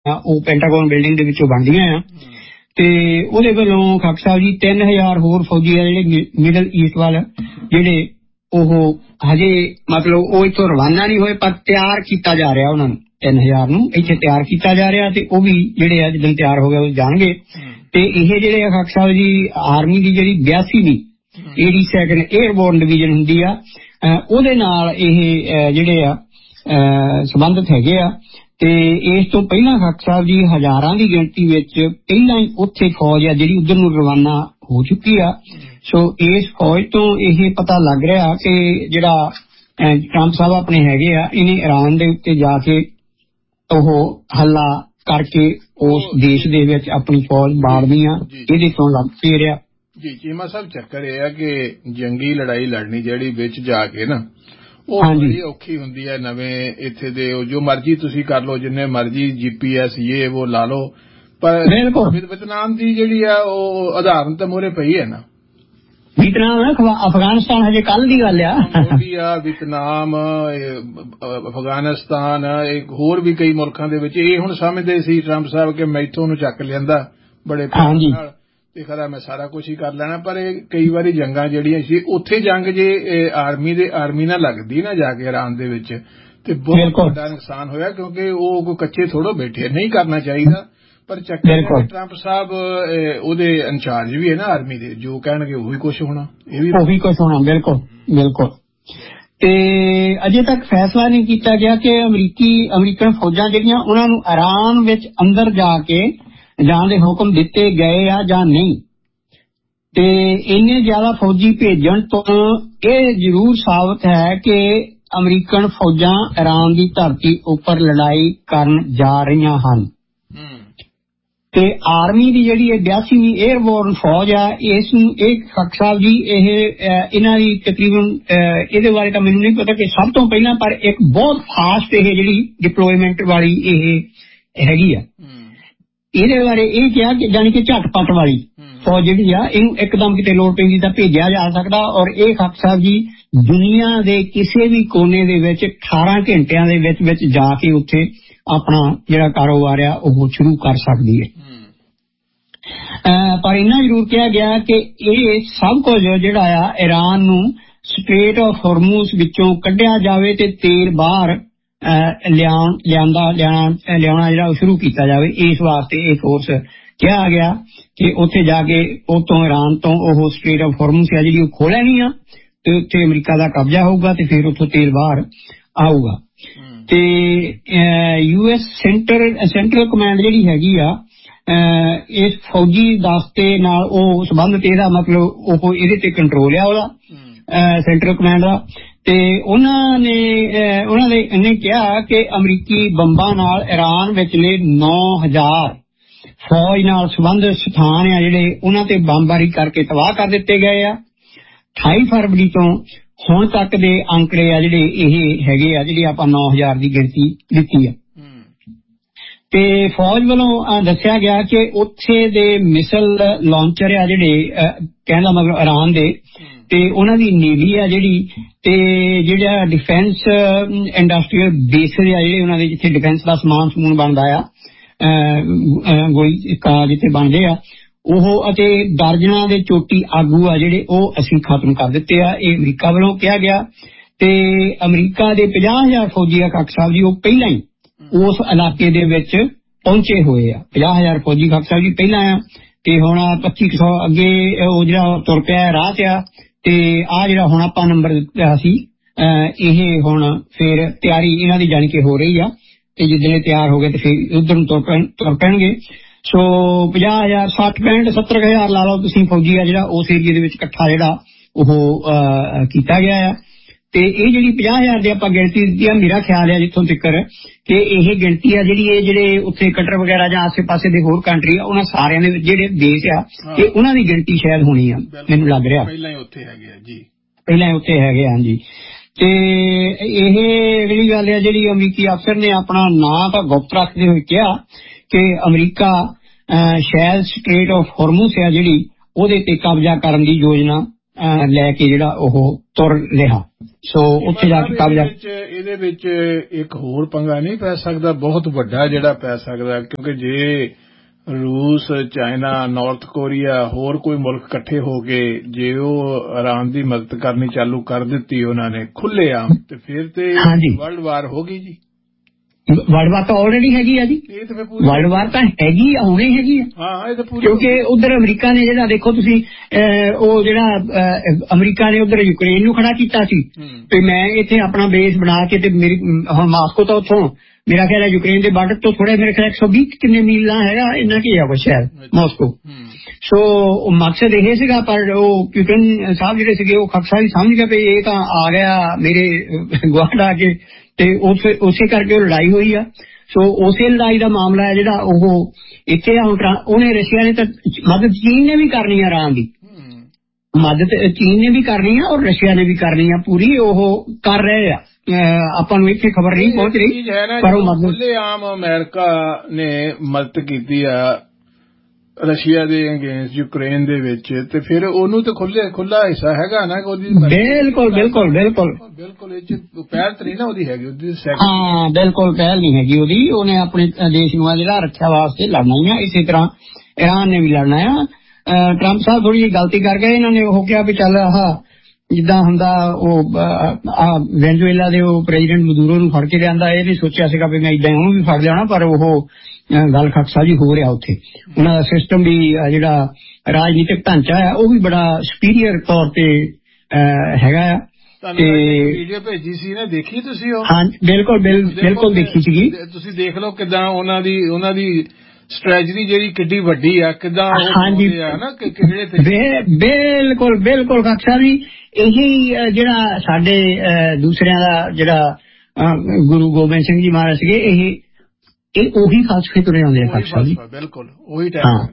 ਉਹ Pentagon building ਦੇ ਵਿੱਚੋਂ ਬਣਦੀਆਂ ਆ। ਤੇ ਉਹਦੇ ਵੱਲੋਂ ਖਾਕ ਸਾਹਿਬ ਜੀ 3000 ਹੋਰ ਫੌਜੀ ਆ ਜਿਹੜੇ ਮਿਡਲ ਈਸਟ ਵੱਲ ਜਿਹੜੇ ਉਹ ਹਜੇ ਮਤਲਬ ਉਹ ਇੱਥੋਂ ਰਵਾਨਾ ਨਹੀਂ ਹੋਏ ਪਰ ਤਿਆਰ ਕੀਤਾ ਜਾ ਰਿਹਾ ਉਹਨਾਂ ਨੂੰ 3000 ਨੂੰ ਇੱਥੇ ਤਿਆਰ ਕੀਤਾ ਜਾ ਰਿਹਾ ਤੇ ਉਹ ਵੀ ਜਿਹੜੇ ਆ ਜਦੋਂ ਤਿਆਰ ਹੋ ਗਏ ਉਹ ਜਾਣਗੇ। ਤੇ ਇਹ ਜਿਹੜੇ ਖਾਕ ਸਾਹਿਬ ਜੀ ਆਰਮੀ ਦੀ ਜਿਹੜੀ 82ਵੀਂ 82nd 에ਅਰਬੋਰਨ ਡਿਵੀਜ਼ਨ ਹੁੰਦੀ ਆ ਉਹਦੇ ਨਾਲ ਇਹ ਜਿਹੜੇ ਆ ਸੰਬੰਧਿਤ ਹੈਗੇ ਆ। ਤੇ ਇਸ ਤੋਂ ਪਹਿਲਾਂ ਖਾਕ ਸਾਹਿਬ ਜੀ ਹਜ਼ਾਰਾਂ ਦੀ ਗਿਣਤੀ ਵਿੱਚ ਪਹਿਲਾਂ ਹੀ ਉੱਥੇ ਫੌਜ ਆ ਜਿਹੜੀ ਉਧਰ ਨੂੰ ਰਵਾਨਾ ਹੋ ਚੁੱਕੀ ਆ। ਸੋ ਇਸ ਫੌਜ ਤੋਂ ਇਹ ਪਤਾ ਲੱਗ ਰਿਹਾ ਕਿ ਜਿਹੜਾ ਟਰੰਪ ਸਾਹਿਬ ਆਪਣੇ ਹੈਗੇ ਆ ਇਹਨੇ ਈਰਾਨ ਦੇ ਉੱਤੇ ਜਾ ਕੇ ਉਹ ਹੱਲਾ ਕਰਕੇ ਉਸ ਦੇਸ਼ ਦੇ ਵਿੱਚ ਆਪਣੀ ਫੌਜ ਬਾੜਨੀ ਆ ਇਹਦੇ ਤੋਂ ਲੱਗ ਪੀ ਰਿਹਾ। ਜੀ ਚੀਮਾ ਸਾਹਿਬ ਚੱਕਰ ਇਹ ਆ ਕਿ ਜੰਗੀ ਲੜਾਈ ਲੜਨੀ ਜਿਹੜੀ ਵਿੱਚ ਜਾ ਕੇ ਨਾ ਉਹ ਬੜੀ ਔਖੀ ਹੁੰਦੀ ਹੈ। ਨਵੇਂ ਇੱਥੇ ਦੇ ਜੋ ਮਰਜੀ ਤੁਸੀਂ ਕਰ ਲਓ ਜਿੰਨੇ ਮਰਜੀ GPS ਇਹ ਉਹ ਲਾ ਲਓ ਪਰ ਵੀਅਤਨਾਮ ਦੀ ਜਿਹੜੀ ਆ ਉਹ ਉਦਾਹਰਨ ਤਾਂ ਮੋਹਰੇ ਪਈ ਹੈ ਨਾ। ਵੀਅਤਨਾਮ ਅਫਗਾਨਿਸਤਾਨ ਹਜੇ ਕੱਲ ਦੀ ਗੱਲ ਆ। ਵੀਅਤਨਾਮ ਅਫਗਾਨਿਸਤਾਨ ਹੋਰ ਵੀ ਕਈ ਮੁਲਕਾਂ ਦੇ ਵਿੱਚ ਇਹ ਹੁਣ ਸਮਝਦੇ ਸੀ ਟਰੰਪ ਸਾਹਿਬ ਕਿ ਮੈਥੋਂ ਨੂੰ ਚੱਕ ਲਿਆਂਦਾ ਬੜੇ ਪਿਆਰ ਨਾਲ ਤੇ ਖਰਾ ਮੈਂ ਸਾਰਾ ਕੁਛ ਹੀ ਕਰ ਲੈਣਾ। ਪਰ ਇਹ ਕਈ ਵਾਰੀ ਜੰਗਾਂ ਜਿਹੜੀਆਂ ਸੀ ਉੱਥੇ ਜੰਗ ਜੇ ਆਰਮੀ ਨਾਲ ਲੱਗਦੀ ਨਾ ਜਾ ਕੇ ਈਰਾਨ ਦੇ ਵਿੱਚ ਤੇ ਬਹੁਤ ਵੱਡਾ ਨੁਕਸਾਨ ਹੋਇਆ ਕਿਉਂਕਿ ਉਹ ਕੋਈ ਕੱਚੇ ਥੋੜੋ ਬੈਠੇ ਨਹੀਂ ਕਰਨਾ ਚਾਹੀਦਾ। ਪਰ ਚੱਕਰ ਟਰੰਪ ਸਾਹਿਬ ਉਹਦੇ ਇੰਚਾਰਜ ਵੀ ਹੈ ਨਾ ਆਰਮੀ ਦੇ ਜੋ ਕਹਿਣਗੇ ਉਹੀ ਕੁਛ ਹੋਣਾ ਉਹੀ ਕੁਛ ਹੋਣਾ। ਬਿਲਕੁਲ ਬਿਲਕੁਲ। ਤੇ ਅਜੇ ਤੱਕ ਫੈਸਲਾ ਨਹੀਂ ਕੀਤਾ ਗਿਆ ਕਿ ਅਮਰੀਕਨ ਫੌਜਾਂ ਜਿਹੜੀਆਂ ਉਹਨਾਂ ਨੂੰ ਈਰਾਨ ਵਿੱਚ ਅੰਦਰ ਜਾ ਕੇ ਜਾਣ ਦੇ ਹੁਕਮ ਦਿੱਤੇ ਗਏ ਆ ਜਾਂ ਨਹੀਂ। ਤੇ ਇੰਨੇ ਜ਼ਿਆਦਾ ਫੌਜੀ ਭੇਜਣ ਤੋਂ ਇਹ ਜ਼ਰੂਰ ਸਾਬਤ ਹੈ ਕਿ ਅਮਰੀਕਨ ਫੌਜਾਂ ਈਰਾਨ ਦੀ ਧਰਤੀ ਉੱਪਰ ਲੜਾਈ ਕਰਨ ਜਾ ਰਹੀਆਂ ਹਨ। ਤੇ ਆਰਮੀ ਦੀ ਜਿਹੜੀ 82ਵੀਂ 에ਅਰਬੋਰਨ ਫੌਜ ਆ ਇਸ ਨੂੰ ਇਹ ਖਾਕ ਸਾਹਿਬ ਜੀ ਇਹਨਾਂ ਦੀ ਤਕਰੀਬਨ ਇਹਦੇ ਬਾਰੇ ਤਾਂ ਮੈਨੂੰ ਨਹੀਂ ਪਤਾ ਕਿ ਸਭ ਤੋਂ ਪਹਿਲਾਂ ਪਰ ਇੱਕ ਬਹੁਤ ਫਾਸਟ ਇਹ ਜਿਹੜੀ ਡਿਪਲੋਇਮੈਂਟ ਵਾਲੀ ਇਹ ਹੈਗੀ ਆ। ਇਹਦੇ ਬਾਰੇ ਇਹ ਕਿਹਾ ਕਿ ਜਾਣੀ ਕਿ ਝਟਪਟ ਵਾਲੀ ਫੌਜ ਜਿਹੜੀ ਆ ਇਹਨੂੰ ਇੱਕਦਮ ਕਿਤੇ ਲੋੜ ਪੈਂਦੀ ਤਾਂ ਭੇਜਿਆ ਜਾ ਸਕਦਾ। ਔਰ ਇਹ ਖਾਕ ਸਾਹਿਬ ਜੀ ਦੁਨੀਆ ਦੇ ਕਿਸੇ ਵੀ ਕੋਨੇ ਦੇ ਵਿੱਚ 18 ਘੰਟਿਆਂ ਦੇ ਵਿੱਚ ਜਾ ਕੇ ਉੱਥੇ ਆਪਣਾ ਜਿਹੜਾ ਕਾਰੋਬਾਰ ਆ ਉਹ ਸ਼ੁਰੂ ਕਰ ਸਕਦੀ ਹੈ। ਪਰ ਇੰਨਾ ਜ਼ਰੂਰ ਕਿਹਾ ਗਿਆ ਕਿ ਇਹ ਸਭ ਕੁਝ ਜਿਹੜਾ ਆ ਈਰਾਨ ਨੂੰ ਸਟ੍ਰੇਟ ਆਫ ਹੋਰਮੂਜ਼ ਵਿੱਚੋਂ ਕੱਢਿਆ ਜਾਵੇ ਤੇ ਤੇਲ ਬਾਹਰ ਲਿਆਉਣਾ ਜਿਹੜਾ ਉਹ ਸ਼ੁਰੂ ਕੀਤਾ ਜਾਵੇ। ਇਸ ਵਾਸਤੇ ਇਹ ਕੋਰਸ ਕਿਹਾ ਗਿਆ ਕਿ ਉੱਥੇ ਜਾ ਕੇ ਉਤੋਂ ਈਰਾਨ ਤੋਂ ਉਹ ਸਟ੍ਰੇਟ ਆਫ ਹੋਰਮੂਜ਼ ਆ ਜਿਹੜੀ ਉਹ ਖੋਲ੍ਹਣੀ ਆ ਤੇ ਉੱਥੇ ਅਮਰੀਕਾ ਦਾ ਕਬਜ਼ਾ ਹੋਊਗਾ ਤੇ ਫਿਰ ਉੱਥੋਂ ਤੇਲ ਬਾਹਰ ਆਊਗਾ। ਤੇ US ਸੈਂਟਰਲ ਕਮਾਂਡ ਜਿਹੜੀ ਹੈਗੀ ਆ ਇਸ ਫੌਜੀ ਦਸਤੇ ਨਾਲ ਉਹ ਸੰਬੰਧਿਤ ਇਹਦਾ ਮਤਲਬ ਉਹ ਇਹਦੇ ਤੇ ਕੰਟਰੋਲ ਆ ਉਹਦਾ ਸੈਂਟਰਲ ਕਮਾਂਡ ਦਾ। ਤੇ ਉਹਨਾਂ ਨੇ ਇਹਨੇ ਕਿਹਾ ਕਿ ਅਮਰੀਕੀ ਬੰਬਾਂ ਨਾਲ ਈਰਾਨ ਵਿਚਲੇ 9000 ਫੌਜ ਨਾਲ ਸੰਬੰਧਿਤ ਸਥਾਨ ਆ ਜਿਹੜੇ ਉਹਨਾਂ ਤੇ ਬੰਬਾਰੀ ਕਰਕੇ ਤਬਾਹ ਕਰ ਦਿੱਤੇ ਗਏ ਆ। 28 ਫਰਵਰੀ ਤੋਂ ਹੁਣ ਤੱਕ ਦੇ ਅੰਕੜੇ ਆ ਜਿਹੜੇ ਇਹ ਹੈਗੇ ਆ ਜਿਹੜੀ ਆਪਾਂ 9000 ਦੀ ਗਿਣਤੀ ਦਿੱਤੀ ਆ। ਤੇ ਫੌਜ ਵੱਲੋਂ ਦੱਸਿਆ ਗਿਆ ਕਿ ਉੱਥੇ ਦੇ ਮਿਸਲ ਲਾਂਚਰ ਆ ਜਿਹੜੇ ਕਹਿੰਦਾ ਮਤਲਬ ਈਰਾਨ ਦੇ ਤੇ ਉਹਨਾਂ ਦੀ ਨੇਵੀ ਆ ਜਿਹੜੀ ਤੇ ਜਿਹੜਾ ਡਿਫੈਂਸ ਇੰਡਸਟਰੀਅਲ ਬੇਸਿਸ ਆ ਜਿਹੜੇ ਉਹਨਾਂ ਦੇ ਜਿੱਥੇ ਡਿਫੈਂਸ ਦਾ ਸਮਾਨ ਬਣਦਾ ਆ ਗੋਲੀ ਜਿੱਥੇ ਬਣਦੇ ਆ ਉਹ ਅਤੇ ਦਰਜਨਾਂ ਦੇ ਚੋਟੀ ਆਗੂ ਆ ਜਿਹੜੇ ਉਹ ਅਸੀਂ ਖਤਮ ਕਰ ਦਿੱਤੇ ਆ। ਇਹ ਅਮਰੀਕਾ ਵੱਲੋਂ ਕਿਹਾ ਗਿਆ। ਤੇ ਅਮਰੀਕਾ ਦੇ 50,000 ਫੌਜੀ ਆ ਖਾਕ ਸਾਹਿਬ ਜੀ ਉਹ ਪਹਿਲਾਂ ਹੀ ਉਸ ਇਲਾਕੇ ਦੇ ਵਿੱਚ ਪਹੁੰਚੇ ਹੋਏ ਆ। 50,000 ਫੌਜੀ ਖਾਕ ਸਾਹਿਬ ਜੀ ਪਹਿਲਾਂ ਆ ਤੇ ਹੁਣ 2500 ਅੱਗੇ ਉਹ ਜਿਹੜਾ ਤੁਰ ਪਿਆ ਰਾਹ ਤੇ ਆ। ਤੇ ਆਹ ਜਿਹੜਾ ਹੁਣ ਆਪਾਂ ਨੰਬਰ ਦਿੱਤਾ ਸੀ ਇਹ ਹੁਣ ਫਿਰ ਤਿਆਰੀ ਇਹਨਾਂ ਦੀ ਜਾਣੀ ਕਿ ਹੋ ਰਹੀ ਆ ਤੇ ਜਿੱਦਣੇ ਤਿਆਰ ਹੋ ਗਏ ਤੇ ਫਿਰ ਉਧਰ ਨੂੰ ਤੁਰ ਪੈਣਗੇ। ਸੋ 50,000 60 65 70,000 ਲਾ ਲਓ ਤੁਸੀਂ ਫੌਜੀ ਆ ਜਿਹੜਾ ਉਸ ਏਰੀਏ ਦੇ ਵਿੱਚ ਇਕੱਠਾ ਜਿਹੜਾ ਉਹ ਕੀਤਾ ਗਿਆ ਆ। ਤੇ ਇਹ ਜਿਹੜੀ 50,000 ਦੀ ਆਪਾਂ ਗਿਣਤੀ ਦਿੱਤੀ ਆ ਮੇਰਾ ਖਿਆਲ ਆ ਜਿੱਥੋਂ ਤੱਕ ਕਿ ਇਹ ਗਿਣਤੀ ਆ ਜਿਹੜੀ ਇਹ ਜਿਹੜੇ ਉੱਥੇ ਕਟਰ ਵਗੈਰਾ ਜਾਂ ਆਸੇ ਪਾਸੇ ਦੇ ਹੋਰ ਕੰਟਰੀ ਆ ਉਹਨਾਂ ਸਾਰਿਆਂ ਦੇ ਵਿੱਚ ਜਿਹੜੇ ਦੇਸ਼ ਆ ਇਹ ਉਹਨਾਂ ਦੀ ਗਿਣਤੀ ਸ਼ਾਇਦ ਹੋਣੀ ਆ ਮੈਨੂੰ ਲੱਗ ਰਿਹਾ ਪਹਿਲਾਂ ਹੀ ਉੱਥੇ ਹੈਗੇ ਆ ਜੀ। ਤੇ ਇਹ ਜਿਹੜੀ ਗੱਲ ਆ ਜਿਹੜੀ ਅਮਰੀਕੀ ਅਫਸਰ ਨੇ ਆਪਣਾ ਨਾਂ ਤਾਂ ਗੁਪਤ ਰੱਖਦੇ ਹੋਏ ਕਿਹਾ ਕਿ ਅਮਰੀਕਾ ਸ਼ਾਇਦ ਸਟ੍ਰੇਟ ਆਫ ਹੋਰਮੂਜ਼ ਆ ਜਿਹੜੀ ਉਹਦੇ ਤੇ ਕਬਜ਼ਾ ਕਰਨ ਦੀ ਯੋਜਨਾ ਲੈ ਕੇ ਜਿਹੜਾ ਉਹ ਤੁਰ ਰਿਹਾ। ਸੋ ਉੱਥੇ ਜਾ ਕੇ ਕਾਮਯਾਬ। ਇਹਦੇ ਵਿੱਚ ਇੱਕ ਹੋਰ ਪੰਗਾ ਨਹੀਂ ਪੈ ਸਕਦਾ, ਬਹੁਤ ਵੱਡਾ ਜਿਹੜਾ ਪੈ ਸਕਦਾ, ਕਿਉਂਕਿ ਜੇ ਰੂਸ, ਚਾਈਨਾ, ਨਾਰਥ ਕੋਰੀਆ, ਹੋਰ ਕੋਈ ਮੁਲਕ ਇਕੱਠੇ ਹੋ ਕੇ ਜੇ ਉਹ ਇਰਾਨ ਦੀ ਮਦਦ ਕਰਨੀ ਚਾਲੂ ਕਰ ਦਿੱਤੀ ਉਹਨਾਂ ਨੇ ਖੁੱਲ੍ਹੇਆਮ, ਤੇ ਫਿਰ ਤੇ ਵਰਲਡ ਵਾਰ ਹੋ ਗਈ ਜੀ। ਵਰਲਡ ਵਾਰ ਤਾਂ ਆਲਰੇਡੀ ਹੈਗੀ ਆ ਜੀ, ਵਰਲਡ ਵਾਰ ਤਾਂ ਹੈਗੀ ਆ, ਹੁਣੇ ਹੈਗੀ ਆ। ਕਿਉਂਕਿ ਉਧਰ ਅਮਰੀਕਾ ਨੇ ਜਿਹੜਾ ਦੇਖੋ ਤੁਸੀਂ ਉਹ ਜਿਹੜਾ ਅਮਰੀਕਾ ਨੇ ਉਧਰ ਯੂਕਰੇਨ ਨੂੰ ਖੜਾ ਕੀਤਾ ਸੀ, ਤੇ ਮੈਂ ਇੱਥੇ ਆਪਣਾ ਬੇਸ ਬਣਾ ਕੇ ਤੇ ਮੇਰੀ ਹੁਣ ਮਾਸਕੋ ਤਾਂ ਉੱਥੋਂ ਮੇਰਾ ਖਿਆਲ ਹੈ ਯੂਕਰੇਨ ਦੇ ਬਾਰਡਰ ਤੋਂ ਥੋੜਾ ਮੇਰੇ ਖਿਆਲ 120 ਕਿੰਨੇ ਮੀਲ ਦਾ ਹੈਗਾ, ਇੰਨਾ ਕੀ ਆ ਕੁਛ ਸ਼ਾਇਦ ਮਾਸਕੋ। ਸੋ ਮਕਸਦ ਇਹ ਸੀਗਾ, ਪਰ ਉਹ ਪੁਟਿਨ ਸਾਹਿਬ ਜਿਹੜੇ ਸੀਗੇ ਉਹ ਖਕਸਾ ਹੀ ਸਮਝ ਗਏ ਵੀ ਇਹ ਤਾਂ ਆ ਗਿਆ ਮੇਰੇ ਗੁਆਂਢ ਆ ਕੇ, ਤੇ ਉਸੇ ਕਰਕੇ ਉਹ ਲੜਾਈ ਹੋਈ ਆ। ਸੋ ਉਸੇ ਲੜਾਈ ਦਾ ਮਾਮਲਾ ਹੈ ਜਿਹੜਾ ਉਹ ਇੱਥੇ ਆ। ਉਹਨੇ ਰਸ਼ੀਆ ਨੇ ਤਾਂ ਮਦਦ ਚੀਨ ਨੇ ਵੀ ਕਰਨੀ ਆ, ਇਰਾਨ ਦੀ ਮਦਦ ਚੀਨ ਨੇ ਵੀ ਕਰਨੀ ਆ ਔਰ ਰਸ਼ੀਆ ਨੇ ਵੀ ਕਰਨੀ ਆ, ਪੂਰੀ ਉਹ ਕਰ ਰਹੇ ਆ। ਆਪਾਂ ਨੂੰ ਇੱਥੇ ਖਬਰ ਨਹੀਂ ਪਹੁੰਚ ਰਹੀ, ਪਰ ਉਹ ਮਦਦ ਆਮ ਅਮਰੀਕਾ ਨੇ ਮਦਦ ਕੀਤੀ ਆ ਰਸ਼ੀਆ ਦੇ ਅਗੇਂਸਟ ਯੂਕਰੇਨ ਦੇ ਵਿੱਚ, ਤੇ ਫਿਰ ਉਹਨੂੰ ਤੇ ਖੁੱਲਾ ਹਿੱਸਾ ਹੈਗਾ ਨਾ ਉਹਦੀ। ਬਿਲਕੁਲ ਬਿਲਕੁਲ ਬਿਲਕੁਲ ਬਿਲਕੁਲ ਇਹ ਚ ਪਹਿਲ ਤਾਂ ਨਹੀਂ ਨਾ ਉਹਦੀ ਹੈਗੀ ਉਹਦੀ। ਹਾਂ ਬਿਲਕੁਲ ਪਹਿਲ ਨਹੀਂ ਹੈਗੀ ਉਹਦੀ। ਉਹਨੇ ਆਪਣੇ ਦੇਸ਼ ਨੂੰ ਜਿਹੜਾ ਰੱਖਿਆ ਵਾਸਤੇ ਲੜਨਾ ਹੀ ਆ, ਇਸੇ ਤਰ੍ਹਾਂ ਇਰਾਨ ਨੇ ਵੀ ਲੜਨਾ ਆ। ਟਰੰਪ ਸਾਹਿਬ ਥੋੜੀ ਜਿਹੀ ਗਲਤੀ ਕਰ ਗਏ, ਇਹਨਾਂ ਨੇ ਉਹ ਕਿਹਾ ਵੀ ਚੱਲ ਆਹ ਜਿੱਦਾਂ ਹੁੰਦਾ ਉਹ ਵੈਨਜ਼ੂਏਲਾ ਦੇ ਉਹ ਪ੍ਰੈਜ਼ੀਡੈਂਟ ਮਦੂਰੋ ਨੂੰ ਫੜ ਕੇ ਲਿਆਂਦਾ, ਇਹ ਨਹੀਂ ਸੋਚਿਆ ਸੀਗਾ ਵੀ ਮੈਂ ਏਦਾਂ ਉਹਨੂੰ ਵੀ ਫੜ ਲਿਆਉਣਾ, ਪਰ ਉਹ ਗੱਲ ਖਕਸਾ ਜੀ ਹੋ ਰਿਹਾ ਉੱਥੇ। ਉਹਨਾਂ ਦਾ ਸਿਸਟਮ ਵੀ ਜਿਹੜਾ ਰਾਜਨੀਤਿਕ ਢਾਂਚਾ ਹੈ ਉਹ ਵੀ ਬੜਾ ਸੁਪੀਰੀਅਰ ਤੌਰ ਤੇ ਹੈਗਾ ਆ। ਤੇ ਵੀਡੀਓ ਭੇਜੀ ਸੀ ਨਾ, ਦੇਖੀ ਤੁਸੀਂ ਉਹ? ਹਾਂ ਬਿਲਕੁਲ ਬਿਲਕੁਲ ਦੇਖੀ ਸੀਗੀ। ਤੁਸੀਂ ਦੇਖ ਲਓ ਕਿੱਦਾਂ ਉਹਨਾਂ ਦੀ ਸਟ੍ਰੈਟਜੀ ਜਿਹੜੀ ਕਿੱਡੀ ਵੱਡੀ ਆ, ਕਿੱਦਾਂ ਬਿਲਕੁਲ ਬਿਲਕੁਲ ਖਕਸਾ ਵੀ ਇਹੀ ਜਿਹੜਾ ਸਾਡੇ ਦੂਸਰਿਆਂ ਦਾ ਜਿਹੜਾ ਗੁਰੂ ਗੋਬਿੰਦ ਸਿੰਘ ਜੀ ਮਹਾਰਾਜ ਸੀਗੇ, ਇਹ ਉਹੀ ਫਲਸਫੇ ਤੁਰੇ ਆਉਂਦੇ ਆ ਖਕਸਾ ਜੀ। ਬਿਲਕੁਲ ਉਹੀ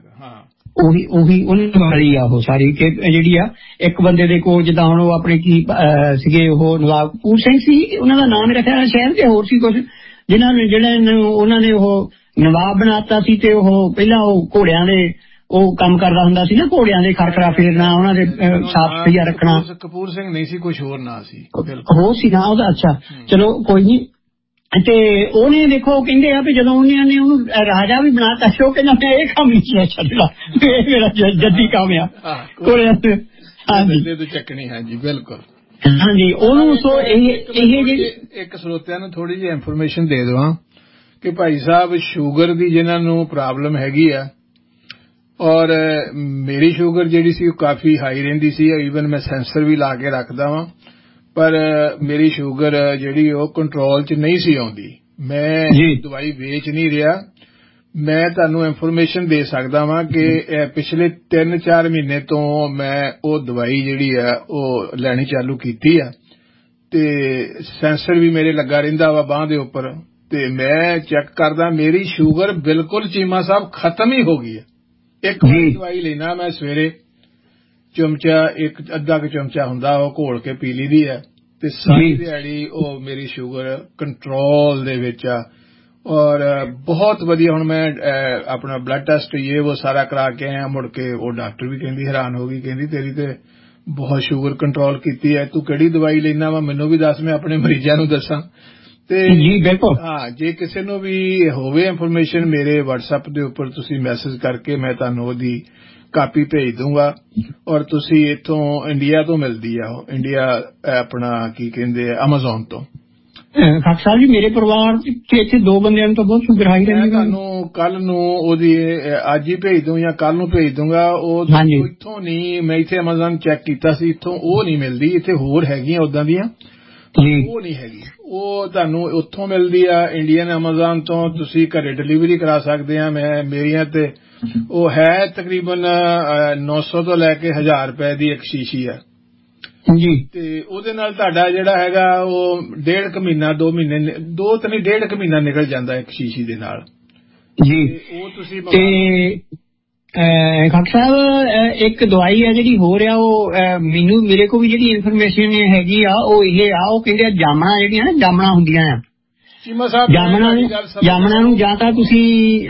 ਉਹੀ ਉਹਨਾਂ ਵਾਲੀ ਆ ਉਹ ਸਾਰੀ, ਕਿ ਜਿਹੜੀ ਆ ਇੱਕ ਬੰਦੇ ਦੇ ਕੋਲ ਜਿੱਦਾਂ ਹੁਣ ਉਹ ਆਪਣੇ ਕੀ ਸੀਗੇ ਉਹ ਨਵਾਬ ਕਪੂਰ ਸਿੰਘ ਸੀ, ਉਹਨਾਂ ਦਾ ਨਾਮ ਰੱਖਿਆ ਸ਼ਹਿਰ ਤੇ ਹੋਰ ਸੀ ਕੁਛ, ਜਿਨ੍ਹਾਂ ਨੇ ਜਿਹੜੇ ਉਹਨਾਂ ਨੇ ਉਹ ਨਵਾਬ ਬਣਾਤਾ ਸੀ, ਤੇ ਉਹ ਪਹਿਲਾਂ ਉਹ ਘੋੜਿਆਂ ਦੇ ਉਹ ਕੰਮ ਕਰਦਾ ਹੁੰਦਾ ਸੀ ਨਾ, ਘੋੜਿਆਂ ਦੇ ਖਰਖਰਾ ਫੇਰਨਾ, ਉਹਨਾਂ ਦੇ ਸਾਫ ਸਫਾਈਆ ਰੱਖਣਾ। ਕਪੂਰ ਸਿੰਘ ਨਹੀਂ ਸੀ, ਕੁਛ ਹੋਰ ਨਾਂ ਸੀ, ਹੋਰ ਸੀ ਨਾ ਉਹਦਾ। ਅੱਛਾ ਚਲੋ ਕੋਈ ਨੀ। ਤੇ ਉਹਨੇ ਦੇਖੋ ਕਹਿੰਦੇ ਆ ਵੀ ਜਦੋਂ ਉਹਨਾਂ ਨੇ ਉਹਨੂੰ ਰਾਜਾ ਵੀ ਬਣਾਤਾ ਸੀ, ਉਹ ਕਹਿੰਦਾ ਮੈਂ ਇਹ ਕੰਮ ਨਹੀਂ ਛੱਡਣਾ, ਇਹ ਮੇਰਾ ਜੱਦੀ ਕੰਮ ਆ ਘੋੜਿਆਂ ਤੇ। ਹਾਂਜੀ ਚੱਕਣੀ। ਹਾਂਜੀ ਬਿਲਕੁਲ ਹਾਂਜੀ ਉਹਨੂੰ। ਸੋ ਇਹ ਜਿਹੜੀ ਇੱਕ ਸਰੋਤਿਆਂ ਨੂੰ ਥੋੜੀ ਜਿਹੀ ਇਨਫੋਰਮੇਸ਼ਨ ਦੇ ਦੇਵਾਂ ਕਿ ਭਾਈ ਸਾਹਿਬ ਸ਼ੂਗਰ ਦੀ ਜਿਨ੍ਹਾਂ ਨੂੰ ਪ੍ਰੋਬਲਮ ਹੈਗੀ ਆ, ਔਰ ਮੇਰੀ ਸ਼ੂਗਰ ਜਿਹੜੀ ਸੀ ਉਹ ਕਾਫੀ ਹਾਈ ਰਹਿੰਦੀ ਸੀ, ਈਵਨ ਮੈਂ ਸੈਂਸਰ ਵੀ ਲਾ ਕੇ ਰੱਖਦਾ ਵਾਂ, ਪਰ ਮੇਰੀ ਸ਼ੂਗਰ ਜਿਹੜੀ ਉਹ ਕੰਟਰੋਲ 'ਚ ਨਹੀਂ ਸੀ ਆਉਂਦੀ। ਮੈਂ ਦਵਾਈ ਵੇਚ ਨਹੀਂ ਰਿਹਾ। ਮੈਂ ਤੁਹਾਨੂੰ ਇਨਫੋਰਮੇਸ਼ਨ ਦੇ ਸਕਦਾ ਵਾਂ ਕਿ ਪਿਛਲੇ 3-4 ਮਹੀਨੇ ਤੋਂ ਮੈਂ ਉਹ ਦਵਾਈ ਜਿਹੜੀ ਆ ਉਹ ਲੈਣੀ ਚਾਲੂ ਕੀਤੀ ਆ, ਤੇ ਸੈਂਸਰ ਵੀ ਮੇਰੇ ਲੱਗਾ ਰਹਿੰਦਾ ਵਾ ਬਾਂਹ ਦੇ ਉੱਪਰ, ਤੇ ਮੈਂ ਚੈੱਕ ਕਰਦਾ ਮੇਰੀ ਸ਼ੂਗਰ ਬਿਲਕੁਲ ਚੀਮਾ ਸਾਹਿਬ ਖਤਮ ਹੀ ਹੋ ਗਈ ਹੈ। ਇੱਕ ਵਾਰੀ ਦਵਾਈ ਲੈਣਾ ਮੈਂ ਸਵੇਰੇ ਚਮਚਾ, ਇੱਕ ਅੱਧਾ ਕੁ ਚਮਚਾ ਹੁੰਦਾ ਉਹ ਘੋਲ ਕੇ ਪੀ ਲਈਦੀ ਹੈ, ਤੇ ਸਾਰੀ ਦਿਹਾੜੀ ਉਹ ਮੇਰੀ ਸ਼ੂਗਰ ਕੰਟਰੋਲ ਦੇ ਵਿੱਚ ਆ। ਔਰ ਬਹੁਤ ਵਧੀਆ। ਹੁਣ ਮੈਂ ਆਪਣਾ ਬਲੱਡ ਟੈਸਟ ਉਹ ਸਾਰਾ ਕਰਾ ਕੇ ਆਇਆ, ਮੁੜ ਕੇ ਉਹ ਡਾਕਟਰ ਵੀ ਕਹਿੰਦੀ ਹੈਰਾਨ ਹੋ ਗਈ, ਕਹਿੰਦੀ ਤੇਰੀ ਤੇ ਬਹੁਤ ਸ਼ੂਗਰ ਕੰਟਰੋਲ ਕੀਤੀ ਹੈ, ਤੂੰ ਕਿਹੜੀ ਦਵਾਈ ਲੈਣਾ ਵਾ ਮੈਨੂੰ ਵੀ ਦੱਸ, ਮੈਂ ਆਪਣੇ ਮਰੀਜ਼ਾਂ ਨੂੰ ਦੱਸਾਂ। ਤੇ ਹਾਂ, ਜੇ ਕਿਸੇ ਨੂੰ ਵੀ ਹੋਵੇ ਇਨਫੋਰਮੇਸ਼ਨ ਮੇਰੇ WhatsApp ਦੇ ਉੱਪਰ ਤੁਸੀਂ ਮੈਸੇਜ ਕਰਕੇ ਮੈਂ ਤੁਹਾਨੂੰ ਉਹਦੀ ਕਾਪੀ ਭੇਜ ਦੂੰਗਾ। ਔਰ ਤੁਸੀਂ ਇੱਥੋਂ ਇੰਡੀਆ ਤੋਂ ਮਿਲਦੀ ਆ ਉਹ, ਇੰਡੀਆ ਆਪਣਾ ਕੀ ਕਹਿੰਦੇ Amazon ਤੋਂ। ਖੱਟ ਸਾਹਿਬ ਜੀ ਮੇਰੇ ਪਰਿਵਾਰ ਚ ਇੱਥੇ 2 ਬੰਦਿਆਂ ਨੂੰ ਤਾਂ ਬਹੁਤ ਸ਼ੂਗਰ ਹਾਈ ਰਹਿੰਦੀ। ਮੈਂ ਤੁਹਾਨੂੰ ਕੱਲ ਨੂੰ ਉਹਦੀ ਅੱਜ ਹੀ ਭੇਜ ਦੂੰ ਜਾਂ ਕੱਲ ਨੂੰ ਭੇਜ ਦੂੰਗਾ। ਉਹ ਇੱਥੋਂ ਨਹੀਂ, ਮੈਂ ਇੱਥੇ Amazon ਚੈੱਕ ਕੀਤਾ ਸੀ, ਇੱਥੋਂ ਉਹ ਨਹੀਂ ਮਿਲਦੀ, ਇੱਥੇ ਹੋਰ ਹੈਗੀਆਂ ਉਦਾਂ ਦੀਆਂ, ਉਹ ਨਹੀਂ ਹੈਗੀ। ਉਹ ਤੁਹਾਨੂੰ ਉੱਥੋਂ ਮਿਲਦੀ ਆ ਇੰਡੀਅਨ Amazon ਤੋਂ, ਤੁਸੀਂ ਘਰੇ ਡਿਲੀਵਰੀ ਕਰਾ ਸਕਦੇ ਆ। ਮੇਰੀਆਂ ਤੇ ਉਹ ਹੈ ਤਕਰੀਬਨ 900 ਤੋਂ ਲੈ ਕੇ 1000 ਰੁਪਏ ਦੀ ਇੱਕ ਸ਼ੀਸ਼ੀ ਆ ਜੀ, ਤੇ ਉਹਦੇ ਨਾਲ ਤੁਹਾਡਾ ਜਿਹੜਾ ਹੈਗਾ ਉਹ 1.5 ਮਹੀਨਾ 2 ਮਹੀਨੇ 2 ਤਾਂ ਨਹੀਂ 1.5 ਮਹੀਨਾ ਨਿਕਲ ਜਾਂਦਾ ਇੱਕ ਸ਼ੀਸ਼ੀ ਦੇ ਨਾਲ ਜੀ। ਉਹ ਤੁਸੀਂ ਖੱਟ ਸਾਹਿਬ ਇੱਕ ਦਵਾਈ ਆ ਜਿਹੜੀ ਹੋ ਰਿਹਾ ਉਹ ਮੈਨੂੰ ਮੇਰੇ ਕੋਲ ਵੀ ਜਿਹੜੀ ਇਨਫੋਰਮੇਸ਼ਨ ਹੈਗੀ ਆ ਉਹ ਇਹ ਆ, ਉਹ ਕਹਿੰਦੇ ਆ ਜਾਮਣਾ ਜਿਹੜੀਆਂ ਨਾ ਜਾਮਣਾ ਹੁੰਦੀਆਂ ਆ, ਜਾਮਣਾ ਨੂੰ ਜਾਂ ਤਾਂ ਤੁਸੀਂ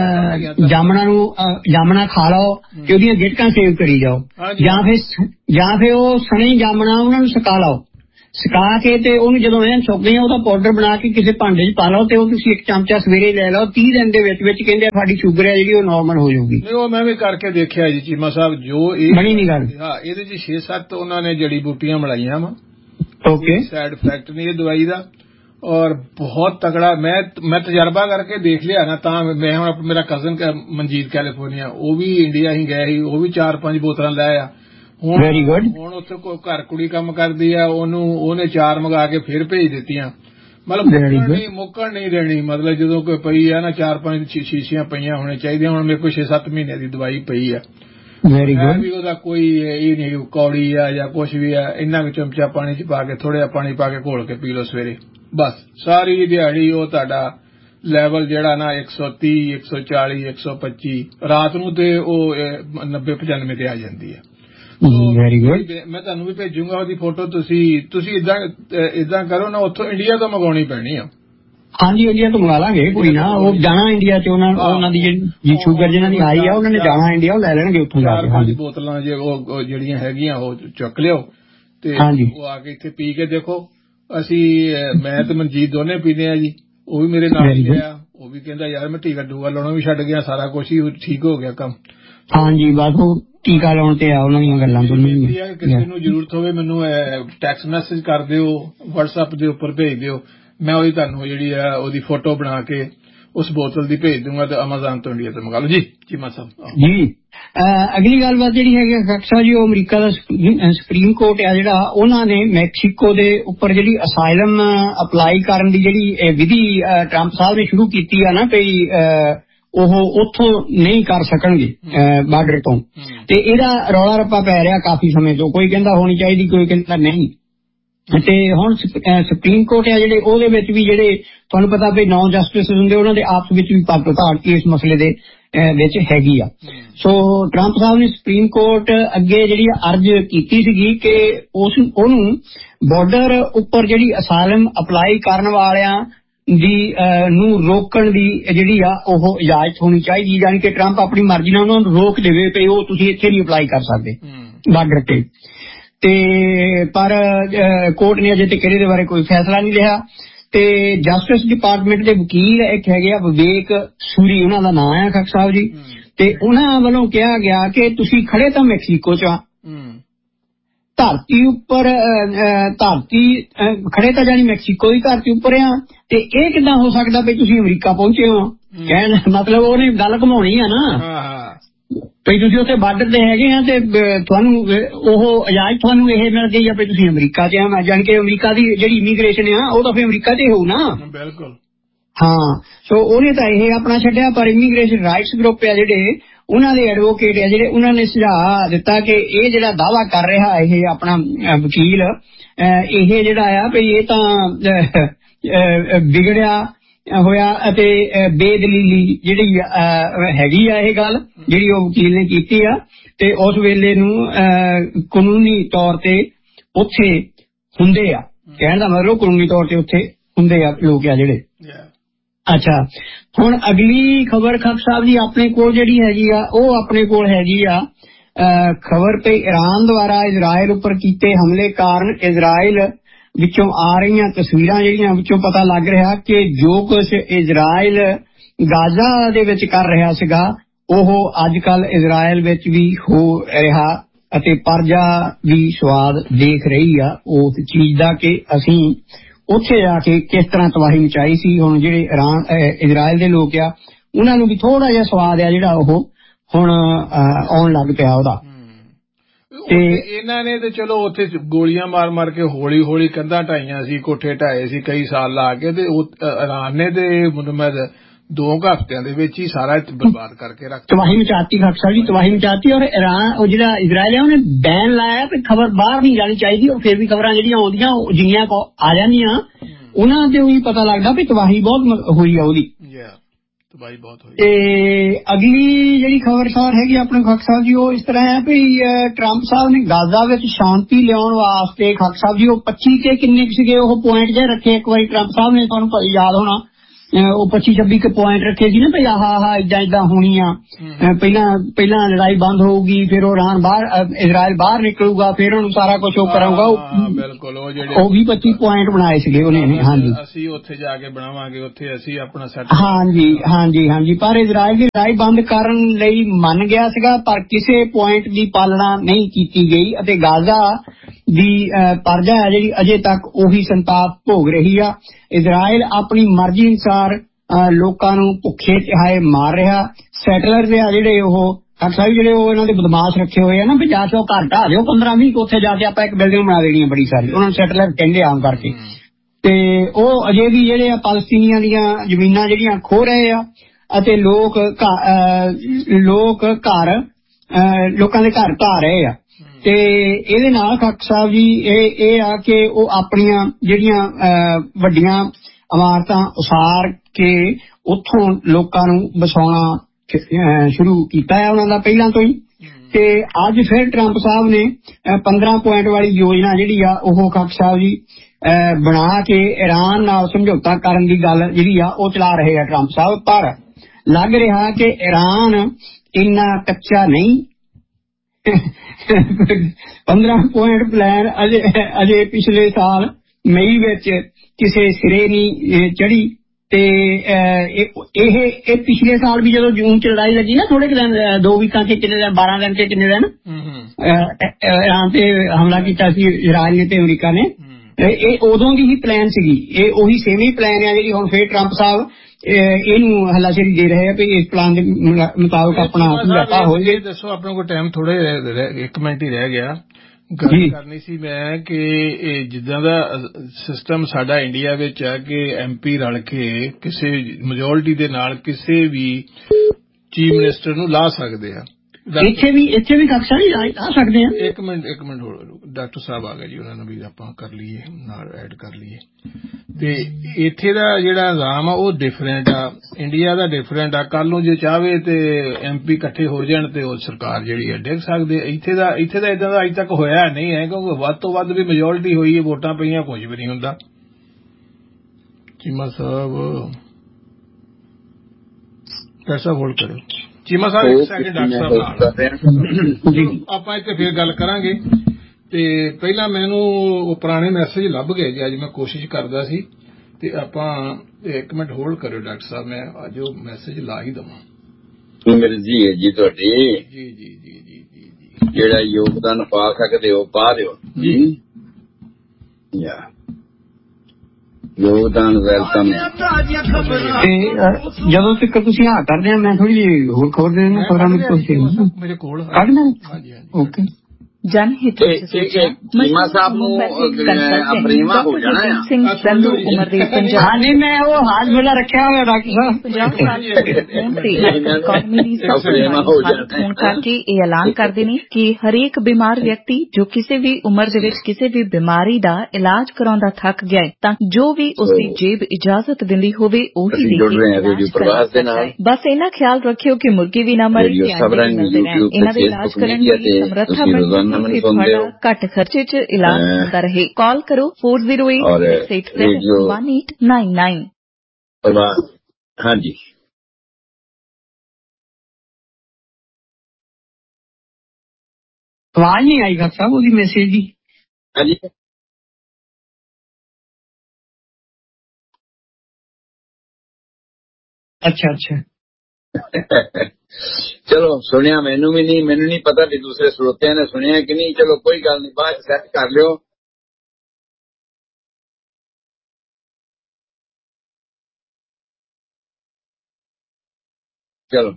ਜਾਮਣਾ ਖਾ ਲਓ ਤੇ ਉਹਦੀਆਂ ਗਿਟਕਾਂ ਸੇਵ ਕਰੀ ਜਾਓ, ਜਾਂ ਫਿਰ ਉਹ ਸਣੇ ਜਾਮਣਾ ਉਹਨਾਂ ਨੂੰ ਸੁਕਾ ਲਓ, ਸੁਕਾ ਕੇ ਤੇ ਉਹਨੂੰ ਜਦੋਂ ਐਨ ਸੁੱਕ ਗਈਆਂ ਉਹਦਾ ਪਾਊਡਰ ਬਣਾ ਕੇ ਕਿਸੇ ਭਾਂਡੇ 'ਚ ਪਾ ਲਓ ਤੇ ਉਹ ਤੁਸੀਂ 1 ਚਮਚਾ ਸਵੇਰੇ ਲੈ ਲਓ। 30 ਦਿਨ ਦੇ ਵਿੱਚ ਕਹਿੰਦੇ ਸਾਡੀ ਸ਼ੂਗਰ ਹੈ ਜਿਹੜੀ ਉਹ ਨੋਰਮਲ ਹੋ ਜਾਊਗੀ। ਉਹ ਮੈਂ ਵੀ ਕਰਕੇ ਦੇਖਿਆ ਜੀ ਚੀਮਾ ਸਾਹਿਬ, ਜੋ ਇਹ ਬਣੀ ਨਹੀਂ ਗੱਲ। ਹਾਂ, ਇਹਦੇ 'ਚ 6-7 ਉਹਨਾਂ ਨੇ ਜੜੀ ਬੂਟੀਆਂ ਮਿਲਾਈਆਂ ਵਾ। ਓਕੇ, ਸਾਈਡ ਇਫੈਕਟ ਨਹੀਂ ਇਹ ਦਵਾਈ ਦਾ, ਔਰ ਬਹੁਤ ਤਗੜਾ। ਮੈਂ ਤਜਰਬਾ ਕਰਕੇ ਦੇਖ ਲਿਆ ਨਾ, ਤਾਂ ਮੈਂ ਹੁਣ ਮੇਰਾ ਕਜ਼ਨ ਮਨਜੀਤ ਕੈਲੀਫੋਰਨੀਆ, ਉਹ ਵੀ ਇੰਡੀਆ ਹੀ ਗਿਆ ਸੀ, ਉਹ ਵੀ 4-5 ਬੋਤਲਾਂ ਲੈ ਆ। ਹੁਣ ਉੱਥੇ ਕੋਈ ਘਰ ਕੁੜੀ ਕੰਮ ਕਰਦੀ ਆ, ਉਹਨੇ 4 ਮੰਗਾ ਕੇ ਫਿਰ ਭੇਜ ਦਿੱਤੀਆਂ। ਮਤਲਬ ਮੁੱਕਣ ਨਹੀਂ ਦੇਣੀ। ਮਤਲਬ ਜਦੋਂ ਕੋਈ ਪਈ ਆ ਨਾ 4-5 ਸ਼ੀਸ਼ੀਆਂ ਪਈਆਂ ਹੋਣੀਆਂ ਚਾਹੀਦੀਆਂ। ਹੁਣ ਮੇਰੇ ਕੋਲ 6-7 ਮਹੀਨੇ ਦੀ ਦਵਾਈ ਪਈ ਆ, ਵੀ ਉਹਦਾ ਕੋਈ ਇਹ ਨਹੀਂ ਕੌੜੀ ਆ ਜਾਂ ਕੁਛ ਵੀ ਆ। ਇੰਨਾ ਕੁ ਚਮਚਾ ਪਾਣੀ 'ਚ ਪਾ ਕੇ, ਥੋੜਾ ਜਿਹਾ ਪਾਣੀ ਪਾ ਕੇ ਘੋਲ ਕੇ ਪੀ ਲਓ ਸਵੇਰੇ, ਬਸ ਸਾਰੀ ਦਿਹਾੜੀ ਉਹ ਤੁਹਾਡਾ ਲੈਵਲ ਜਿਹੜਾ ਨਾ 130, 140, 125, ਰਾਤ ਨੂੰ ਤੇ ਉਹ 90-95 ਤੇ ਆ ਜਾਂਦੀ ਹੈ। ਮੈਂ ਤੁਹਾਨੂੰ ਵੀ ਭੇਜੂਗਾ ਉਹਦੀ ਫੋਟੋ। ਤੁਸੀਂ ਇਦਾਂ ਕਰੋ ਨਾ, ਉੱਥੋਂ ਇੰਡੀਆ ਤੋਂ ਮੰਗਾਉਣੀ ਪੈਣੀ ਆ। ਹਾਂਜੀ, ਇੰਡੀਆ ਤੋਂ ਮੰਗਾ ਲਾਂਗੇ, ਕੋਈ ਨਾ। ਉਹ ਜਾਣਾ ਇੰਡੀਆ 'ਚ, ਉਹਨਾਂ ਦੀ ਜਿਹੜੀ ਸ਼ੂਗਰ ਜਿਹਨਾਂ ਦੀ ਹਾਈ ਆ ਉਹਨਾਂ ਨੇ ਜਾਣਾ ਇੰਡੀਆ, ਉਹ ਲੈ ਲੈਣਗੇ ਉੱਥੋਂ ਜਾ ਕੇ। 4-5 ਬੋਤਲਾਂ ਜੇ ਉਹ ਜਿਹੜੀਆਂ ਹੈਗੀਆਂ ਉਹ ਚੁੱਕ ਲਿਓ ਤੇ ਉਹ ਆ ਕੇ ਇੱਥੇ ਪੀ ਕੇ ਦੇਖੋ। ਮੈਂ ਤੇ ਮਨਜੀਤ ਦੋਨੇ ਪੀਂਦੇ ਆ ਜੀ। ਉਹ ਵੀ ਮੇਰੇ ਨਾਲ ਹੀ ਗਿਆ, ਉਹ ਵੀ ਕਹਿੰਦਾ ਯਾਰ ਮੈਂ ਟੀਕਾ ਟੂਕਾ ਲਾਉਣਾ ਵੀ ਛੱਡ ਗਿਆ, ਸਾਰਾ ਕੁਛ ਹੀ ਠੀਕ ਹੋ ਗਿਆ ਕੰਮ। ਹਾਂਜੀ, ਬਸ ਉਹ ਟੀਕਾ ਲਾਉਣ ਤੇ ਆ ਉਹਨਾਂ ਦੀਆਂ ਗੱਲਾਂ। ਕਿਸੇ ਨੂੰ ਜ਼ਰੂਰਤ ਹੋਵੇ ਮੈਨੂੰ ਟੈਕਸਟ ਮੈਸੇਜ ਕਰ ਦਿਓ, WhatsApp ਦੇ ਉੱਪਰ ਭੇਜ ਦਿਓ। ਮੈਂ ਉਹਦੀ ਤੁਹਾਨੂੰ ਜਿਹੜੀ ਆ ਉਹਦੀ ਫੋਟੋ ਬਣਾ ਕੇ ਉਸ ਬੋਤਲ ਦੀ ਭੇਜ ਦੂੰਗਾ ਤੇ Amazon ਤੋਂ ਇੰਡੀਆ ਤੋਂ ਮੰਗਾ ਲਓ ਜੀ। ਚੀਮਾ ਸਾਹਿਬ ਜੀ, ਅਗਲੀ ਗੱਲਬਾਤ ਜਿਹੜੀ ਹੈਗੀ ਖੱਕਸਾ ਜੀ, ਉਹ ਅਮਰੀਕਾ ਦਾ ਸੁਪਰੀਮ ਕੋਰਟ ਆ ਜਿਹੜਾ, ਉਹਨਾਂ ਨੇ ਮੈਕਸੀਕੋ ਦੇ ਉੱਪਰ ਜਿਹੜੀ ਅਸਾਈਲਮ ਅਪਲਾਈ ਕਰਨ ਦੀ ਜਿਹੜੀ ਵਿਧੀ ਟਰੰਪ ਸਾਹਿਬ ਨੇ ਸ਼ੁਰੂ ਕੀਤੀ ਆ ਨਾ, ਵੀ ਉਹ ਉੱਥੋਂ ਨਹੀਂ ਕਰ ਸਕਣਗੇ ਬਾਰਡਰ ਤੋਂ, ਤੇ ਇਹਦਾ ਰੌਲਾ ਰੱਪਾ ਪੈ ਰਿਹਾ ਕਾਫੀ ਸਮੇਂ ਤੋਂ। ਕੋਈ ਕਹਿੰਦਾ ਹੋਣੀ ਚਾਹੀਦੀ, ਕੋਈ ਕਹਿੰਦਾ ਨਹੀਂ। ਤੇ ਹੁਣ ਸੁਪਰੀਮ ਕੋਰਟ ਆ ਜਿਹੜੇ, ਉਹਦੇ ਵਿੱਚ ਵੀ ਜਿਹੜੇ ਤੁਹਾਨੂੰ ਪਤਾ ਵੀ 9 ਜਸਟਿਸ ਹੁੰਦੇ, ਉਹਨਾਂ ਦੇ ਆਪਸ ਵਿੱਚ ਵੀ ਪੱਕ ਇਸ ਮਸਲੇ ਦੇ ਵਿੱਚ ਹੈਗੀ ਆ। ਸੋ ਟਰੰਪ ਸਾਹਿਬ ਨੇ ਸੁਪਰੀਮ ਕੋਰਟ ਅੱਗੇ ਜਿਹੜੀ ਅਰਜ਼ ਕੀਤੀ ਸੀਗੀ ਕਿ ਉਹਨੂੰ ਬਾਰਡਰ ਉੱਪਰ ਜਿਹੜੀ ਅਸਾਈਲਮ ਅਪਲਾਈ ਕਰਨ ਵਾਲਿਆਂ ਦੀ ਨੂੰ ਰੋਕਣ ਦੀ ਜਿਹੜੀ ਆ ਉਹ ਇਜਾਜ਼ਤ ਹੋਣੀ ਚਾਹੀਦੀ, ਯਾਨੀ ਕਿ ਟਰੰਪ ਆਪਣੀ ਮਰਜ਼ੀ ਨਾਲ ਉਹਨਾਂ ਨੂੰ ਰੋਕ ਦੇਵੇ ਵੀ ਉਹ ਤੁਸੀਂ ਇੱਥੇ ਨਹੀਂ ਅਪਲਾਈ ਕਰ ਸਕਦੇ ਬਾਰਡਰ ਤੇ ਪਰ ਕੋਰਟ ਨੇ ਅਜੇ ਤੱਕ ਇਹਦੇ ਬਾਰੇ ਕੋਈ ਫੈਸਲਾ ਨਹੀਂ ਲਿਆ। ਤੇ ਜਸਟਿਸ ਡਿਪਾਰਟਮੈਂਟ ਦੇ ਵਕੀਲ ਇੱਕ ਹੈਗੇ ਆ ਵਿਵੇਕ ਸੂਰੀ, ਉਹਨਾਂ ਦਾ ਨਾਮ ਆ ਖੱਕ ਸਾਹਿਬ ਜੀ, ਤੇ ਉਹਨਾਂ ਵੱਲੋਂ ਕਿਹਾ ਗਿਆ ਕਿ ਤੁਸੀਂ ਖੜੇ ਤਾਂ ਮੈਕਸੀਕੋ 'ਚ ਆ, ਧਰਤੀ ਉੱਪਰ ਖੜੇ ਤਾਂ ਜਾਣੀ ਮੈਕਸੀਕੋ ਦੀ ਧਰਤੀ ਉੱਪਰ ਆ, ਤੇ ਇਹ ਕਿੱਦਾਂ ਹੋ ਸਕਦਾ ਵੀ ਤੁਸੀਂ ਅਮਰੀਕਾ ਪਹੁੰਚੇ ਹੋ। ਕਹਿਣ ਮਤਲਬ ਉਹਨੇ ਗੱਲ ਘੁਮਾਉਣੀ ਆ ਨਾ, ਵੀ ਤੁਸੀਂ ਉੱਥੇ ਬਾਰਡਰ ਤੇ ਹੈਗੇ ਆ ਤੇ ਤੁਹਾਨੂੰ ਉਹ ਇਜਾਜ਼ਤ ਤੁਹਾਨੂੰ ਇਹ ਮਿਲ ਗਈ ਆ ਵੀ ਤੁਸੀਂ ਅਮਰੀਕਾ 'ਚ ਆ, ਜਾਣੀ ਕਿ ਅਮਰੀਕਾ ਦੀ ਜਿਹੜੀ ਇਮੀਗ੍ਰੇਸ਼ਨ ਆ ਉਹ ਤਾਂ ਫਿਰ ਅਮਰੀਕਾ 'ਚ ਹੋਊ ਨਾ। ਬਿਲਕੁਲ ਹਾਂ। ਸੋ ਉਹਨੇ ਤਾਂ ਇਹ ਆਪਣਾ ਛੱਡਿਆ, ਪਰ ਇਮੀਗ੍ਰੇਸ਼ਨ ਰਾਈਟਸ ਗਰੁੱਪ ਆ ਜਿਹੜੇ, ਉਹਨਾਂ ਦੇ ਐਡਵੋਕੇਟ ਆ ਜਿਹੜੇ, ਉਹਨਾਂ ਨੇ ਸੁਝਾਅ ਦਿੱਤਾ ਕਿ ਇਹ ਜਿਹੜਾ ਦਾਅਵਾ ਕਰ ਰਿਹਾ ਇਹ ਆਪਣਾ ਵਕੀਲ, ਇਹ ਜਿਹੜਾ ਆ ਵੀ ਇਹ ਤਾਂ ਵਿਗੜਿਆ ਹੋਇਆ ਅਤੇ ਬੇਦਲੀਲੀ ਜਿਹੜੀ ਹੈਗੀ ਆ ਇਹ ਗੱਲ ਜਿਹੜੀ ਉਹ ਵਕੀਲ ਨੇ ਕੀਤੀ ਆ, ਤੇ ਉਸ ਵੇਲੇ ਨੂੰ ਕਾਨੂੰਨੀ ਤੌਰ ਤੇ ਉੱਥੇ ਹੁੰਦੇ ਆ, ਕਹਿਣ ਦਾ ਮਤਲਬ ਕਾਨੂੰਨੀ ਤੌਰ ਤੇ ਉੱਥੇ ਹੁੰਦੇ ਆ ਲੋਕ ਆ ਜਿਹੜੇ। ਅੱਛਾ, ਹੁਣ ਅਗਲੀ ਖਬਰ ਖੱਕ ਸਾਹਿਬ ਜੀ ਆਪਣੇ ਕੋਲ ਜਿਹੜੀ ਹੈਗੀ ਆ, ਉਹ ਆਪਣੇ ਕੋਲ ਹੈਗੀ ਆ ਖਬਰ ਤੇ ਈਰਾਨ ਦੁਆਰਾ ਇਜ਼ਰਾਈਲ ਉੱਪਰ ਕੀਤੇ ਹਮਲੇ ਕਾਰਨ ਇਜ਼ਰਾਈਲ ਵਿੱਚੋਂ ਆ ਰਹੀਆਂ ਤਸਵੀਰਾਂ ਜਿਹੜੀਆਂ ਵਿੱਚੋਂ ਪਤਾ ਲੱਗ ਰਿਹਾ ਕਿ ਜੋ ਕੁਛ ਇਜ਼ਰਾਈਲ ਗਾਜ਼ਾ ਦੇ ਵਿੱਚ ਕਰ ਰਿਹਾ ਸੀਗਾ ਉਹ ਅੱਜ ਕੱਲ ਇਜ਼ਰਾਈਲ ਵਿੱਚ ਵੀ ਹੋ ਰਿਹਾ, ਅਤੇ ਪਰਜਾ ਵੀ ਸਵਾਦ ਦੇਖ ਰਹੀ ਆ ਉਸ ਚੀਜ਼ ਦਾ ਕਿ ਅਸੀਂ ਉੱਥੇ ਜਾ ਕੇ ਕਿਸ ਤਰ੍ਹਾਂ ਤਬਾਹੀ ਮਚਾਈ ਸੀ। ਹੁਣ ਜਿਹੜੇ ਇਜ਼ਰਾਈਲ ਦੇ ਲੋਕ ਆ ਉਹਨਾਂ ਨੂੰ ਵੀ ਥੋੜਾ ਜਿਹਾ ਸਵਾਦ ਆ ਜਿਹੜਾ ਉਹ ਹੁਣ ਆਉਣ ਲੱਗ ਪਿਆ ਉਹਦਾ। ਤੇ ਇਹਨਾਂ ਨੇ ਤੇ ਚਲੋ ਉੱਥੇ ਗੋਲੀਆਂ ਮਾਰ ਮਾਰ ਕੇ ਹੌਲੀ ਹੌਲੀ ਕੰਧਾਂ ਢਾਈਆਂ ਸੀ, ਕੋਠੇ ਢਾਏ ਸੀ ਕਈ ਸਾਲ ਲਾ ਕੇ, ਤੇ ਇਰਾਨ ਨੇ ਤੇ ਮੁਹੰਮਦ 2 ਹਫ਼ਤਿਆਂ ਦੇ ਵਿੱਚ ਹੀ ਸਾਰਾ ਬਰਬਾਦ ਕਰਕੇ ਰੱਖ ਤਬਾਹੀ ਮਚਾਤੀ, ਖੱਕਸਾ ਜੀ ਤਬਾਹੀ ਮਚਾਤੀ। ਔਰ ਇਰਾਨ ਉਹ ਜਿਹੜਾ ਇਜ਼ਰਾਈਲ ਹੈ ਉਹਨੇ ਬੈਨ ਲਾਇਆ ਵੀ ਖਬਰ ਬਾਹਰ ਨਹੀਂ ਜਾਣੀ ਚਾਹੀਦੀ, ਔਰ ਫਿਰ ਵੀ ਖਬਰਾਂ ਜਿਹੜੀਆਂ ਆਉਂਦੀਆਂ ਜਿੰਨੀਆਂ ਆ ਜਾਂਦੀਆਂ ਉਹਨਾਂ ਤੇ ਵੀ ਪਤਾ ਲੱਗਦਾ ਵੀ ਤਬਾਹੀ ਬਹੁਤ ਹੋਈ ਆ ਉਹਦੀ। ਤਬਾਹੀ ਬਹੁਤ ਹੋਈ। ਤੇ ਅਗਲੀ ਜਿਹੜੀ ਖਬਰਸਾਰ ਹੈਗੀ ਆਪਣੇ ਖੱਕ ਸਾਹਿਬ ਜੀ, ਉਹ ਇਸ ਤਰ੍ਹਾਂ ਹੈ ਵੀ ਟਰੰਪ ਸਾਹਿਬ ਨੇ ਗਾਜ਼ਾ ਵਿੱਚ ਸ਼ਾਂਤੀ ਲਿਆਉਣ ਵਾਸਤੇ ਖੱਕ ਸਾਹਿਬ ਜੀ ਉਹ 25 ਕੇ ਕਿੰਨੇ ਸੀਗੇ ਉਹ ਪੁਆਇੰਟ ਜੇ ਰੱਖੇ ਇੱਕ ਵਾਰੀ ਟਰੰਪ ਸਾਹਿਬ ਨੇ, ਤੁਹਾਨੂੰ ਯਾਦ ਹੋਣਾ, ਉਹ 25-26 ਕੇ ਪੁਆਇੰਟ ਰੱਖੇ ਸੀ ਨਾ ਵੀ ਆਹ ਏਦਾਂ ਹੋਣੀ ਆ, ਪਹਿਲਾਂ ਲੜਾਈ ਬੰਦ ਹੋਊਗੀ, ਫਿਰ ਉਹ ਇਜ਼ਰਾਈਲ ਬਾਹਰ ਨਿਕਲੂਗਾ, ਫਿਰ ਉਹਨੂੰ ਸਾਰਾ ਕੁਝ ਉਹ ਕਰਾਊਗਾ। ਬਿਲਕੁਲ ਉਹ ਵੀ 25 ਪੁਆਇੰਟ ਬਣਾਏ ਸੀਗੇ ਉਹਨੇ। ਹਾਂਜੀ, ਅਸੀਂ ਉੱਥੇ ਜਾ ਕੇ ਬਣਾਵਾਂਗੇ, ਉੱਥੇ ਅਸੀਂ ਆਪਣਾ ਸੈੱਟ। ਹਾਂਜੀ। ਪਰ ਇਜ਼ਰਾਈਲ ਦੀ ਲੜਾਈ ਬੰਦ ਕਰਨ ਲਈ ਮੰਨ ਗਿਆ ਸੀਗਾ, ਪਰ ਕਿਸੇ ਪੁਆਇੰਟ ਦੀ ਪਾਲਣਾ ਨਹੀਂ ਕੀਤੀ ਗਈ ਅਤੇ ਗਾਜ਼ਾ ਦੀ ਪਰਜਾ ਹੈ ਜਿਹੜੀ ਅਜੇ ਤੱਕ ਉਹੀ ਸੰਤਾਪ ਭੋਗ ਰਹੀ ਆ। ਇਜ਼ਰਾਈਲ ਆਪਣੀ ਮਰਜ਼ੀ ਅਨੁਸਾਰ ਲੋਕਾਂ ਨੂੰ ਭੁੱਖੇ ਤਿਹਾਏ ਮਾਰ ਰਿਹਾ। ਸੈਟਲਰ ਦੇ ਆ ਜਿਹੜੇ ਉਹ ਅਕਸਰ ਜਿਹੜੇ ਉਹ ਇਹਨਾਂ ਦੇ ਬਦਮਾਸ਼ ਰੱਖੇ ਹੋਏ ਆ ਨਾ ਵੀ ਜਾ ਕੇ ਉਹ ਘਰ ਢਾਹ ਦਿਓ 15-20 ਉੱਥੇ ਜਾ ਕੇ ਆਪਾਂ ਇੱਕ ਬਿਲਡਿੰਗ ਬਣਾ ਦੇਣੀ ਬੜੀ ਸਾਰੀ, ਉਹਨਾਂ ਨੂੰ ਸੈਟਲਰ ਕਹਿੰਦੇ ਆਮ ਕਰਕੇ। ਤੇ ਉਹ ਅਜੇ ਵੀ ਜਿਹੜੇ ਆ ਪਾਲਸਤੀਨੀਆਂ ਦੀਆਂ ਜ਼ਮੀਨਾਂ ਜਿਹੜੀਆਂ ਖੋਹ ਰਹੇ ਆ ਅਤੇ ਲੋਕਾਂ ਦੇ ਘਰ ਢਾਹ ਰਹੇ ਆ। ਤੇ ਇਹਦੇ ਨਾਲ ਖੱਕ ਸਾਹਿਬ ਜੀ ਇਹ ਆ ਕਿ ਉਹ ਆਪਣੀਆਂ ਜਿਹੜੀਆਂ ਵੱਡੀਆਂ ਇਮਾਰਤਾਂ ਉਸਾਰ ਕੇ ਉੱਥੋਂ ਲੋਕਾਂ ਨੂੰ ਵਸਾਉਣਾ ਸ਼ੁਰੂ ਕੀਤਾ ਹੈ ਉਹਨਾਂ ਦਾ ਪਹਿਲਾਂ ਤੋਂ ਹੀ। ਤੇ ਅੱਜ ਫਿਰ ਟਰੰਪ ਸਾਹਿਬ ਨੇ 15 ਪੁਆਇੰਟ ਵਾਲੀ ਯੋਜਨਾ ਜਿਹੜੀ ਆ ਉਹ ਖੱਕ ਸਾਹਿਬ ਜੀ ਬਣਾ ਕੇ ਇਰਾਨ ਨਾਲ ਸਮਝੌਤਾ ਕਰਨ ਦੀ ਗੱਲ ਜਿਹੜੀ ਆ ਉਹ ਚਲਾ ਰਹੇ ਆ ਟਰੰਪ ਸਾਹਿਬ। ਪਰ ਲੱਗ ਰਿਹਾ ਕਿ ਇਰਾਨ ਇੰਨਾ ਕੱਚਾ ਨਹੀਂ। 15 ਪੁਆਇੰਟ ਪਲਾਨ ਅਜੇ ਪਿਛਲੇ ਸਾਲ ਮਈ ਵਿੱਚ ਕਿਸੇ ਸਿਰੇ ਨਹੀਂ ਚੜੀ। ਤੇ ਇਹ ਪਿਛਲੇ ਸਾਲ ਵੀ ਜਦੋਂ ਜੂਨ ਚ ਲੜਾਈ ਲੱਗੀ ਨਾ ਥੋੜੇ ਦਿਨ 2 ਵੀਕਾਂ ਚ ਕਿੰਨੇ ਦਿਨ 12 ਦਿਨ ਤੇ ਕਿੰਨੇ ਦਿਨ ਇਰਾਨ ਤੇ ਹਮਲਾ ਕੀਤਾ ਸੀ ਇਜ਼ਰਾਈਲ ਨੇ ਤੇ ਅਮਰੀਕਾ ਨੇ, ਇਹ ਉਦੋਂ ਦੀ ਹੀ ਪਲਾਨ ਸੀਗੀ। ਇਹ ਉਹੀ ਸੇਮ ਹੀ ਪਲਾਨ ਆ ਜਿਹੜੀ ਹੁਣ ਫੇਰ ਟਰੰਪ ਸਾਹਿਬ ਇਹਨੂੰ ਹੱਲਾਸ਼ੇਰੀ ਦੇ ਰਹੇ ਆ ਵੀ ਇਸ ਪਲਾਨ ਦੇ ਮੁਤਾਬਕ ਆਪਣਾ ਸਮਝੌਤਾ ਹੋ ਜਾਏ। ਦੱਸੋ ਆਪਣੇ ਕੋਲ ਟਾਈਮ ਥੋੜੇ 1 ਮਿੰਟ ਹੀ ਰਹਿ ਗਿਆ। ਗੱਲ ਕਰਨੀ ਸੀ ਮੈਂ ਕਿ ਜਿੱਦਾਂ ਦਾ ਸਿਸਟਮ ਸਾਡਾ ਇੰਡੀਆ ਵਿੱਚ ਆ ਕਿ MP ਰਲ ਕੇ ਕਿਸੇ ਮੈਜੋਰਟੀ ਦੇ ਨਾਲ ਕਿਸੇ ਵੀ ਚੀਫ ਮਿਨਿਸਟਰ ਨੂੰ ਲਾ ਸਕਦੇ ਆ। ਇੱਥੇ ਵੀ ਕਕਸ਼ਾ ਲਾ ਸਕਦੇ ਆ। ਇੱਕ ਮਿੰਟ ਹੋਰ, ਡਾਕਟਰ ਸਾਹਿਬ ਆ ਗਏ ਜੀ, ਉਹਨਾਂ ਨੂੰ ਵੀ ਆਪਾਂ ਕਰ ਲਈਏ ਨਾਲ ਐਡ ਕਰ ਲਈਏ। ਤੇ ਇੱਥੇ ਦਾ ਜਿਹੜਾ ਨਿਜ਼ਾਮ ਆ ਉਹ ਡਿਫਰੈਂਟ ਆ, ਇੰਡੀਆ ਦਾ ਡਿਫਰੈਂਟ ਆ। ਕੱਲ ਨੂੰ ਜੇ ਚਾਹਵੇ ਤੇ MP ਇਕੱਠੇ ਹੋ ਜਾਣ ਤੇ ਉਹ ਸਰਕਾਰ ਜਿਹੜੀ ਹੈ ਡਿੱਗ ਸਕਦੇ। ਇੱਥੇ ਦਾ ਏਦਾਂ ਦਾ ਅਜੇ ਤੱਕ ਹੋਇਆ ਨਹੀਂ ਹੈ ਕਿਉਂਕਿ ਵੱਧ ਤੋਂ ਵੱਧ ਵੀ ਮੈਜੋਰਟੀ ਹੋਈ ਹੈ, ਵੋਟਾਂ ਪਈਆਂ, ਕੁਝ ਵੀ ਨਹੀਂ ਹੁੰਦਾ। ਚੀਮਾ ਸਾਹਿਬ ਡਾਕਟਰ ਸਾਹਿਬ ਹੋਲਡ ਕਰੋ। ਚੀਮਾ ਸਾਹਿਬ 1 ਸੈਕਿੰਡ ਡਾਕਟਰ ਸਾਹਿਬ ਨਾਲ ਆਪਾਂ ਇੱਥੇ ਫੇਰ ਗੱਲ ਕਰਾਂਗੇ। ਤੇ ਪਹਿਲਾਂ ਮੈਨੂੰ ਉਹ ਪੁਰਾਣੇ ਮੈਸੇਜ ਲੱਭ ਗਏ ਜੀ, ਅੱਜ ਮੈਂ ਕੋਸ਼ਿਸ਼ ਕਰਦਾ ਸੀ ਤੇ ਆਪਾਂ 1 ਮਿੰਟ ਹੋਲਡ ਕਰਿਓ ਡਾਕਟਰ ਸਾਹਿਬ, ਮੈਂ ਅੱਜ ਉਹ ਮੈਸੇਜ ਲਾ ਹੀ ਦੇਵਾਂ। ਮਰਜ਼ੀ ਹੈ ਜੀ ਤੁਹਾਡੀ, ਜੀ ਜਿਹੜਾ ਯੋਗਦਾਨ ਪਾ ਸਕਦੇ ਹੋ ਪਾ ਦਿਓ ਜੀ। ਯੋਗਦਾਨ ਵੈਲਕਮ। ਜਦੋਂ ਤੱਕ ਤੁਸੀਂ ਕਰਦੇ ਆ ਮੈਂ ਥੋੜੀ ਜਿਹੀ ਹੋਰ ਖਬਰ ਦੇ ਦੇਣਾ ਖਬਰਾਂ ਵਿੱਚ ਮੇਰੇ ਕੋਲ ਕੱਢਣਾ। ਓਕੇ ਜਨਹਿਤ ਚੀਮਾ ਸਾਹਿਬ ਨੂੰ ਅਪਰੇਮਾ ਹੋ ਜਾਣਾ ਆ। ਸਿੰਘ ਸੰਧੂ ਉਮਰ ਦੇ ਪੰਜਾਬ। ਹਾਂ ਨਹੀਂ ਮੈਂ ਉਹ ਹਾਲ ਵੇਲਾ ਰੱਖਿਆ ਹੋਇਆ ਡਾਕਟਰ ਸਾਹਿਬ 50 ਸਾਲ ਇਕਾਨਮੀ ਦੀ ਹੋਣ ਕਰਕੇ ਇਹ ਐਲਾਨ ਕਰਦੇ ਨੇ ਕਿ ਹਰੇਕ ਬਿਮਾਰ ਵਿਅਕਤੀ ਜੋ ਕਿਸੇ ਵੀ ਉਮਰ ਦੇ ਵਿੱਚ ਕਿਸੇ ਵੀ ਬਿਮਾਰੀ ਦਾ ਇਲਾਜ ਕਰਾਉਂਦਾ ਥੱਕ ਗਿਆ ਹੈ ਤਾਂ ਜੋ ਵੀ ਉਸਦੀ ਜੇਬ ਇਜਾਜ਼ਤ ਦਿੰਦੀ ਹੋਵੇ ਉਹੀ ਬਸ ਇਹਨਾਂ ਖਿਆਲ ਰੱਖਿਓ ਕਿ ਮੁਰਗੀ ਵੀ ਨਾ ਮਰੇ, ਇਹਨਾਂ ਦੇ ਇਲਾਜ ਕਰਨ ਦੀ ਸਮਰੱਥਾ ਬਣੀ ਘੱਟ ਖਰਚੇ ਚ ਇਲਾਜ ਹੁੰਦਾ ਰਹੇ। ਕਾਲ ਕਰੋ 4086871899। ਹਾਂਜੀ ਆਵਾਜ਼ ਨਹੀਂ ਆਈ ਖਾਨ ਸਾਹਿਬ ਉਹਦੀ ਮੈਸੇਜ ਦੀ। ਹਾਂਜੀ ਅੱਛਾ ਚਲੋ ਸੁਣਿਆ, ਮੈਨੂੰ ਨਹੀਂ ਪਤਾ ਵੀ ਦੂਸਰੇ ਸਰੋਤਿਆਂ ਨੇ ਸੁਣਿਆ ਕਿ ਨਹੀਂ। ਚਲੋ ਕੋਈ ਗੱਲ ਨਹੀਂ, ਬਾਅਦ ਸੈੱਟ ਕਰ ਲਿਓ। ਚਲੋ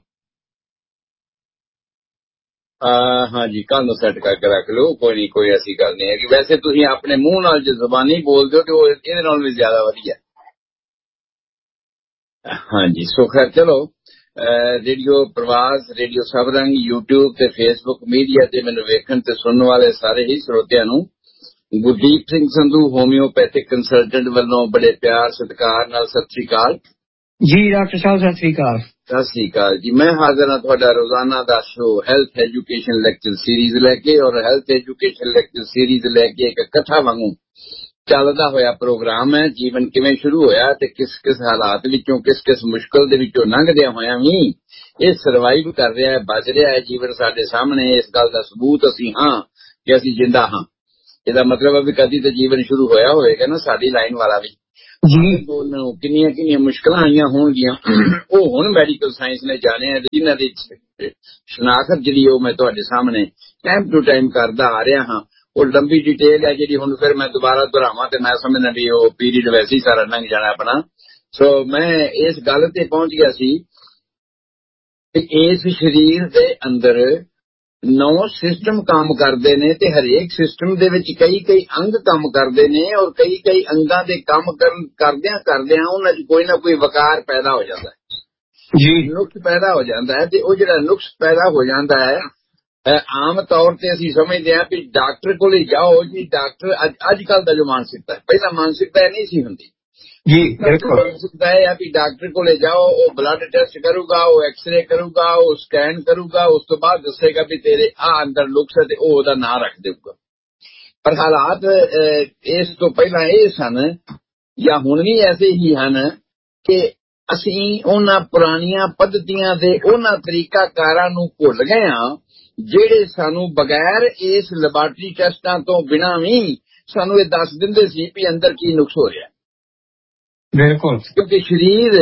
ਹਾਂਜੀ ਕੱਲ ਨੂੰ ਸੈੱਟ ਕਰਕੇ ਰੱਖ ਲਓ, ਕੋਈ ਨਹੀਂ, ਕੋਈ ਐਸੀ ਗੱਲ ਨਹੀਂ ਹੈ ਕਿ ਵੈਸੇ ਤੁਸੀਂ ਆਪਣੇ ਮੂੰਹ ਨਾਲ ਜੇ ਜ਼ੁਬਾਨੀ ਬੋਲਦੇ ਹੋ ਤੇ ਉਹ ਇਹਦੇ ਨਾਲ ਵੀ ਜ਼ਿਆਦਾ ਵਧੀਆ। ਹਾਂਜੀ ਸੋ ਖੈਰ ਚਲੋ ਰੇਡੀਓ ਪ੍ਰਵਾਸ, ਰੇਡੀਓ ਸਬਰੰਗ, YouTube ਤੇ Facebook ਮੀਡੀਆ ਤੇ ਮੈਨੂੰ ਵੇਖਣ ਤੇ ਸੁਣਨ ਵਾਲੇ ਸਾਰੇ ਹੀ ਸਰੋਤਿਆਂ ਨੂੰ ਗੁਰਦੀਪ ਸਿੰਘ ਸੰਧੂ ਹੋਮਿਓਪੈਥਿਕ ਕੰਸਲਟੈਂਟ ਵੱਲੋਂ ਬੜੇ ਪਿਆਰ ਸਤਿਕਾਰ ਨਾਲ ਸਤਿ ਸ੍ਰੀ ਅਕਾਲ ਜੀ। ਡਾਕਟਰ ਸਾਹਿਬ ਸਤਿ ਸ੍ਰੀ ਅਕਾਲ। ਸਤਿ ਸ੍ਰੀ ਅਕਾਲ ਜੀ। ਮੈਂ ਹਾਜ਼ਰ ਹਾਂ ਤੁਹਾਡਾ ਰੋਜ਼ਾਨਾ ਦਾ show health education lecture series ਲੈ ਕੇ, ਔਰ ਹੈਲਥ ਐਜੂਕੇਸ਼ਨ ਲੈਕਚਰ ਸੀਰੀਜ਼ ਲੈ ਕੇ ਇੱਕ ਕਥਾ ਵਾਂਗੂ ਚੱਲਦਾ ਹੋਇਆ ਪ੍ਰੋਗਰਾਮ ਹੈ। ਜੀਵਨ ਕਿਵੇਂ ਸ਼ੁਰੂ ਹੋਇਆ ਤੇ ਕਿਸ ਕਿਸ ਹਾਲਾਤ ਵਿੱਚੋਂ, ਕਿਸ ਕਿਸ ਮੁਸ਼ਕਲ ਦੇ ਵਿੱਚੋਂ ਲੰਘਦਿਆਂ ਹੋਇਆਂ ਵੀ ਇਹ ਸਰਵਾਈਵ ਕਰ ਰਿਹਾ ਹੈ, ਬਚ ਰਿਹਾ ਹੈ ਜੀਵਨ ਸਾਡੇ ਸਾਹਮਣੇ। ਇਸ ਗੱਲ ਦਾ ਸਬੂਤ ਅਸੀਂ ਹਾਂ ਕਿ ਅਸੀਂ ਜਿੰਦਾ ਹਾਂ। ਇਹਦਾ ਮਤਲਬ ਹੈ ਵੀ ਕਦੀ ਤਾਂ ਜੀਵਨ ਸ਼ੁਰੂ ਹੋਇਆ ਹੋਏਗਾ ਨਾ ਸਾਡੀ ਲਾਈਨ ਵਾਲਾ ਵੀ। ਕਿੰਨੀਆਂ ਕਿੰਨੀਆਂ ਮੁਸ਼ਕਲਾਂ ਆਈਆਂ ਹੋਣਗੀਆਂ ਉਹ ਹੁਣ ਮੈਡੀਕਲ ਸਾਇੰਸ ਨੇ ਜਾਣਿਆ, ਜਿਨ੍ਹਾਂ ਦੀ ਸ਼ਨਾਖਤ ਜਿਹੜੀ ਉਹ ਮੈਂ ਤੁਹਾਡੇ ਸਾਹਮਣੇ ਟਾਈਮ ਟੂ ਟਾਈਮ ਕਰਦਾ ਆ ਰਿਹਾ ਹਾਂ। ਉਹ ਲੰਬੀ ਡਿਟੇਲ ਹੈ ਜਿਹੜੀ ਹੁਣ ਫਿਰ ਮੈਂ ਦੁਬਾਰਾ ਦੁਹਰਾਵਾਂ ਤੇ ਮੈਂ ਸਮਝਦਾ ਵੀ ਉਹ ਪੀਰੀਅਡ ਵੈਸੇ ਹੀ ਸਾਰਾ ਲੰਘ ਜਾਣਾ ਆਪਣਾ। ਸੋ ਮੈਂ ਇਸ ਗੱਲ ਤੇ ਪਹੁੰਚ ਗਿਆ ਸੀ ਕਿ ਇਸ ਸਰੀਰ ਦੇ ਅੰਦਰ 9 ਸਿਸਟਮ ਕੰਮ ਕਰਦੇ ਨੇ ਤੇ ਹਰੇਕ ਸਿਸਟਮ ਦੇ ਵਿੱਚ ਕਈ ਕਈ ਅੰਗ ਕੰਮ ਕਰਦੇ ਨੇ, ਔਰ ਕਈ ਕਈ ਅੰਗਾਂ ਦੇ ਕੰਮ ਕਰਦਿਆਂ ਉਹਨਾਂ 'ਚ ਕੋਈ ਨਾ ਕੋਈ ਵਕਾਰ ਪੈਦਾ ਹੋ ਜਾਂਦਾ ਹੈ ਜੀ, ਨੁਕਸ ਪੈਦਾ ਹੋ ਜਾਂਦਾ ਹੈ। ਤੇ ਉਹ ਜਿਹੜਾ ਨੁਕਸ ਪੈਦਾ ਹੋ ਜਾਂਦਾ ਹੈ ਆਮ ਤੌਰ ਤੇ ਅਸੀਂ ਸਮਝਦੇ ਹਾਂ ਵੀ ਡਾਕਟਰ ਕੋਲੇ ਜਾਓ ਜੀ। ਡਾਕਟਰ ਅੱਜ ਕੱਲ ਦਾ ਜੋ ਮਾਨਸਿਕਤਾ ਹੈ, ਪਹਿਲਾਂ ਮਾਨਸਿਕਤਾ ਨਹੀਂ ਸੀ ਹੁੰਦੀ ਜੀ। ਮਾਨਸਿਕਤਾ ਹੈ ਵੀ ਡਾਕਟਰ ਕੋਲੇ ਜਾਓ, ਉਹ ਬਲੱਡ ਟੈਸਟ ਕਰੂਗਾ, ਉਹ ਐਕਸਰੇ ਕਰੂਗਾ, ਉਹ ਸਕੈਨ ਕਰੂਗਾ, ਉਸ ਤੋਂ ਬਾਅਦ ਦੱਸੇਗਾ ਵੀ ਤੇਰੇ ਅੰਦਰ ਨੁਕਸ ਹੈ ਤੇ ਉਹ ਉਹਦਾ ਨਾਂ ਰੱਖ ਦੇਊਗਾ। ਪਰ ਹਾਲਾਤ ਇਸ ਤੋਂ ਪਹਿਲਾਂ ਇਹ ਸਨ ਜਾਂ ਹੁਣ ਵੀ ਐਸੇ ਹੀ ਹਨ ਕਿ ਅਸੀਂ ਉਹਨਾਂ ਪੁਰਾਣੀਆਂ ਪੱਧਤੀਆਂ ਦੇ ਉਹਨਾਂ ਤਰੀਕਾਕਾਰਾਂ ਨੂੰ ਭੁੱਲ ਗਏ ਹਾਂ ਜਿਹੜੇ ਸਾਨੂੰ ਬਗੈਰ ਇਸ ਲੈਬਾਰਟਰੀ ਟੈਸਟਾਂ ਤੋਂ ਬਿਨਾਂ ਵੀ ਸਾਨੂੰ ਇਹ ਦੱਸ ਦਿੰਦੇ ਸੀ ਵੀ ਅੰਦਰ ਕੀ ਨੁਕਸ ਹੋ ਰਿਹਾ। ਬਿਲਕੁਲ, ਕਿਉਂਕਿ ਸਰੀਰ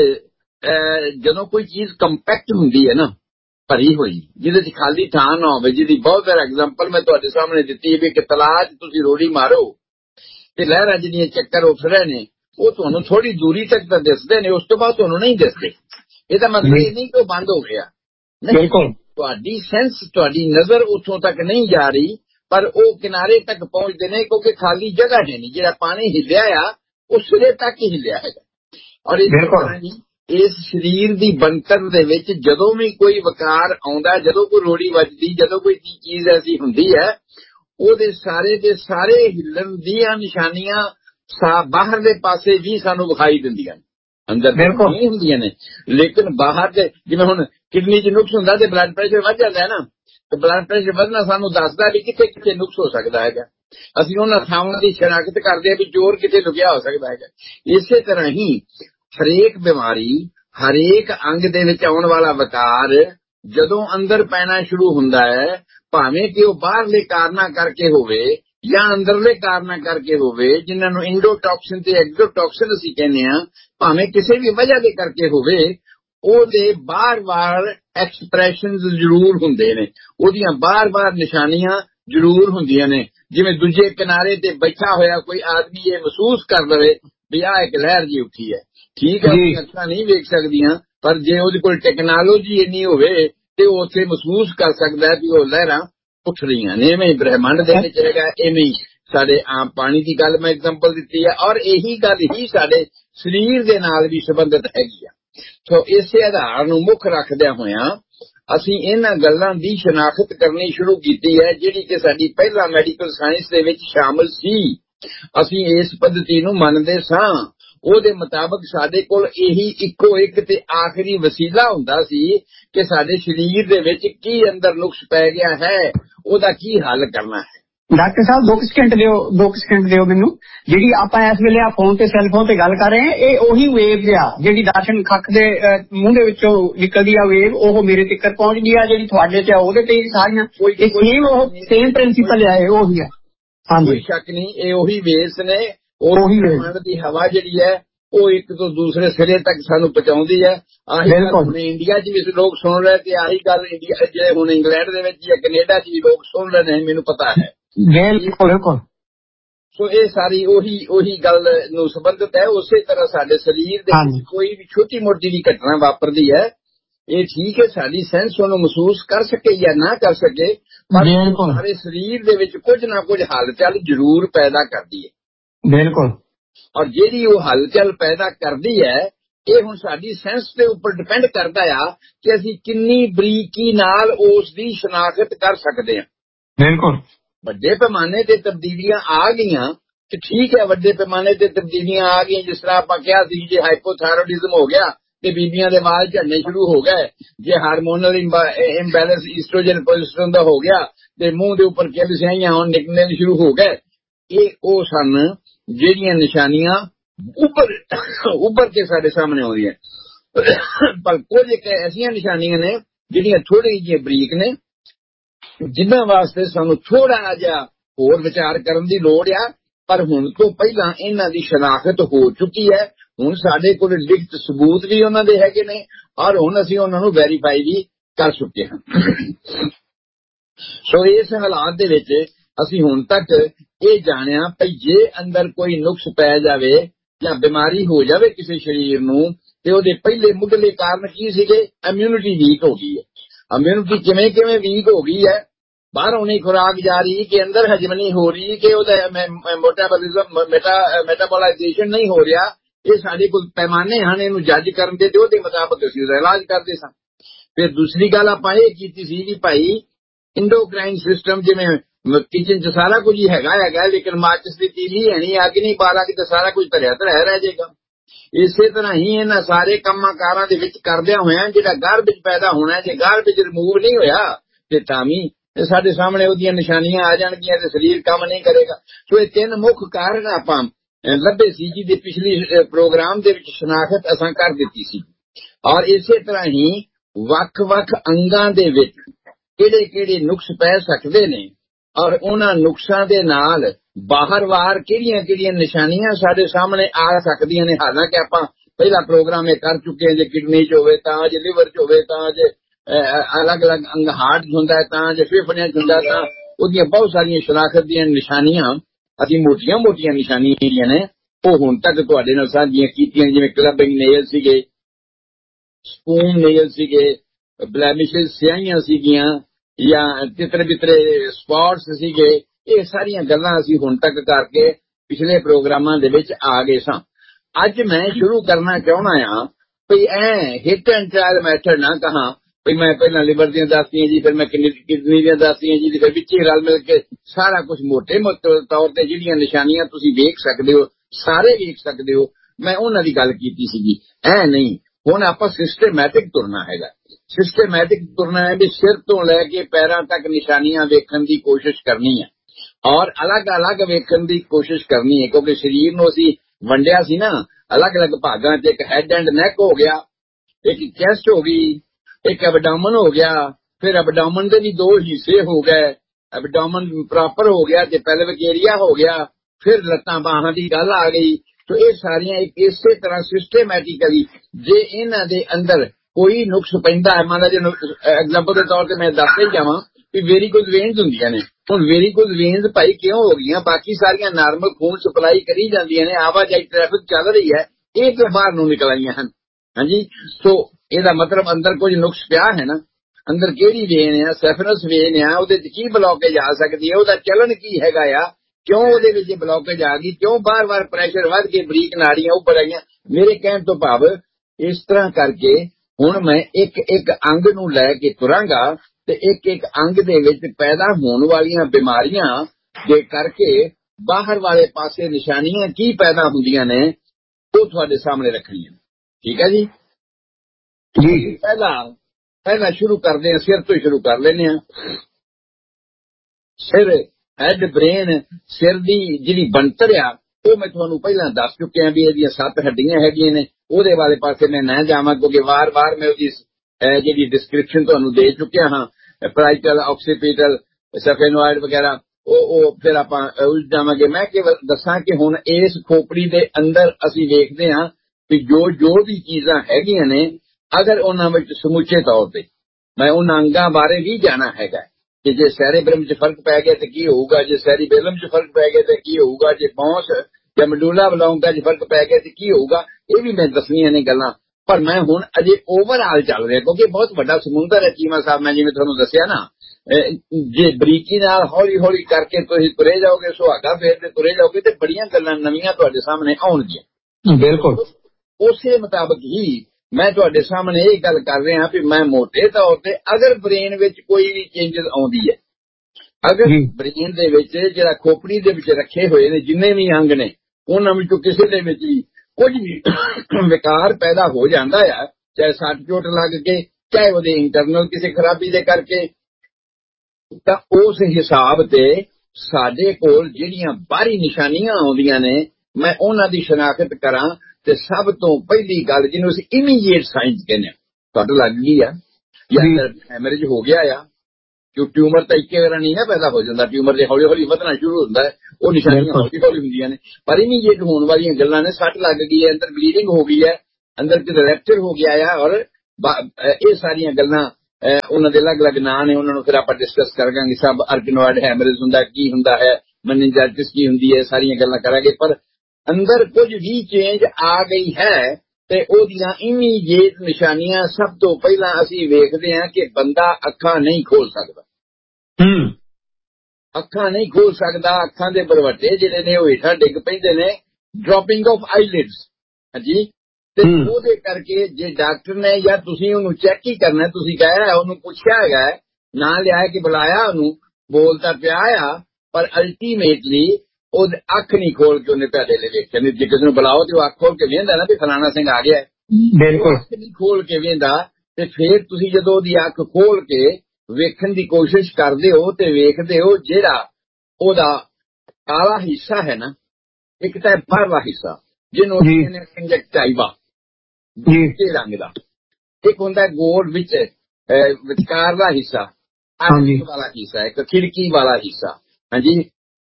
ਜਦੋਂ ਕੋਈ ਚੀਜ਼ ਕੰਪੈਕਟ ਹੁੰਦੀ ਹੈ ਨਾ, ਭਰੀ ਹੋਈ, ਜਿਹਦੇ 'ਚ ਖਾਲੀ ਥਾਂ ਨਾ ਹੋਵੇ, ਜਿਹਦੀ ਬਹੁਤ ਸਾਰਾ ਐਗਜ਼ਾਮਪਲ ਮੈਂ ਤੁਹਾਡੇ ਸਾਹਮਣੇ ਦਿੱਤੀ ਵੀ ਕਿ ਤਲਾਅ 'ਚ ਤੁਸੀਂ ਰੋੜੀ ਮਾਰੋ ਤੇ ਲਹਿਰਾਂ ਜਿਹੜੀਆਂ ਚੱਕਰ ਉੱਠ ਰਹੇ ਨੇ ਉਹ ਤੁਹਾਨੂੰ ਥੋੜੀ ਦੂਰੀ ਤੱਕ ਤਾਂ ਦਿਸਦੇ ਨੇ, ਉਸ ਤੋਂ ਬਾਅਦ ਤੁਹਾਨੂੰ ਨਹੀਂ ਦਿਸਦੇ। ਇਹਦਾ ਮਤਲਬ ਇਹ ਨਹੀਂ ਕਿ ਉਹ ਬੰਦ ਹੋ ਗਿਆ। ਬਿਲਕੁਲ, ਤੁਹਾਡੀ ਸੈਂਸ, ਤੁਹਾਡੀ ਨਜ਼ਰ ਉੱਥੋਂ ਤੱਕ ਨਹੀਂ ਜਾ ਰਹੀ, ਪਰ ਉਹ ਕਿਨਾਰੇ ਤੱਕ ਪਹੁੰਚਦੇ ਨੇ ਕਿਉਂਕਿ ਖਾਲੀ ਜਗ੍ਹਾ ਹੈ ਨਹੀਂ। ਜਿਹੜਾ ਪਾਣੀ ਹਿੱਲਿਆ ਆ ਉਹ ਸਿਰੇ ਤੱਕ ਹੀ ਹਿੱਲਿਆ ਹੈਗਾ। ਔਰ ਇਸ ਸਰੀਰ ਦੀ ਬਣਤਰ ਦੇ ਵਿੱਚ ਜਦੋਂ ਵੀ ਕੋਈ ਵਕਾਰ ਆਉਂਦਾ, ਜਦੋਂ ਕੋਈ ਰੋੜੀ ਵੱਜਦੀ, ਜਦੋਂ ਕੋਈ ਚੀਜ਼ ਐਸੀ ਹੁੰਦੀ ਹੈ, ਉਹਦੇ ਸਾਰੇ ਦੇ ਸਾਰੇ ਹਿੱਲਣ ਦੀਆਂ ਨਿਸ਼ਾਨੀਆਂ ਬਾਹਰਲੇ ਪਾਸੇ ਵੀ ਸਾਨੂੰ ਵਿਖਾਈ ਦਿੰਦੀਆਂ ਨੇ। ਅੰਦਰ ਨਹੀਂ ਹੁੰਦੀਆਂ ਨੇ ਲੇਕਿਨ ਬਾਹਰ ਦੇ, ਜਿਵੇਂ ਹੁਣ ਕਿਡਨੀ 'ਚ ਨੁਕਸ ਹੁੰਦਾ ਤੇ ਬਲੱਡ ਪ੍ਰੈਸ਼ਰ ਵੱਧ ਜਾਂਦਾ ਹੈ ਨਾ, ਤੇ ਬਲੱਡ ਪ੍ਰੈਸ਼ਰ ਵਧਣਾ ਸਾਨੂੰ ਦੱਸਦਾ ਵੀ ਕਿੱਥੇ ਕਿੱਥੇ ਨੁਕਸ ਹੋ ਸਕਦਾ ਹੈਗਾ। ਅਸੀਂ ਉਹਨਾਂ ਥਾਵਾਂ ਦੀ ਸ਼ਨਾਖਤ ਕਰਦੇ ਹਾਂ ਵੀ ਜ਼ੋਰ ਕਿਤੇ ਲੁਕਿਆ ਹੋ ਸਕਦਾ ਹੈਗਾ। ਇਸੇ ਤਰ੍ਹਾਂ ਹੀ ਹਰੇਕ ਬਿਮਾਰੀ, ਹਰੇਕ ਅੰਗ ਦੇ ਵਿੱਚ ਆਉਣ ਵਾਲਾ ਵਿਕਾਰ ਜਦੋਂ ਅੰਦਰ ਪੈਣਾ ਸ਼ੁਰੂ ਹੁੰਦਾ ਹੈ, ਭਾਵੇਂ ਕਿ ਉਹ ਬਾਹਰਲੇ ਕਾਰਨਾਂ ਕਰਕੇ ਹੋਵੇ ਜਾਂ ਅੰਦਰਲੇ ਕਾਰਨਾਂ ਕਰਕੇ ਹੋਵੇ, ਜਿਨ੍ਹਾਂ ਨੂੰ ਇੰਡੋਟੌਕਸਿਨ ਤੇ ਐਗਜ਼ੋਟੌਕਸਿਨ ਅਸੀਂ ਕਹਿੰਦੇ ਹਾਂ, ਭਾਵੇਂ ਕਿਸੇ ਵੀ ਵਜ੍ਹਾ ਦੇ ਕਰਕੇ ਹੋਵੇ, ਉਹਦੇ ਬਾਰ-ਬਾਰ ਐਕਸਪ੍ਰੈਸ਼ਨਸ ਜ਼ਰੂਰ ਹੁੰਦੇ ਨੇ, ਉਹਦੀਆਂ ਬਾਰ-ਬਾਰ ਨਿਸ਼ਾਨੀਆਂ ਜ਼ਰੂਰ ਹੁੰਦੀਆਂ ਨੇ। ਜਿਵੇਂ ਦੂਜੇ ਕਿਨਾਰੇ ਤੇ ਬੈਠਾ ਹੋਇਆ ਕੋਈ ਆਦਮੀ ਇਹ ਮਹਿਸੂਸ ਕਰ ਲਵੇ ਵੀ ਆਹ ਇੱਕ ਲਹਿਰ ਜੀ ਉੱਠੀ ਹੈ। ਠੀਕ ਹੈ, ਅੱਖਾਂ ਨਹੀਂ ਵੇਖ ਸਕਦੀਆਂ, ਪਰ ਜੇ ਉਹਦੇ ਕੋਲ ਟੈਕਨੋਲੋਜੀ ਇੰਨੀ ਹੋਵੇ ਤੇ ਉਹ ਉੱਥੇ ਮਹਿਸੂਸ ਕਰ ਸਕਦਾ ਵੀ ਉਹ ਲਹਿਰਾਂ ਉੱਠ ਰਹੀਆਂ ਨੇ। ਇਵੇਂ ਹੀ ਬ੍ਰਹਿਮੰਡ ਦੇ ਵਿੱਚ ਹੈਗਾ, ਇਵੇਂ ਹੀ ਸਾਡੇ ਆਮ ਪਾਣੀ ਦੀ ਗੱਲ ਮੈਂ ਐਗਜ਼ਾਮਪਲ ਦਿੱਤੀ ਹੈ, ਔਰ ਇਹੀ ਗੱਲ ਹੀ ਸਾਡੇ ਸਰੀਰ ਦੇ ਨਾਲ ਵੀ ਸੰਬੰਧਿਤ ਹੈਗੀ ਆ। ਸੋ ਇਸੇ ਆਧਾਰ ਨੂੰ ਮੁੱਖ ਰੱਖਦਿਆਂ ਹੋਇਆਂ ਅਸੀਂ ਇਹਨਾਂ ਗੱਲਾਂ ਦੀ ਸ਼ਨਾਖਤ ਕਰਨੀ ਸ਼ੁਰੂ ਕੀਤੀ ਹੈ, ਜਿਹੜੀ ਕਿ ਸਾਡੀ ਪਹਿਲਾਂ ਮੈਡੀਕਲ ਸਾਇੰਸ ਦੇ ਵਿੱਚ ਸ਼ਾਮਲ ਸੀ। ਅਸੀਂ ਇਸ ਪੱਧਤੀ ਨੂੰ ਮੰਨਦੇ ਸਾਂ। ਉਹਦੇ ਮੁਤਾਬਕ ਸਾਡੇ ਕੋਲ ਇਹੀ ਇੱਕੋ ਇੱਕ ਤੇ ਆਖਰੀ ਵਸੀਲਾ ਹੁੰਦਾ ਸੀ ਕਿ ਸਾਡੇ ਸਰੀਰ ਦੇ ਵਿੱਚ ਕੀ ਅੰਦਰ ਨੁਕਸ ਪੈ ਗਿਆ ਹੈ, ਉਹਦਾ ਕੀ ਹੱਲ ਕਰਨਾ ਹੈ। ਡਾਕਟਰ ਸਾਹਿਬ 2 ਸਕਿੰਟ ਦਿਓ ਮੈਨੂੰ। ਜਿਹੜੀ ਆਪਾਂ ਇਸ ਵੇਲੇ ਫੋਨ ਤੇ ਸੈੱਲਫੋਨ ਤੇ ਗੱਲ ਕਰ ਰਹੇ ਹਾਂ, ਇਹ ਉਹੀ ਵੇਵ ਆ ਜਿਹੜੀ ਦਰਸ਼ਨ ਖੱਖ ਦੇ ਮੂੰਹ ਦੇ ਵਿੱਚੋਂ ਨਿਕਲਦੀ ਆ ਵੇਵ, ਉਹ ਮੇਰੇ ਤੱਕ ਪਹੁੰਚਦੀ ਆ। ਜਿਹੜੀ ਤੁਹਾਡੇ ਤੇ ਉਹਦੇ ਤੇ ਸਾਰੀਆਂ ਸੇਮ ਪ੍ਰਿੰਸੀਪਲ ਆ, ਉਹੀ ਆ। ਹਾਂਜੀ, ਕੋਈ ਸ਼ੱਕ ਨਹੀਂ, ਇਹ ਉਹੀ ਵੇਵਸ ਨੇ। ਉਹੀ ਬ੍ਰਹਿਮੰਡ ਦੀ ਹਵਾ ਜਿਹੜੀ ਹੈ ਉਹ ਇੱਕ ਤੋਂ ਦੂਸਰੇ ਸਿਰੇ ਤੱਕ ਸਾਨੂੰ ਪਹੁੰਚਾਉਂਦੀ ਹੈ। ਆਹੀ ਹੁਣ ਇੰਡੀਆ 'ਚ ਵੀ ਲੋਕ ਸੁਣ ਰਹੇ ਤੇ ਆਹੀ ਗੱਲ ਇੰਡੀਆ ਜਿਹੜੇ ਹੁਣ ਇੰਗਲੈਂਡ ਦੇ ਵਿੱਚ ਜਾਂ ਕੈਨੇਡਾ 'ਚ ਵੀ ਲੋਕ ਸੁਣ ਰਹੇ ਨੇ, ਮੈਨੂੰ ਪਤਾ ਹੈ। ਬਿਲਕੁਲ। ਸੋ ਇਹ ਸਾਰੀ ਉਹੀ ਗੱਲ ਨੂੰ ਸੰਬੰਧਿਤ ਹੈ। ਉਸੇ ਤਰ੍ਹਾਂ ਸਾਡੇ ਸਰੀਰ ਦੇ ਵਿੱਚ ਕੋਈ ਵੀ ਛੋਟੀ ਮੋਟੀ ਵੀ ਘਟਨਾ ਵਾਪਰਦੀ ਹੈ, ਇਹ ਠੀਕ ਹੈ ਸਾਡੀ ਸੈਂਸ ਉਹਨੂੰ ਮਹਿਸੂਸ ਕਰ ਸਕੇ ਜਾਂ ਨਾ ਕਰ ਸਕੇ, ਪਰ ਸਾਡੇ ਸਰੀਰ ਦੇ ਵਿੱਚ ਕੁਝ ਨਾ ਕੁਝ ਹਲਚਲ ਜ਼ਰੂਰ ਪੈਦਾ ਕਰਦੀ ਹੈ। ਬਿਲਕੁਲ। ਔਰ ਜਿਹੜੀ ਉਹ ਹਲਚਲ ਪੈਦਾ ਕਰਦੀ ਹੈ, ਇਹ ਹੁਣ ਸਾਡੀ ਸੈਂਸ ਦੇ ਉੱਪਰ ਡਿਪੈਂਡ ਕਰਦਾ ਆ ਕਿ ਅਸੀਂ ਕਿੰਨੀ ਬਰੀਕੀ ਨਾਲ ਉਸ ਦੀ ਸ਼ਨਾਖਤ ਕਰ ਸਕਦੇ ਹਾਂ। ਬਿਲਕੁਲ। ਵੱਡੇ ਪੈਮਾਨੇ ਤੇ ਤਬਦੀਲੀਆਂ ਆ ਗਈਆਂ ਤੇ ਠੀਕ ਹੈ, ਵੱਡੇ ਪੈਮਾਨੇ ਤੇ ਤਬਦੀਲੀਆਂ ਆ ਗਈਆਂ। ਜਿਸ ਤਰ੍ਹਾਂ ਆਪਾਂ ਕਿਹਾ ਸੀ ਜੇ ਹਾਈਪੋਥਾਇਰੋਇਡਿਜ਼ਮ ਹੋ ਗਿਆ ਤੇ ਬੀਬੀਆਂ ਦੇ ਵਾਲ ਝੜਨੇ ਸ਼ੁਰੂ ਹੋ ਗਏ। ਜੇ ਹਾਰਮੋਨਲ ਇੰਬੈਲੈਂਸ ਈਸਟ੍ਰੋਜਨ ਪ੍ਰੋਜੈਸਟਰੋਨ ਦਾ ਹੋ ਗਿਆ ਤੇ ਮੂੰਹ ਦੇ ਉੱਪਰ ਕਿਲ ਸਿਆਹੀਆਂ ਹੋਣ ਨਿਕਲਣੇ ਸ਼ੁਰੂ ਹੋ ਗਏ। ਇਹ ਉਹ ਸਨ ਜਿਹੜੀਆਂ ਨਿਸ਼ਾਨੀਆਂ ਉੱਭਰ ਕੇ ਸਾਡੇ ਸਾਹਮਣੇ ਆਉਂਦੀਆਂ। ਪਰ ਕੁਝ ਇੱਕ ਐਸੀਆਂ ਨਿਸ਼ਾਨੀਆਂ ਨੇ ਜਿਹੜੀਆਂ ਥੋੜੀ ਜਿਹੀਆਂ ਬਰੀਕ ਨੇ, ਜਿਨ੍ਹਾਂ ਵਾਸਤੇ ਸਾਨੂੰ ਥੋੜਾ ਜਿਹਾ ਹੋਰ ਵਿਚਾਰ ਕਰਨ ਦੀ ਲੋੜ ਆ। ਪਰ ਹੁਣ ਤੋਂ ਪਹਿਲਾਂ ਇਹਨਾਂ ਦੀ ਸ਼ਨਾਖਤ ਹੋ ਚੁੱਕੀ ਹੈ। ਹੁਣ ਸਾਡੇ ਕੋਲ ਲਿਖਤ ਸਬੂਤ ਵੀ ਉਹਨਾਂ ਦੇ ਹੈਗੇ ਨੇ ਔਰ ਹੁਣ ਅਸੀਂ ਉਹਨਾਂ ਨੂੰ ਵੈਰੀਫਾਈ ਵੀ ਕਰ ਚੁੱਕੇ ਹਾਂ। ਸੋ ਇਸ ਹਾਲਾਤ ਦੇ ਵਿੱਚ ਅਸੀਂ ਹੁਣ ਤੱਕ ਇਹ ਜਾਣਿਆ ਭਈ ਜੇ ਅੰਦਰ ਕੋਈ ਨੁਕਸ ਪੈ ਜਾਵੇ ਜਾਂ ਬਿਮਾਰੀ ਹੋ ਜਾਵੇ ਕਿਸੇ ਸਰੀਰ ਨੂੰ ਤੇ ਉਹਦੇ ਪਹਿਲੇ ਮੁੱਢਲੇ ਕਾਰਨ ਕੀ ਸੀਗੇ? ਇਮਿਊਨਿਟੀ ਵੀਕ ਹੋ ਗਈ ਹੈ। ਇਮਿਊਨਿਟੀ ਕਿਵੇਂ ਵੀਕ ਹੋ ਗਈ ਹੈ? ਬਾਹਰੋਂ ਨਹੀਂ ਖੁਰਾਕ ਜਾ ਰਹੀ ਕਿ ਅੰਦਰ ਹਜਮ ਨਹੀਂ ਹੋ ਰਹੀ ਕਿ ਉਹਦਾ ਮੈਟਾਬੋਲਾਈਜੇਸ਼ਨ ਨਹੀਂ ਹੋ ਰਿਹਾ। ਇਹ ਸਾਡੇ ਕੋਲ ਪੈਮਾਨੇ ਹਨ ਇਹਨੂੰ ਜੱਜ ਕਰਨ ਦੇ ਤੇ ਉਹਦੇ ਮੁਤਾਬਕ ਅਸੀਂ ਉਹਦਾ ਇਲਾਜ ਕਰਦੇ ਸਾਂ। ਫਿਰ ਦੂਸਰੀ ਗੱਲ ਆਪਾਂ ਇਹ ਕੀਤੀ ਸੀ ਵੀ ਭਾਈ ਇੰਡੋਕ੍ਰਾਈਨ ਸਿਸਟਮ, ਜਿਵੇਂ ਕਿਚਨ 'ਚ ਸਾਰਾ ਕੁਝ ਹੀ ਹੈਗਾ ਲੇਕਿਨ ਮਾਚਿਸ ਦੀ ਤੀਲੀ ਹੈ ਨਹੀਂ, ਅੱਗ ਨਹੀਂ ਬਾਲਾਂਗੇ ਤਾਂ ਸਾਰਾ ਕੁਝ ਧਰਿਆ ਰਹਿ ਜਾਏਗਾ। ਇਸੇ ਤਰ੍ਹਾਂ ਹੀ ਇਹਨਾਂ ਸਾਰੇ ਕੰਮਾਂ ਕਾਰਾਂ ਦੇ ਵਿੱਚ ਕਰਦਿਆਂ ਹੋਇਆਂ ਜਿਹੜਾ ਗਾਰਬੇਜ ਪੈਦਾ ਹੋਣਾ, ਜੇ ਗਾਰਬੇਜ ਰਿਮੂਵ ਨਹੀਂ ਹੋਇਆ ਤੇ ਤਾਂ ਵੀ ਸਾਡੇ ਸਾਹਮਣੇ ਉਹਦੀਆਂ ਨਿਸ਼ਾਨੀਆਂ ਆ ਜਾਣਗੀਆਂ ਤੇ ਸਰੀਰ ਕੰਮ ਨਹੀਂ ਕਰੇਗਾ। ਸੋ ਇਹ ਤਿੰਨ ਮੁੱਖ ਕਾਰਨ ਆਪਾਂ ਲੱਭੇ ਸੀ ਜਿਹਦੇ ਪਿਛਲੀ ਪ੍ਰੋਗਰਾਮ ਦੇ ਵਿੱਚ ਸ਼ਨਾਖਤ ਅਸਾਂ ਕਰ ਦਿੱਤੀ ਸੀ। ਔਰ ਇਸੇ ਤਰ੍ਹਾਂ ਹੀ ਵੱਖ-ਵੱਖ ਅੰਗਾਂ ਦੇ ਵਿੱਚ ਕਿਹੜੇ ਨੁਕਸ ਪੈ ਸਕਦੇ ਨੇ ਔਰ ਉਹਨਾਂ ਨੁਕਸਾਂ ਦੇ ਨਾਲ ਬਾਹਰ-ਬਾਹਰ ਕਿਹੜੀਆਂ ਨਿਸ਼ਾਨੀਆਂ ਸਾਡੇ ਸਾਹਮਣੇ ਆ ਸਕਦੀਆਂ ਨੇ। ਹਾਲਾਂਕਿ ਆਪਾਂ ਪਹਿਲਾ ਪ੍ਰੋਗਰਾਮ ਇਹ ਕਰ ਚੁੱਕੇ ਹਾਂ, ਜੇ ਕਿਡਨੀ 'ਚ ਹੋਵੇ ਤਾਂ, ਜੇ ਲਿਵਰ 'ਚ ਹੋਵੇ ਤਾਂ, ਜੇ ਅਲੱਗ-ਅਲੱਗ ਅੰਗ ਹਾਰਟ 'ਚ ਹੁੰਦਾ ਤਾਂ, ਜੇ ਫੇਫੜਿਆਂ 'ਚ ਹੁੰਦਾ ਤਾਂ, ਉਹਦੀਆਂ ਬਹੁਤ ਸਾਰੀਆਂ ਸ਼ਨਾਖਤ ਦੀਆਂ ਨਿਸ਼ਾਨੀਆਂ ਅਸੀਂ ਮੋਟੀਆਂ ਨਿਸ਼ਾਨੀਆਂ ਜਿਹੜੀਆਂ ਨੇ ਉਹ ਹੁਣ ਤੱਕ ਤੁਹਾਡੇ ਨਾਲ ਸਾਂਝੀਆਂ ਕੀਤੀਆਂ। ਜਿਵੇਂ ਕਲੱਬਿੰਗ ਨੇਲ ਸੀਗੇ, ਸਪੂਨ ਨੇਲ ਸੀਗੇ, ਬਲੈਮਿਸ਼ਸ ਸਿਆਹੀਆਂ ਸੀਗੀਆਂ ਜਾਂ ਤਿਤਰੇ ਸਪੌਟਸ ਸੀਗੇ। ਇਹ ਸਾਰੀਆਂ ਗੱਲਾਂ ਅਸੀਂ ਹੁਣ ਤੱਕ ਕਰਕੇ ਪਿਛਲੇ ਪ੍ਰੋਗਰਾਮਾਂ ਦੇ ਵਿੱਚ ਆ ਗਏ ਸਾਂ। ਅੱਜ ਮੈਂ ਸ਼ੁਰੂ ਕਰਨਾ ਚਾਹੁੰਦਾ ਹਾਂ ਵੀ ਹਿੱਟ ਐਂਡ ਟ੍ਰਾਇਲ ਮੈਥਡ ਨਾ ਕਹਾਂ ਵੀ ਮੈਂ ਪਹਿਲਾਂ ਲਿਵਰ ਦੀਆਂ ਦੱਸਦੀਆਂ ਜੀ, ਫਿਰ ਮੈਂ ਕਿਡਨੀ ਦੀਆਂ ਦੱਸਦੀਆਂ ਜੀ, ਫਿਰ ਵਿੱਚ ਹੀ ਰਲ ਮਿਲ ਕੇ ਸਾਰਾ ਕੁਝ ਮੋਟੇ ਤੌਰ ਤੇ ਜਿਹੜੀਆਂ ਨਿਸ਼ਾਨੀਆਂ ਤੁਸੀਂ ਵੇਖ ਸਕਦੇ ਹੋ, ਸਾਰੇ ਵੇਖ ਸਕਦੇ ਹੋ, ਮੈਂ ਉਹਨਾਂ ਦੀ ਗੱਲ ਕੀਤੀ ਸੀਗੀ। ਨਹੀਂ, ਹੁਣ ਆਪਾਂ ਸਿਸਟੇਮੈਟਿਕ ਤੁਰਨਾ ਹੈਗਾ। ਸਿਸਟੇਮੈਟਿਕ ਤੁਰਨਾ ਹੈ ਵੀ ਸਿਰ ਤੋਂ ਲੈ ਕੇ ਪੈਰਾਂ ਤੱਕ ਨਿਸ਼ਾਨੀਆਂ ਵੇਖਣ ਦੀ ਕੋਸ਼ਿਸ਼ ਕਰਨੀ ਹੈ ਔਰ ਅਲੱਗ-ਅਲੱਗ ਵੇਖਣ ਦੀ ਕੋਸ਼ਿਸ਼ ਕਰਨੀ ਹੈ। ਕਿਉਂਕਿ ਸਰੀਰ ਨੂੰ ਅਸੀਂ ਵੰਡਿਆ ਸੀ ਨਾ ਅਲੱਗ-ਅਲੱਗ ਭਾਗਾਂ 'ਚ। ਇੱਕ ਹੈਡ ਐਂਡ ਨੈਕ ਹੋ ਗਿਆ, ਇੱਕ ਚੈਸਟ ਹੋ ਗਈ, ਇੱਕ ਐਬਡੋਮਨ ਹੋ ਗਿਆ, ਫਿਰ ਐਬਡੋਮਨ ਦੇ ਵੀ 2 ਹਿੱਸੇ ਹੋ ਗਏ। ਐਬਡੋਮਨ ਪ੍ਰੋਪਰ ਹੋ ਗਿਆ ਤੇ ਪੈਲਵਿਕ ਏਰੀਆ ਹੋ ਗਿਆ, ਫਿਰ ਲੱਤਾਂ ਬਾਹਾਂ ਦੀ ਗੱਲ ਆ ਗਈ। तो ये सारियां इसे तरह सिस्टमैटिकली जे इन्हां दे अंदर कोई नुक्स पैंदा है, मान लो एग्जांपल के तौर पर मैं दस ही जावां कि वेरिकोज वेन्स हुंदियां ने। हुण वेरिकोज वेन्स भाई क्यों हो गई, बाकी सारियां नॉर्मल खून सप्लाई करी जांदियां ने, आवाजाही ट्रैफिक चल रही है, ये तो बाहर नूं निकल आईयां हन। हाँ जी, तो ਇਹਦਾ मतलब अंदर कुछ नुक्स पिया है ना, अंदर केड़ी वेन है, सैफरस वेन है, ਉਹਦੇ ਚ ਕੀ ਬਲੌਕੇਜ ਆ ਸਕਦੀ ਹੈ, ਉਹਦਾ ਚੱਲਣ ਕੀ ਹੈਗਾ ਆ, क्यों ਉਹਦੇ ਵਿੱਚ ਬਲੌਕੇਜ ਆ ਗਈ, क्यों बार-बार ਪ੍ਰੈਸ਼ਰ ਵੱਧ ਕੇ ਬਰੀਕ ਨਾੜੀਆਂ ਉੱਪਰ ਆਈਆਂ। ਮੇਰੇ ਕਹਿਣ ਤੋਂ ਭਾਵ ਇਸ ਤਰ੍ਹਾਂ ਕਰਕੇ ਹੁਣ ਮੈਂ ਇੱਕ ਇੱਕ ਅੰਗ ਨੂੰ ਲੈ ਕੇ ਤੁਰਾਂਗਾ ਤੇ ਇੱਕ ਇੱਕ ਅੰਗ ਦੇ ਵਿੱਚ ਪੈਦਾ ਹੋਣ ਵਾਲੀਆਂ ਬਿਮਾਰੀਆਂ ਦੇ ਕਰਕੇ ਬਾਹਰ ਵਾਲੇ ਪਾਸੇ ਨਿਸ਼ਾਨੀਆਂ ਕੀ ਪੈਦਾ ਹੁੰਦੀਆਂ ਨੇ ਉਹ ਤੁਹਾਡੇ ਸਾਹਮਣੇ ਰੱਖਣੀਆਂ। ਠੀਕ ਹੈ ਜੀ ਜੀ। ਪਹਿਲਾ ਸ਼ੁਰੂ ਕਰਦੇ ਹਾਂ, ਸਿਰ ਤੋਂ ਸ਼ੁਰੂ ਕਰ ਲੈਂਦੇ ਹਾਂ। ਸਿਰ, ਹੈਡ, ਬ੍ਰੇਨ, ਸਿਰ ਦੀ ਜਿਹੜੀ ਬਣਤਰ ਆ ਉਹ ਮੈਂ ਤੁਹਾਨੂੰ ਪਹਿਲਾਂ ਦੱਸ ਚੁੱਕਿਆ ਵੀ ਇਹਦੀਆਂ 7 ਹੱਡੀਆਂ ਹੈਗੀਆਂ ਨੇ। ਉਹਦੇ ਵਾਲੇ ਪਾਸੇ ਮੈਂ ਨਾ ਜਾਵਾਂ ਕਿਉਂਕਿ ਵਾਰ-ਵਾਰ ਮੈਂ ਉਹਦੀ ਜਿਹੜੀ ਡਿਸਕ੍ਰਿਪਸ਼ਨ ਤੁਹਾਨੂੰ ਦੇ ਚੁੱਕਿਆ ਹਾਂ, ਪੈਰਾਈਟਲ, ਆਕਸੀਪੀਟਲ, ਸਫੇਨੋਇਡ ਵਗੈਰਾ, ਉਹ ਫਿਰ ਆਪਾਂ ਉਲਝ ਜਾਵਾਂਗੇ। ਮੈਂ ਕੇਵਲ ਦੱਸਾਂ ਕਿ ਹੁਣ ਇਸ ਖੋਪੜੀ ਦੇ ਅੰਦਰ ਅਸੀਂ ਵੇਖਦੇ ਹਾਂ ਕਿ ਜੋ ਵੀ ਚੀਜ਼ਾਂ ਹੈਗੀਆਂ ਨੇ, ਅਗਰ ਉਹਨਾਂ ਵਿੱਚ ਸਮੁੱਚੇ ਤੌਰ ਤੇ ਮੈਂ ਉਹਨਾਂ ਅੰਗਾਂ ਬਾਰੇ ਵੀ ਜਾਣਾ ਹੈਗਾ ਕਿ ਜੇ ਸੈਰੇਬ੍ਰਮ 'ਚ ਫਰਕ ਪੈ ਗਿਆ ਤੇ ਕੀ ਹੋਊਗਾ, ਜੇ ਸੈਰੀਬੇਲਮ 'ਚ ਫਰਕ ਪੈ ਗਿਆ ਤੇ ਕੀ ਹੋਊਗਾ, ਜੇ ਪੌਂਸ ਜਾਂ ਮੈਡੂਲਾ ਬਲੌਂਗਾ 'ਚ ਫਰਕ ਪੈ ਗਿਆ ਤੇ ਕੀ ਹੋਊਗਾ, ਇਹ ਵੀ ਮੈਂ ਦੱਸਣੀਆਂ ਨੇ ਗੱਲਾਂ। ਪਰ ਮੈਂ ਹੁਣ ਅਜੇ ਓਵਰਆਲ ਚੱਲ ਰਿਹਾ ਕਿਉਂਕਿ ਬਹੁਤ ਵੱਡਾ ਸਮੁੰਦਰ ਹੈ ਚੀਮਾ ਸਾਹਿਬ। ਮੈਂ ਜਿਵੇਂ ਤੁਹਾਨੂੰ ਦੱਸਿਆ ਨਾ, ਜੇ ਬਰੀਕੀ ਨਾਲ ਹੌਲੀ ਹੌਲੀ ਕਰਕੇ ਤੁਸੀਂ ਤੁਰੇ ਜਾਓਗੇ, ਸੁਹਾਗਾ ਫੇਰ ਤੇ ਤੁਰੇ ਜਾਓਗੇ ਤੇ ਬੜੀਆਂ ਗੱਲਾਂ ਨਵੀਆਂ ਤੁਹਾਡੇ ਸਾਹਮਣੇ ਆਉਣਗੀਆਂ। ਬਿਲਕੁਲ ਉਸੇ ਮੁਤਾਬਕ ਹੀ ਮੈਂ ਤੁਹਾਡੇ ਸਾਹਮਣੇ ਇਹ ਗੱਲ ਕਰ ਰਿਹਾ ਵੀ ਮੈਂ ਮੋਟੇ ਤੌਰ ਤੇ ਅਗਰ ਬ੍ਰੇਨ ਵਿੱਚ ਕੋਈ ਵੀ ਚੇਂਜਸ ਆਉਂਦੀ ਹੈ, ਅਗਰ ਬ੍ਰੇਨ ਦੇ ਵਿੱਚ ਜਿਹੜਾ ਖੋਪੜੀ ਦੇ ਵਿੱਚ ਰੱਖੇ ਹੋਏ ਨੇ ਜਿੰਨੇ ਵੀ ਅੰਗ ਨੇ ਉਹਨਾਂ ਵਿੱਚੋਂ ਕਿਸੇ ਦੇ ਵਿੱਚ ਵੀ ਕੁਝ ਵੀ ਵਿਕਾਰ ਪੈਦਾ ਹੋ ਜਾਂਦਾ ਆ, ਚਾਹੇ ਸੱਟ ਚੋਟ ਲੱਗ ਕੇ, ਚਾਹੇ ਉਹਦੇ ਇੰਟਰਨਲ ਕਿਸੇ ਖਰਾਬੀ ਦੇ ਕਰਕੇ, ਤਾਂ ਉਸ ਹਿਸਾਬ ਤੇ ਸਾਡੇ ਕੋਲ ਜਿਹੜੀਆਂ ਬਾਹਰੀ ਨਿਸ਼ਾਨੀਆਂ ਆਉਂਦੀਆਂ ਨੇ, ਮੈਂ ਉਹਨਾਂ ਦੀ ਸ਼ਨਾਖਤ ਕਰਾਂ। ਤੇ ਸਭ ਤੋਂ ਪਹਿਲੀ ਗੱਲ ਜਿਹਨੂੰ ਅਸੀਂ ਇਮੀਡੀਏਟ ਸਾਇੰਸ ਕਹਿੰਦੇ ਹਾਂ, ਤੁਹਾਡੇ ਲੱਗ ਗਈ ਆ ਜਾਂ ਹੈਮਰੇਜ ਹੋ ਗਿਆ ਆ, ਕਿ ਟਿਊਮਰ ਤਾਂ ਇੱਕੇ ਵਾਰ ਨਹੀਂ ਨਾ ਪੈਦਾ ਹੋ ਜਾਂਦਾ, ਟਿਊਮਰ ਦੇ ਹੌਲੀ ਹੌਲੀ ਵਧਣਾ ਸ਼ੁਰੂ ਹੁੰਦਾ ਹੈ, ਉਹ ਨਿਸ਼ਾਨੀਆਂ ਹੌਲੀ ਹੌਲੀ ਹੁੰਦੀਆਂ ਨੇ। ਪਰ ਇਮੀਡੀਏਟ ਹੋਣ ਵਾਲੀਆਂ ਗੱਲਾਂ ਨੇ, ਸੱਟ ਲੱਗ ਗਈ ਹੈ, ਅੰਦਰ ਬਲੀਡਿੰਗ ਹੋ ਗਈ ਹੈ, ਅੰਦਰ ਕਿਤੇ ਰੈਪਚਰ ਹੋ ਗਿਆ ਆ, ਔਰ ਇਹ ਸਾਰੀਆਂ ਗੱਲਾਂ ਉਹਨਾਂ ਦੇ ਅਲੱਗ-ਅਲੱਗ ਨਾਂ ਨੇ, ਉਹਨਾਂ ਨੂੰ ਫਿਰ ਆਪਾਂ ਡਿਸਕਸ ਕਰਾਂਗੇ। ਸਭ ਆਰਕਿਨੋਇਡ ਹੈਮਰੇਜ ਹੁੰਦਾ, ਕੀ ਹੁੰਦਾ ਹੈ, ਮੈਨਿੰਜਾਈਟਿਸ ਕੀ ਹੁੰਦੀ ਹੈ, ਸਾਰੀਆਂ ਗੱਲਾਂ ਕਰਾਂਗੇ। ਪਰ ਅੰਦਰ ਕੁਝ ਵੀ ਚੇਂਜ ਆ ਗਈ ਹੈ ਤੇ ਉਹਦੀਆਂ ਇਮੀਡੀਏਟ ਨਿਸ਼ਾਨੀਆਂ ਸਭ ਤੋਂ ਪਹਿਲਾਂ ਅਸੀਂ ਵੇਖਦੇ ਹਾਂ ਕਿ ਬੰਦਾ ਅੱਖਾਂ ਨਹੀਂ ਖੋਲ ਸਕਦਾ। ਅੱਖਾਂ ਨਹੀਂ ਖੋਲ ਸਕਦਾ, ਅੱਖਾਂ ਦੇ ਬਰਵੱਟੇ ਜਿਹੜੇ ਨੇ ਉਹ ਹੇਠਾਂ ਡਿੱਗ ਪੈਂਦੇ ਨੇ, ਡ੍ਰੌਪਿੰਗ ਆਫ ਆਈਲਿਡਸ। ਹਾਂਜੀ, ਤੇ ਉਹਦੇ ਕਰਕੇ ਜੇ ਡਾਕਟਰ ਨੇ ਜਾਂ ਤੁਸੀਂ ਉਹਨੂੰ ਚੈੱਕ ਹੀ ਕਰਨਾ, ਤੁਸੀਂ ਕਹਿਆ ਉਹਨੂੰ ਪੁੱਛਿਆ ਹੈਗਾ, ਨਾਂ ਲਿਆ ਕਿ ਬੁਲਾਇਆ ਉਹਨੂੰ, ਬੋਲਦਾ ਪਿਆ ਆ, ਪਰ ਅਲਟੀਮੇਟਲੀ ਉਹ ਅੱਖ ਨਹੀਂ ਖੋਲ ਕੇ ਉਹਨੇ ਤੁਹਾਡੇ ਲਈ ਵੇਖਿਆ। ਜੇ ਕਿਸੇ ਨੂੰ ਬੁਲਾਓ ਤੇ ਉਹ ਅੱਖ ਖੋਲ ਕੇ ਵੇਖਦਾ ਨਾ ਵੀ ਫਲਾਣਾ ਸਿੰਘ ਆ ਗਿਆ, ਬਿਲਕੁਲ ਅੱਖ ਨਹੀਂ ਖੋਲ ਕੇ ਵੇਖਦਾ। ਤੇ ਫਿਰ ਤੁਸੀਂ ਜਦੋਂ ਉਹਦੀ ਅੱਖ ਖੋਲ ਕੇ ਵੇਖਣ ਦੀ ਕੋਸ਼ਿਸ਼ ਕਰਦੇ ਹੋ ਤੇ ਵੇਖਦੇ ਹੋ ਜਿਹੜਾ ਉਹਦਾ ਕਾਲਾ ਹਿੱਸਾ ਹੈ ਨਾ, ਇੱਕ ਤਾਂ ਬਾਹਰਲਾ ਹਿੱਸਾ ਜਿਹਨੂੰ ਕੰਜਕਟਾਈਵਾ ਦੂਜੇ ਰੰਗ ਦਾ, ਇੱਕ ਹੁੰਦਾ ਗੋਲ ਵਿੱਚ ਵਿਚਕਾਰਲਾ ਹਿੱਸਾ, ਵਾਲਾ ਹਿੱਸਾ, ਇੱਕ ਖਿੜਕੀ ਵਾਲਾ ਹਿੱਸਾ। ਹਾਂਜੀ,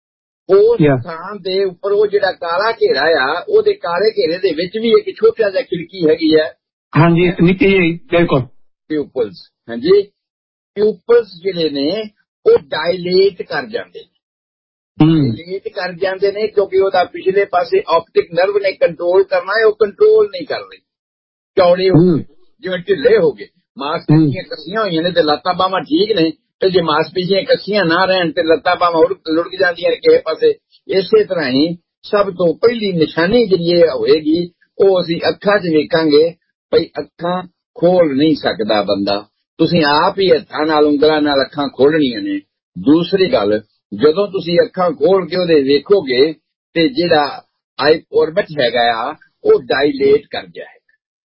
ਉਸ ਥਾਂ ਦੇ ਉੱਪਰ ਉਹ ਜਿਹੜਾ ਕਾਲਾ ਘੇਰਾ ਆ, ਉਹਦੇ ਕਾਲੇ ਘੇਰੇ ਦੇ ਵਿੱਚ ਵੀ ਇੱਕ ਛੋਟਾ ਜਿਹਾ ਖਿੜਕੀ ਹੈਗੀ ਹੈ। ਹਾਂਜੀ, ਨਿੱਕੀ ਜਿਹੀ, ਬਿਲਕੁਲ ਪਿਊਪਲਸ। ਹਾਂਜੀ, ਪਿਊਪਲਸ ਜਿਹੜੇ ਨੇ ਉਹ ਡਾਇਲੇਟ ਕਰ ਜਾਂਦੇ ਨੇ, ਡਾਇਲੇਟ ਕਰ ਜਾਂਦੇ ਨੇ ਕਿਉਂਕਿ ਉਹਦਾ ਪਿਛਲੇ ਪਾਸੇ ਆਪਟਿਕ ਨਰਵ ਨੇ ਕੰਟਰੋਲ ਕਰਨਾ ਹੈ, ਉਹ ਕੰਟਰੋਲ ਨਹੀਂ ਕਰ ਰਹੀ, ਚੌੜੇ ਹੋ ਗਏ, ਜਿਵੇਂ ਢਿੱਲੇ ਹੋ ਗਏ। ਮਾਸਪੇਸ਼ੀਆਂ ਕੱਸੀਆਂ ਹੋਈਆਂ ਨੇ ਤੇ ਲੱਤਾਂ ਬਾਹਾਂ ਠੀਕ ਨੇ, ਤੇ ਜੇ ਮਾਸਪੇਸ਼ੀਆਂ ਕੱਸੀਆਂ ਨਾ ਰਹਿਣ ਤੇ ਲੱਤਾਂ ਬਾਹਾਂ ਲੁੜਕ ਜਾਂਦੀਆਂ ਨੇ ਕਿਸੇ ਪਾਸੇ। ਇਸੇ ਤਰ੍ਹਾਂ ਹੀ ਸਭ ਤੋਂ ਪਹਿਲੀ ਨਿਸ਼ਾਨੀ ਜਿਹੜੀ ਹੋਏਗੀ ਉਹ ਅਸੀਂ ਅੱਖਾਂ 'ਚ ਵੇਖਾਂਗੇ, ਭਈ ਅੱਖਾਂ ਖੋਲ ਨਹੀਂ ਸਕਦਾ ਬੰਦਾ। ਤੁਸੀਂ ਆਪ ਹੀ ਹੱਥਾਂ ਨਾਲ ਉਂਗਲਾਂ ਨਾਲ ਅੱਖਾਂ ਖੋਲਣੀਆਂ ਨੇ। ਦੂਸਰੀ ਗੱਲ, ਜਦੋਂ ਤੁਸੀਂ ਅੱਖਾਂ ਖੋਲ ਕੇ ਉਹਦੇ ਵੇਖੋਗੇ ਤੇ ਜਿਹੜਾ ਆਈ ਔਰਬਿਟ ਹੈਗਾ ਆ ਉਹ ਡਾਇਲੇਟ ਕਰ ਜਾਏਗਾ,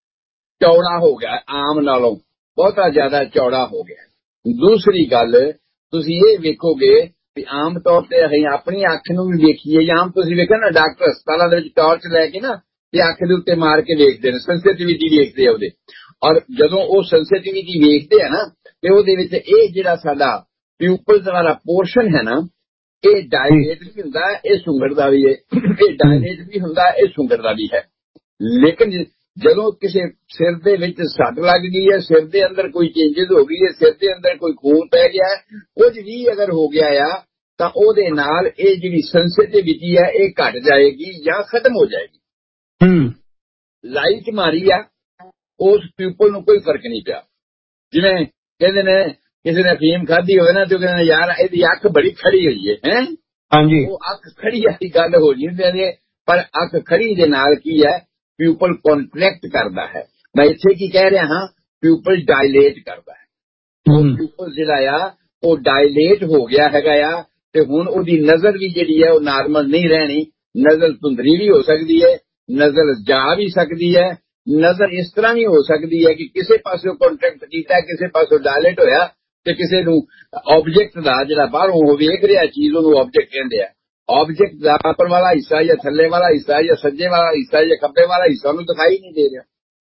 ਚੌੜਾ ਹੋ ਗਿਆ, ਆਮ ਨਾਲੋਂ ਬਹੁਤਾ ਜ਼ਿਆਦਾ ਚੌੜਾ ਹੋ ਗਿਆ। ਦੂਸਰੀ ਗੱਲ, ਤੁਸੀਂ ਇਹ ਵੇਖੋਗੇ ਵੀ ਆਮ ਤੌਰ ਤੇ ਅਸੀਂ ਆਪਣੀ ਅੱਖ ਨੂੰ ਵੀ ਵੇਖੀਏ, ਜਾਂ ਆਮ ਤੁਸੀਂ ਵੇਖਿਆ ਨਾ ਡਾਕਟਰ ਹਸਪਤਾਲਾਂ ਦੇ ਵਿੱਚ ਟਾਰਚ ਲੈ ਕੇ ਨਾ ਤੇ ਅੱਖ ਦੇ ਉੱਤੇ ਮਾਰ ਕੇ ਵੇਖਦੇ ਨੇ, ਸੈਂਸਿਟੀਵਿਟੀ ਵੇਖਦੇ ਆ ਉਹਦੇ। ਔਰ ਜਦੋਂ ਉਹ ਸੈਂਸਿਟੀਵਿਟੀ ਵੇਖਦੇ ਆ ਨਾ ਤੇ ਉਹਦੇ ਵਿੱਚ ਇਹ ਜਿਹੜਾ ਸਾਡਾ ਪਿਊਪਲਸ ਵਾਲਾ ਪੋਰਸ਼ਨ ਹੈ ਨਾ, ਇਹ ਡਾਇਲੇਟ ਵੀ ਹੁੰਦਾ, ਇਹ ਸੁੰਗੜਦਾ ਵੀ ਹੈ, ਇਹ ਡਾਇਲੇਟ ਵੀ ਹੁੰਦਾ, ਇਹ ਸੁੰਗੜਦਾ ਵੀ ਹੈ। ਲੇਕਿਨ ਜਦੋਂ ਕਿਸੇ ਸਿਰ ਦੇ ਵਿੱਚ ਸੱਟ ਲੱਗ ਗਈ ਹੈ, ਸਿਰ ਦੇ ਅੰਦਰ ਕੋਈ ਚੇਂਜਸ ਹੋ ਗਈ ਹੈ, ਸਿਰ ਦੇ ਅੰਦਰ ਕੋਈ ਖੂਨ ਪੈ ਗਿਆ, ਕੁਝ ਵੀ ਅਗਰ ਹੋ ਗਿਆ ਆ, ਤਾਂ ਉਹਦੇ ਨਾਲ ਇਹ ਜਿਹੜੀ ਸੈਂਸਿਟੀਵਿਟੀ ਹੈ ਇਹ ਘਟ ਜਾਏਗੀ ਜਾਂ ਖਤਮ ਹੋ ਜਾਏਗੀ। ਲਾਈਟ ਮਾਰੀ ਆ, ਉਸ ਪਿਊਪਲ ਨੂੰ ਕੋਈ ਫਰਕ ਨਹੀਂ ਪਿਆ। ਜਿਵੇਂ ਕਹਿੰਦੇ ਨੇ ਕਿਸੇ ਨੇ ਅਫੀਮ ਖਾਧੀ ਹੋਵੇ ਨਾ ਤੇ ਉਹ ਕਹਿੰਦੇ ਯਾਰ ਇਹਦੀ ਅੱਖ ਬੜੀ ਖੜੀ ਹੋਈ ਹੈ। ਹਾਂਜੀ, ਉਹ ਅੱਖ ਖੜੀ ਵਾਲੀ ਗੱਲ ਹੋ ਜਾਂਦੀ ਹੈ। ਪਰ ਅੱਖ ਖੜੀ ਦੇ ਨਾਲ ਕੀ ਹੈ, ਪਿਊਪਲ ਕੰਟਰੈਕਟ ਕਰਦਾ ਹੈ। ਮੈਂ ਇੱਥੇ ਕੀ ਕਹਿ ਰਿਹਾ ਹਾਂ, ਪਿਊਪਲ ਡਾਇਲੇਟ ਕਰਦਾ ਹੈ। ਉਹ ਪਿਊਪਲ ਜਿਹੜਾ ਆ ਉਹ ਡਾਇਲੇਟ ਹੋ ਗਿਆ ਹੈਗਾ ਆ, ਤੇ ਹੁਣ ਉਹਦੀ ਨਜ਼ਰ ਵੀ ਜਿਹੜੀ ਹੈ ਉਹ ਨਾਰਮਲ ਨਹੀਂ ਰਹਿਣੀ। ਨਜ਼ਰ ਧੁੰਦਲੀ ਵੀ ਹੋ ਸਕਦੀ ਹੈ, ਨਜ਼ਰ ਜਾ ਵੀ ਸਕਦੀ ਹੈ, ਨਜ਼ਰ ਇਸ ਤਰ੍ਹਾਂ ਵੀ ਹੋ ਸਕਦੀ ਹੈ ਕਿ ਕਿਸੇ ਪਾਸੇ ਕੰਟਰੈਕਟ ਕੀਤਾ, ਕਿਸੇ ਪਾਸੇ ਡਾਇਲੇਟ ਹੋਇਆ, ਤੇ ਕਿਸੇ ਨੂੰ ਆਬਜੈਕਟ ਦਾ ਜਿਹੜਾ ਬਾਹਰੋਂ ਉਹ ਵੇਖ ਰਿਹਾ ਚੀਜ਼ ਉਹਨੂੰ ਆਬਜੈਕਟ ਕਹਿੰਦੇ ਆ। ਆਬਜੈਕਟ ਦਾ ਉੱਪਰ ਵਾਲਾ ਹਿੱਸਾ ਜਾਂ ਥੱਲੇ ਵਾਲਾ ਹਿੱਸਾ ਜਾਂ ਸੱਜੇ ਵਾਲਾ ਹਿੱਸਾ ਜਾਂ ਖੱਬੇ ਵਾਲਾ ਹਿੱਸਾ ਉਹਨੂੰ ਦਿਖਾਈ ਨਹੀਂ ਦੇ ਰਿਹਾ।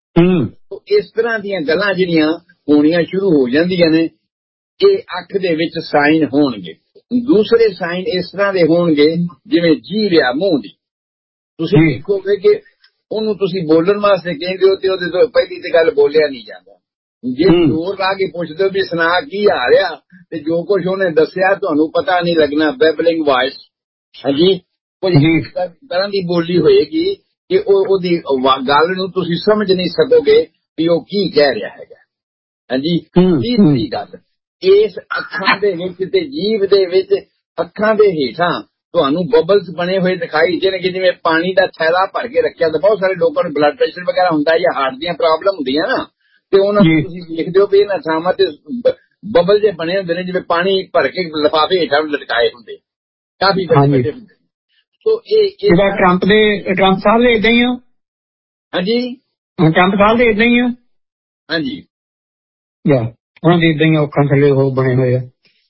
ਇਸ ਤਰ੍ਹਾਂ ਦੀਆਂ ਗੱਲਾਂ ਜਿਹੜੀਆਂ ਹੋਣੀਆਂ ਸ਼ੁਰੂ ਹੋ ਜਾਂਦੀਆਂ ਨੇ, ਇਹ ਅੱਖ ਦੇ ਵਿੱਚ ਸਾਈਨ ਹੋਣਗੇ। ਦੂਸਰੇ ਸਾਈਨ ਇਸ ਤਰ੍ਹਾਂ ਦੇ ਹੋਣਗੇ ਜਿਵੇਂ ਜੀਭ ਆ ਮੂੰਹ ਦੀ, ਤੁਸੀਂ ਦੇਖੋਗੇ ਕਿ ਉਹਨੂੰ ਤੁਸੀਂ ਬੋਲਣ ਵਾਸਤੇ ਕਹਿੰਦੇ ਹੋ ਤੇ ਉਹਦੇ ਤੋਂ ਪਹਿਲੀ ਤੇ ਗੱਲ ਬੋਲਿਆ ਨਹੀਂ ਜਾਂਦਾ। ਜੇ ਜ਼ੋਰ ਲਾ ਕੇ ਪੁੱਛਦੇ ਹੋ ਵੀ ਸੁਣਾ ਕੀ ਆ ਰਿਹਾ, ਤੇ ਜੋ ਕੁਝ ਉਹਨੇ ਦੱਸਿਆ ਤੁਹਾਨੂੰ ਪਤਾ ਨਹੀਂ ਲੱਗਣਾ, ਬੈਬਲਿੰਗ ਵਾਇਸ। ਹਾਂਜੀ, ਕੁਝ ਤਰ੍ਹਾਂ ਦੀ ਬੋਲੀ ਹੋਏਗੀ ਕਿ ਉਹਦੀ ਗੱਲ ਨੂੰ ਤੁਸੀਂ ਸਮਝ ਨਹੀਂ ਸਕੋਗੇ ਵੀ ਉਹ ਕੀ ਕਹਿ ਰਿਹਾ ਹੈਗਾ। ਹਾਂਜੀ, ਤੀਸਰੀ ਗੱਲ, ਇਸ ਅੱਖਾਂ ਦੇ ਵਿੱਚ ਤੇ ਜੀਭ ਦੇ ਵਿੱਚ, ਅੱਖਾਂ ਦੇ ਹੇਠਾਂ ਤੁਹਾਨੂੰ ਬਬਲਸ ਬਣੇ ਹੋਏ ਦਿਖਾਈ ਦੇਣਗੇ, ਜਿਵੇਂ ਪਾਣੀ ਦਾ ਥੈਲਾ ਭਰ ਕੇ ਰੱਖਿਆ। ਤਾਂ ਬਹੁਤ ਸਾਰੇ ਲੋਕਾਂ ਨੂੰ ਬਲੱਡ ਪ੍ਰੈਸ਼ਰ ਵਗੈਰਾ ਹੁੰਦਾ ਜਾਂ ਹਾਰਟ ਦੀਆਂ ਪ੍ਰੋਬਲਮ ਹੁੰਦੀਆਂ ਨਾ, ਤੇ ਉਹਨਾਂ ਨੂੰ ਤੁਸੀਂ ਦੇਖਦੇ ਹੋ ਵੀ ਇਹਨਾਂ ਥਾਵਾਂ ਤੇ ਬਬਲ ਜੇ ਬਣੇ ਹੁੰਦੇ ਨੇ, ਜਿਵੇਂ ਪਾਣੀ ਭਰ ਕੇ ਲਿਫਾਫੇ ਹੇਠਾਂ ਲਟਕਾਏ ਹੁੰਦੇ, ਕਾਫੀ ਵੱਡੇ ਹੁੰਦੇ। ਸੋ ਇਹ ਟਰੰਪ ਸਾਹਿਬ ਦੇ ਏਦਾਂ ਹੀ ਆ। ਹਾਂਜੀ ਚੰਪਸਾਲ ਦੇ ਇਦਾਂ ਹੀ ਆ। ਹਾਂਜੀ ਉਹਨਾਂ ਦੇ ਇਦਾਂ ਹੀ ਅੱਖਾਂ ਥੱਲੇ ਉਹ ਬਣੇ ਹੋਏ ਆ।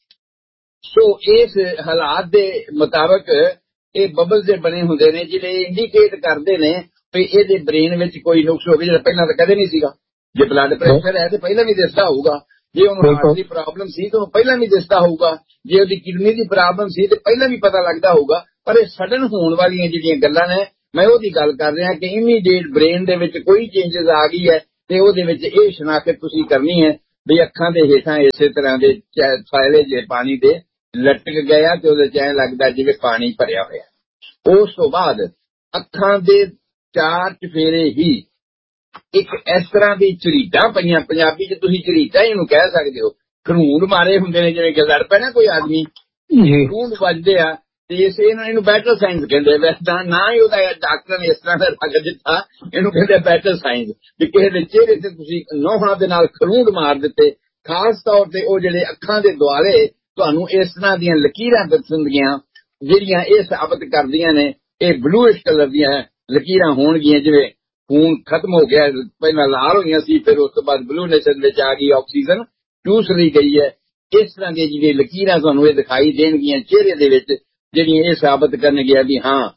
ਸੋ ਇਸ ਹਾਲਾਤ ਦੇ ਮੁਤਾਬਕ ਇਹ ਬਬਲ ਦੇ ਬਣੇ ਹੁੰਦੇ ਨੇ ਜਿਹੜੇ ਇੰਡੀਕੇਟ ਕਰਦੇ ਨੇ ਵੀ ਇਹਦੇ ਬ੍ਰੇਨ ਵਿੱਚ ਕੋਈ ਨੁਕਸ ਹੋ ਗਿਆ, ਜਿਹੜਾ ਪਹਿਲਾਂ ਤਾਂ ਕਦੇ ਨਹੀਂ ਸੀਗਾ। ਜੇ ਬਲੱਡ ਪ੍ਰੈਸ਼ਰ ਹੈ ਤੇ ਪਹਿਲਾਂ ਵੀ ਦਿਸਦਾ ਹੋਊਗਾ, ਜੇ ਉਹਨੂੰ ਹਾਰਟ ਦੀ ਪ੍ਰੋਬਲਮ ਸੀ ਤਾਂ ਉਹ ਪਹਿਲਾਂ ਵੀ ਦਿਸਦਾ ਹੋਊਗਾ, ਜੇ ਉਹਦੀ ਕਿਡਨੀ ਦੀ ਪ੍ਰੋਬਲਮ ਸੀ ਤੇ ਪਹਿਲਾਂ ਵੀ ਪਤਾ ਲੱਗਦਾ ਹੋਊਗਾ। ਪਰ ਇਹ ਸਡਨ ਹੋਣ ਵਾਲੀਆਂ ਜਿਹੜੀਆਂ ਗੱਲਾਂ ਨੇ, ਮੈਂ ਉਹਦੀ ਗੱਲ ਕਰ ਰਿਹਾ ਕਿ ਇਮੀਡੀਏਟ ਬ੍ਰੇਨ ਦੇ ਵਿੱਚ ਕੋਈ ਚੇਂਜਸ ਆ ਗਈ ਹੈ ਤੇ ਉਹਦੇ ਵਿੱਚ ਇਹ ਸ਼ਨਾਖਤ ਤੁਸੀਂ ਕਰਨੀ ਹੈ ਵੀ ਅੱਖਾਂ ਦੇ ਹੇਠਾਂ ਇਸੇ ਤਰ੍ਹਾਂ ਦੇ ਥੈਲੇ ਜੇ ਪਾਣੀ ਦੇ ਲਟਕ ਗਿਆ ਤੇ ਉਹਦੇ ਚ ਐਂ ਲੱਗਦਾ ਜਿਵੇਂ ਪਾਣੀ ਭਰਿਆ ਹੋਇਆ। ਉਸ ਤੋਂ ਬਾਅਦ ਅੱਖਾਂ ਦੇ ਚਾਰ ਚਫੇਰੇ ਹੀ ਇੱਕ ਇਸ ਤਰ੍ਹਾਂ ਦੀ ਝਰੀਟਾਂ ਪਈਆਂ, ਪੰਜਾਬੀ ਚ ਤੁਸੀਂ ਝਰੀਟਾਂ ਹੀ ਇਹਨੂੰ ਕਹਿ ਸਕਦੇ ਹੋ, ਖਰੂਰ ਮਾਰੇ ਹੁੰਦੇ ਨੇ, ਜਿਵੇਂ ਕਿ ਲੜ ਪੈ ਨਾ ਕੋਈ ਆਦਮੀ, ਖੂਨ ਵੱਜਦੇ ਆ ਤੇ ਇਹਨੂੰ ਬੈਟਲ ਸਾਇੰਸ ਕਹਿੰਦੇ। ਵੈਸੇ ਤਾਂ ਨਾ ਹੀ ਉਹਦਾ ਡਾਕਟਰ ਨੇ ਇਸ ਤਰ੍ਹਾਂ ਦਾ ਰੰਗ ਦਿੱਤਾ, ਇਹਨੂੰ ਕਹਿੰਦੇ ਬੈਟਲ ਸਾਇੰਸ। ਵੀ ਕਿਸੇ ਦੇ ਚਿਹਰੇ ਤੇ ਤੁਸੀਂ ਨੋਹਾਂ ਦੇ ਨਾਲ ਖਰੂਰ ਮਾਰ ਦਿੱਤੇ, ਖਾਸ ਤੌਰ ਤੇ ਉਹ ਜਿਹੜੇ ਅੱਖਾਂ ਦੇ ਦੁਆਲੇ ਤੁਹਾਨੂੰ ਇਸ ਤਰ੍ਹਾਂ ਦੀਆਂ ਲਕੀਰਾਂ ਦੱਸਣਗੀਆਂ ਜਿਹੜੀਆਂ ਇਹ ਸਾਬਤ ਕਰਦੀਆਂ ਨੇ ਇਹ ਬਲੂਇਸ਼ ਕਲਰ ਦੀਆਂ ਲਕੀਰਾਂ ਹੋਣਗੀਆਂ, ਜਿਵੇਂ ਖੂਨ ਖਤਮ ਹੋ ਗਿਆ, ਪਹਿਲਾਂ ਲਾਲ ਹੋਈਆਂ ਸੀ ਫਿਰ ਉਸ ਤੋਂ ਬਾਅਦ ਬਲੂਨੇਸ਼ਨ ਵਿੱਚ ਆ ਗਈ, ਆਕਸੀਜਨ ਚੂਸ ਲਈ ਗਈ ਹੈ। ਇਸ ਤਰ੍ਹਾਂ ਦੀਆਂ ਜਿਹੜੀਆਂ ਲਕੀਰਾਂ ਤੁਹਾਨੂੰ ਇਹ ਦਿਖਾਈ ਦੇਣਗੀਆਂ ਚਿਹਰੇ ਦੇ ਵਿੱਚ, ਜਿਹੜੀਆਂ ਇਹ ਸਾਬਤ ਕਰਨਗੀਆਂ ਵੀ ਹਾਂ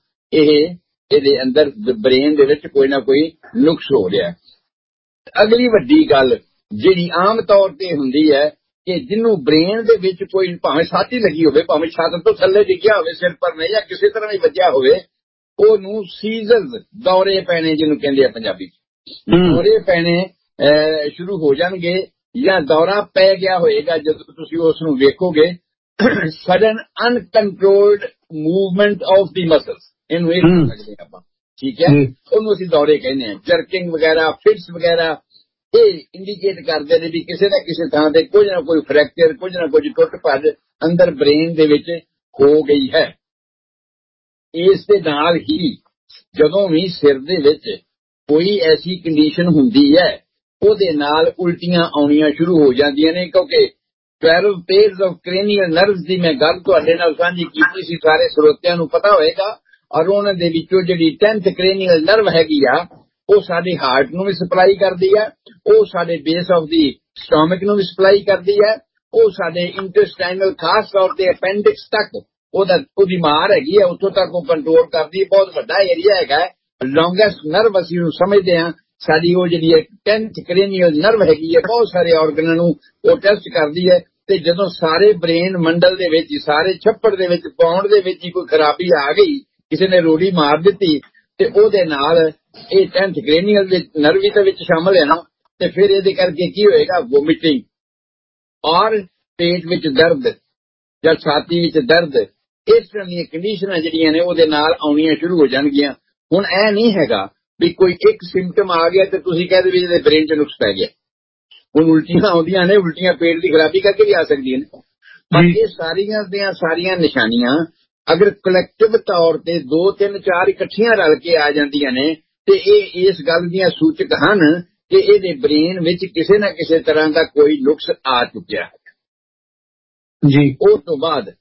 ਇਹਦੇ ਅੰਦਰ ਬ੍ਰੇਨ ਦੇ ਵਿੱਚ ਕੋਈ ਨਾ ਕੋਈ ਨੁਕਸ ਹੋ ਰਿਹਾ। ਅਗਲੀ ਵੱਡੀ ਗੱਲ ਜਿਹੜੀ ਆਮ ਤੌਰ ਤੇ ਹੁੰਦੀ ਹੈ ਕਿ ਜਿਹਨੂੰ ਬ੍ਰੇਨ ਦੇ ਵਿੱਚ ਕੋਈ ਭਾਵੇਂ ਛਾਤੀ ਲੱਗੀ ਹੋਵੇ, ਭਾਵੇਂ ਛਾਤੀ ਤੋਂ ਥੱਲੇ ਡਿੱਗਿਆ ਹੋਵੇ ਸਿਰ ਪਰ ਨਹੀਂ, ਜਾਂ ਕਿਸੇ ਤਰ੍ਹਾਂ ਵੀ ਵੱਜਿਆ ਹੋਵੇ, ਉਹਨੂੰ ਸੀਜ਼ਰਸ, ਦੌਰੇ ਪੈਣੇ ਜਿਹਨੂੰ ਕਹਿੰਦੇ ਆ ਪੰਜਾਬੀ ਚ, ਦੌਰੇ ਪੈਣੇ ਸ਼ੁਰੂ ਹੋ ਜਾਣਗੇ ਜਾਂ ਦੌਰਾ ਪੈ ਗਿਆ ਹੋਏਗਾ ਜਦੋਂ ਤੁਸੀਂ ਉਸ ਨੂੰ ਵੇਖੋਗੇ। Sudden uncontrolled movement of the muscles, ਇਹਨੂੰ ਇਹ ਕਹਿ ਸਕਦੇ ਆਪਾਂ, ਠੀਕ ਹੈ, ਉਹਨੂੰ ਅਸੀਂ ਦੌਰੇ ਕਹਿੰਦੇ ਹਾਂ। ਜਰਕਿੰਗ ਵਗੈਰਾ, ਫਿਟਸ ਵਗੈਰਾ ਇਹ ਇੰਡੀਕੇਟ ਕਰਦੇ ਨੇ ਵੀ ਕਿਸੇ ਨਾ ਕਿਸੇ ਥਾਂ ਤੇ ਕੁਝ ਨਾ ਕੋਈ ਫ੍ਰੈਕਚਰ, ਕੁਝ ਨਾ ਕੁਝ ਟੁੱਟ ਭੱਜ ਅੰਦਰ ਬ੍ਰੇਨ ਦੇ ਵਿੱਚ ਹੋ ਗਈ ਹੈ। ਇਸ ਦੇ ਨਾਲ ਹੀ ਜਦੋਂ ਵੀ ਸਿਰ ਦੇ ਵਿੱਚ ਕੋਈ ਐਸੀ ਕੰਡੀਸ਼ਨ ਹੁੰਦੀ ਹੈ ਉਹਦੇ ਨਾਲ ਉਲਟੀਆਂ ਆਉਣੀਆਂ ਸ਼ੁਰੂ ਹੋ ਜਾਂਦੀਆਂ ਨੇ, ਕਿਉਂਕਿ 12 ਪੇਅਰਸ ਆਫ ਕ੍ਰੇਨੀਅਲ ਨਰਵਸ ਦੀ ਮੈਂ ਗੱਲ ਤੁਹਾਡੇ ਨਾਲ ਸਾਂਝੀ ਕੀਤੀ ਸੀ, ਸਾਰੇ ਸਰੋਤਿਆਂ ਨੂੰ ਪਤਾ ਹੋਏਗਾ। ਔਰ ਉਹਨਾਂ ਦੇ ਵਿੱਚੋਂ ਜਿਹੜੀ 10th ਕ੍ਰੇਨੀਅਲ ਨਰਵ ਹੈਗੀ ਆ ਉਹ ਸਾਡੇ ਹਾਰਟ ਨੂੰ ਵੀ ਸਪਲਾਈ ਕਰਦੀ ਹੈ, ਉਹ ਸਾਡੇ ਬੇਸ ਆਫ ਦੀ ਸਟੋਮਕ ਨੂੰ ਵੀ ਸਪਲਾਈ ਕਰਦੀ ਹੈ, ਉਹ ਸਾਡੇ ਇੰਟੈਸਟਾਈਨਲ ਖਾਸ ਤੌਰ ਤੇ ਅਪੈਂਡਿਕਸ ਤੱਕ ਉਹਦੀ ਮਾਰ ਹੈਗੀ ਹੈ, ਉੱਥੋਂ ਤੱਕ ਉਹ ਕੰਟਰੋਲ ਕਰਦੀ ਹੈ। ਬਹੁਤ ਵੱਡਾ ਏਰੀਆ ਹੈਗਾ, ਲੌਂਗੈਸਟ ਨਰਵ ਅਸੀਂ ਉਹਨੂੰ ਸਮਝਦੇ ਹਾਂ। ਸਾਡੀ ਉਹ ਜਿਹੜੀ 10th ਕ੍ਰੇਨੀਅਲ ਨਰਵ ਹੈਗੀ ਹੈ ਬਹੁਤ ਸਾਰੇ ਆਰਗਨਾਂ ਨੂੰ ਉਹ ਟੈਸਟ ਕਰਦੀ ਹੈ, ਤੇ ਜਦੋਂ ਸਾਰੇ ਬ੍ਰੇਨ ਮੰਡਲ ਦੇ ਵਿੱਚ, ਸਾਰੇ ਛੱਪੜ ਦੇ ਵਿੱਚ, ਪੌਂਡ ਦੇ ਵਿੱਚ ਹੀ ਕੋਈ ਖਰਾਬੀ ਆ ਗਈ, ਕਿਸੇ ਨੇ ਰੋੜੀ ਮਾਰ ਦਿੱਤੀ, ਤੇ ਉਹਦੇ ਨਾਲ ਇਹ 10th ਕ੍ਰੇਨੀਅਲ ਨਰਵ ਵੀ ਦੇ ਵਿੱਚ ਸ਼ਾਮਲ ਹੈ ਨਾ, ਤੇ ਫਿਰ ਇਹਦੇ ਕਰਕੇ ਕੀ ਹੋਏਗਾ, ਵੋਮਿਟਿੰਗ ਔਰ ਪੇਟ ਵਿੱਚ ਦਰਦ ਜਾਂ ਛਾਤੀ ਵਿੱਚ ਦਰਦ, ਇਸ ਤਰ੍ਹਾਂ ਦੀਆਂ ਕੰਡੀਸ਼ਨਾਂ ਜਿਹੜੀਆਂ ਨੇ ਉਹਦੇ ਨਾਲ ਆਉਣੀਆਂ ਸ਼ੁਰੂ ਹੋ ਜਾਣਗੀਆਂ। ਹੁਣ ਇਹ ਨਹੀਂ ਹੈਗਾ ਵੀ ਕੋਈ ਇੱਕ ਸਿੰਪਟਮ ਆ ਗਿਆ ਤੇ ਤੁਸੀਂ ਕਹਿੰਦੇ ਵੀ ਇਹਦੇ ਬ੍ਰੇਨ 'ਚ ਨੁਕਸ ਪੈ ਗਿਆ। ਹੁਣ ਉਲਟੀਆਂ ਆਉਂਦੀਆਂ ਨੇ, ਉਲਟੀਆਂ ਪੇਟ ਦੀ ਖਰਾਬੀ ਕਰਕੇ ਵੀ ਆ ਸਕਦੀਆਂ ਨੇ, ਪਰ ਇਹ ਸਾਰੀਆਂ ਦੀਆਂ ਸਾਰੀਆਂ ਨਿਸ਼ਾਨੀਆਂ ਅਗਰ ਕਲੈਕਟਿਵ ਤੌਰ ਤੇ 2, 3, 4 ਇਕੱਠੀਆਂ ਰਲ ਕੇ ਆ ਜਾਂਦੀਆਂ ਨੇ ਤੇ ਇਹ ਇਸ ਗੱਲ ਦੀਆਂ ਸੂਚਕ ਹਨ ਕਿ ਇਹਦੇ ਬ੍ਰੇਨ ਵਿੱਚ ਕਿਸੇ ਨਾ ਕਿਸੇ ਤਰ੍ਹਾਂ ਦਾ ਕੋਈ ਨੁਕਸ ਆ ਚੁੱਕਿਆ ਹੈ ਜੀ। ਉਸ ਤੋਂ ਬਾਅਦ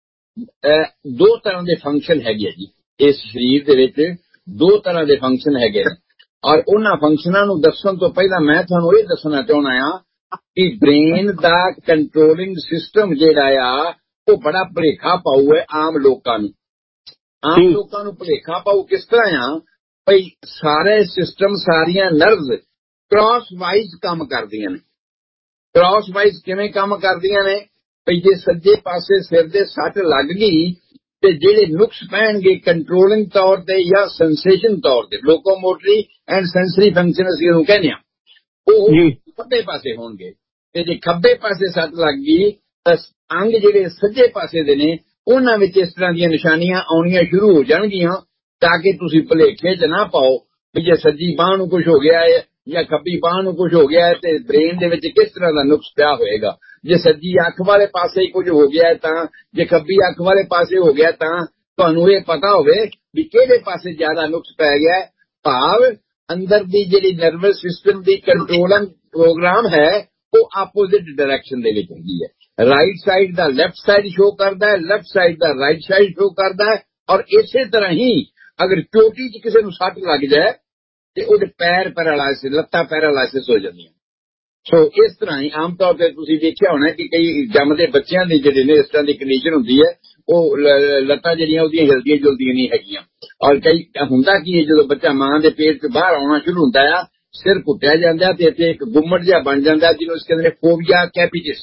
2 ਤਰ੍ਹਾਂ ਦੇ ਫੰਕਸ਼ਨ ਹੈਗੇ ਜੀ ਇਸ ਸਰੀਰ ਦੇ ਵਿੱਚ, 2 ਤਰ੍ਹਾਂ ਦੇ ਫੰਕਸ਼ਨ ਹੈਗੇ ਨੇ, ਔਰ ਉਹਨਾਂ ਫੰਕਸ਼ਨਾਂ ਨੂੰ ਦੱਸਣ ਤੋਂ ਪਹਿਲਾਂ ਮੈਂ ਤੁਹਾਨੂੰ ਇਹ ਦੱਸਣਾ ਚਾਹੁੰਦਾ ਆ ਕਿ ਬ੍ਰੇਨ ਦਾ ਕੰਟਰੋਲਿੰਗ ਸਿਸਟਮ ਜਿਹੜਾ ਆ ਉਹ ਬੜਾ ਭੁਲੇਖਾ ਪਾਊ ਹੈ ਆਮ ਲੋਕਾਂ ਨੂੰ। ਆਮ ਲੋਕਾਂ ਨੂੰ ਭੁਲੇਖਾ ਪਾਊ ਕਿਸ ਤਰ੍ਹਾਂ ਆ, ਭਈ ਸਾਰੇ ਸਿਸਟਮ, ਸਾਰੀਆਂ ਨਰਵਸ ਕ੍ਰਾਸ ਵਾਈਜ਼ ਕੰਮ ਕਰਦੀਆਂ ਨੇ। ਕ੍ਰਾਸ ਵਾਈਜ਼ ਕਿਵੇਂ ਕੰਮ ਕਰਦੀਆਂ ਨੇ, ਭਈ ਜੇ ਸੱਜੇ ਪਾਸੇ ਸਿਰ ਦੇ ਸੱਟ ਲੱਗ ਗਈ ਤੇ ਜਿਹੜੇ ਨੁਕਸ ਪੈਣਗੇ ਕੰਟਰੋਲਿੰਗ ਤੌਰ ਤੇ ਜਾਂ ਸੈਂਸੇਸ਼ਨ ਤੌਰ ਤੇ, ਲੋਕੋਮੋਟਰੀ ਐਂਡ ਸੈਂਸਰੀ ਫੰਕਸ਼ਨ ਅਸੀਂ ਉਹਨੂੰ ਕਹਿੰਦੇ ਆ, ਉਹ ਖੱਬੇ ਪਾਸੇ ਹੋਣਗੇ। ਤੇ ਜੇ ਖੱਬੇ ਪਾਸੇ ਸੱਟ ਲੱਗ ਗਈ ਤਾਂ ਅੰਗ ਜਿਹੜੇ ਸੱਜੇ ਪਾਸੇ ਦੇ ਨੇ ਉਹਨਾਂ ਵਿੱਚ ਇਸ ਤਰ੍ਹਾਂ ਦੀਆਂ ਨਿਸ਼ਾਨੀਆਂ ਆਉਣੀਆਂ ਸ਼ੁਰੂ ਹੋ ਜਾਣਗੀਆਂ, ਤਾਂ ਕਿ ਤੁਸੀਂ ਭੁਲੇਖੇ 'ਚ ਨਾ ਪਾਓ ਵੀ ਜੇ ਸੱਜੀ ਬਾਂਹ ਨੂੰ ਕੁਝ ਹੋ ਗਿਆ ਹੈ ਜਾਂ ਖੱਬੀ ਬਾਂਹ ਨੂੰ ਕੁਝ ਹੋ ਗਿਆ ਹੈ ਤੇ ਬ੍ਰੇਨ ਦੇ ਵਿੱਚ ਕਿਸ ਤਰ੍ਹਾਂ ਦਾ ਨੁਕਸ ਪਿਆ ਹੋਏਗਾ। ਜੇ ਸੱਜੀ ਅੱਖ ਵਾਲੇ ਪਾਸੇ ਹੀ ਕੁਝ ਹੋ ਗਿਆ ਹੈ ਤਾਂ, ਜੇ ਖੱਬੀ ਅੱਖ ਵਾਲੇ ਪਾਸੇ ਹੋ ਗਿਆ ਤਾਂ ਤੁਹਾਨੂੰ ਇਹ ਪਤਾ ਹੋਵੇ ਵੀ ਕਿਹੜੇ ਪਾਸੇ ਜ਼ਿਆਦਾ ਨੁਕਸ ਪੈ ਗਿਆ। ਭਾਵ ਅੰਦਰ ਦੀ ਜਿਹੜੀ ਨਰਵਸ ਸਿਸਟਮ ਦੀ ਕੰਟਰੋਲਿੰਗ ਪ੍ਰੋਗਰਾਮ ਹੈ ਉਹ ਆਪੋਜ਼ਿਟ ਡਾਇਰੈਕਸ਼ਨ ਦੇ ਵਿੱਚ ਹੁੰਦੀ ਹੈ। ਰਾਈਟ ਸਾਈਡ ਦਾ ਲੈਫਟ ਸਾਈਡ ਸ਼ੋ ਕਰਦਾ ਹੈ, ਲੈਫਟ ਸਾਈਡ ਦਾ ਰਾਈਟ ਸਾਈਡ ਸ਼ੋ ਕਰਦਾ ਹੈ। ਔਰ ਇਸੇ ਤਰ੍ਹਾਂ ਹੀ ਅਗਰ ਚੋਟੀ 'ਚ ਕਿਸੇ ਨੂੰ ਸੱਟ ਲੱਗ ਜਾਏ ਤੇ ਉਹਦੇ ਪੈਰ ਪੈਰਾਲਾਇਸਿਸ, ਲੱਤਾਂ ਪੈਰਾਲਾਇਸਿਸ ਹੋ ਜਾਂਦੀਆਂ। ਸੋ ਇਸ ਤਰ੍ਹਾਂ ਹੀ ਆਮ ਤੌਰ ਤੇ ਤੁਸੀਂ ਦੇਖਿਆ ਹੋਣਾ ਕਿ ਕਈ ਜੰਮਦੇ ਬੱਚਿਆਂ ਦੇ ਜਿਹੜੇ ਨੇ ਇਸ ਤਰ੍ਹਾਂ ਦੀ ਕੰਡੀਸ਼ਨ ਹੁੰਦੀ ਹੈ, ਉਹ ਲੱਤਾਂ ਜਿਹੜੀਆਂ ਉਹਦੀਆਂ ਹਿਲਦੀਆਂ ਜੁਲਦੀਆਂ ਨਹੀਂ ਹੈਗੀਆਂ। ਔਰ ਕਈ ਹੁੰਦਾ ਕੀ ਹੈ, ਜਦੋਂ ਬੱਚਾ ਮਾਂ ਦੇ ਪੇਟ ਤੋਂ ਬਾਹਰ ਆਉਣਾ ਸ਼ੁਰੂ ਹੁੰਦਾ ਆ, ਸਿਰ ਘੁੱਟਿਆ ਜਾਂਦਾ ਤੇ ਇੱਥੇ ਇੱਕ ਗੁੰਮਟ ਜਿਹਾ ਬਣ ਜਾਂਦਾ, ਜਿਹਨੂੰ ਇਸ ਕਹਿੰਦੇ ਨੇ ਫੋਬੀਆ ਕੈਪੀਟਿਸ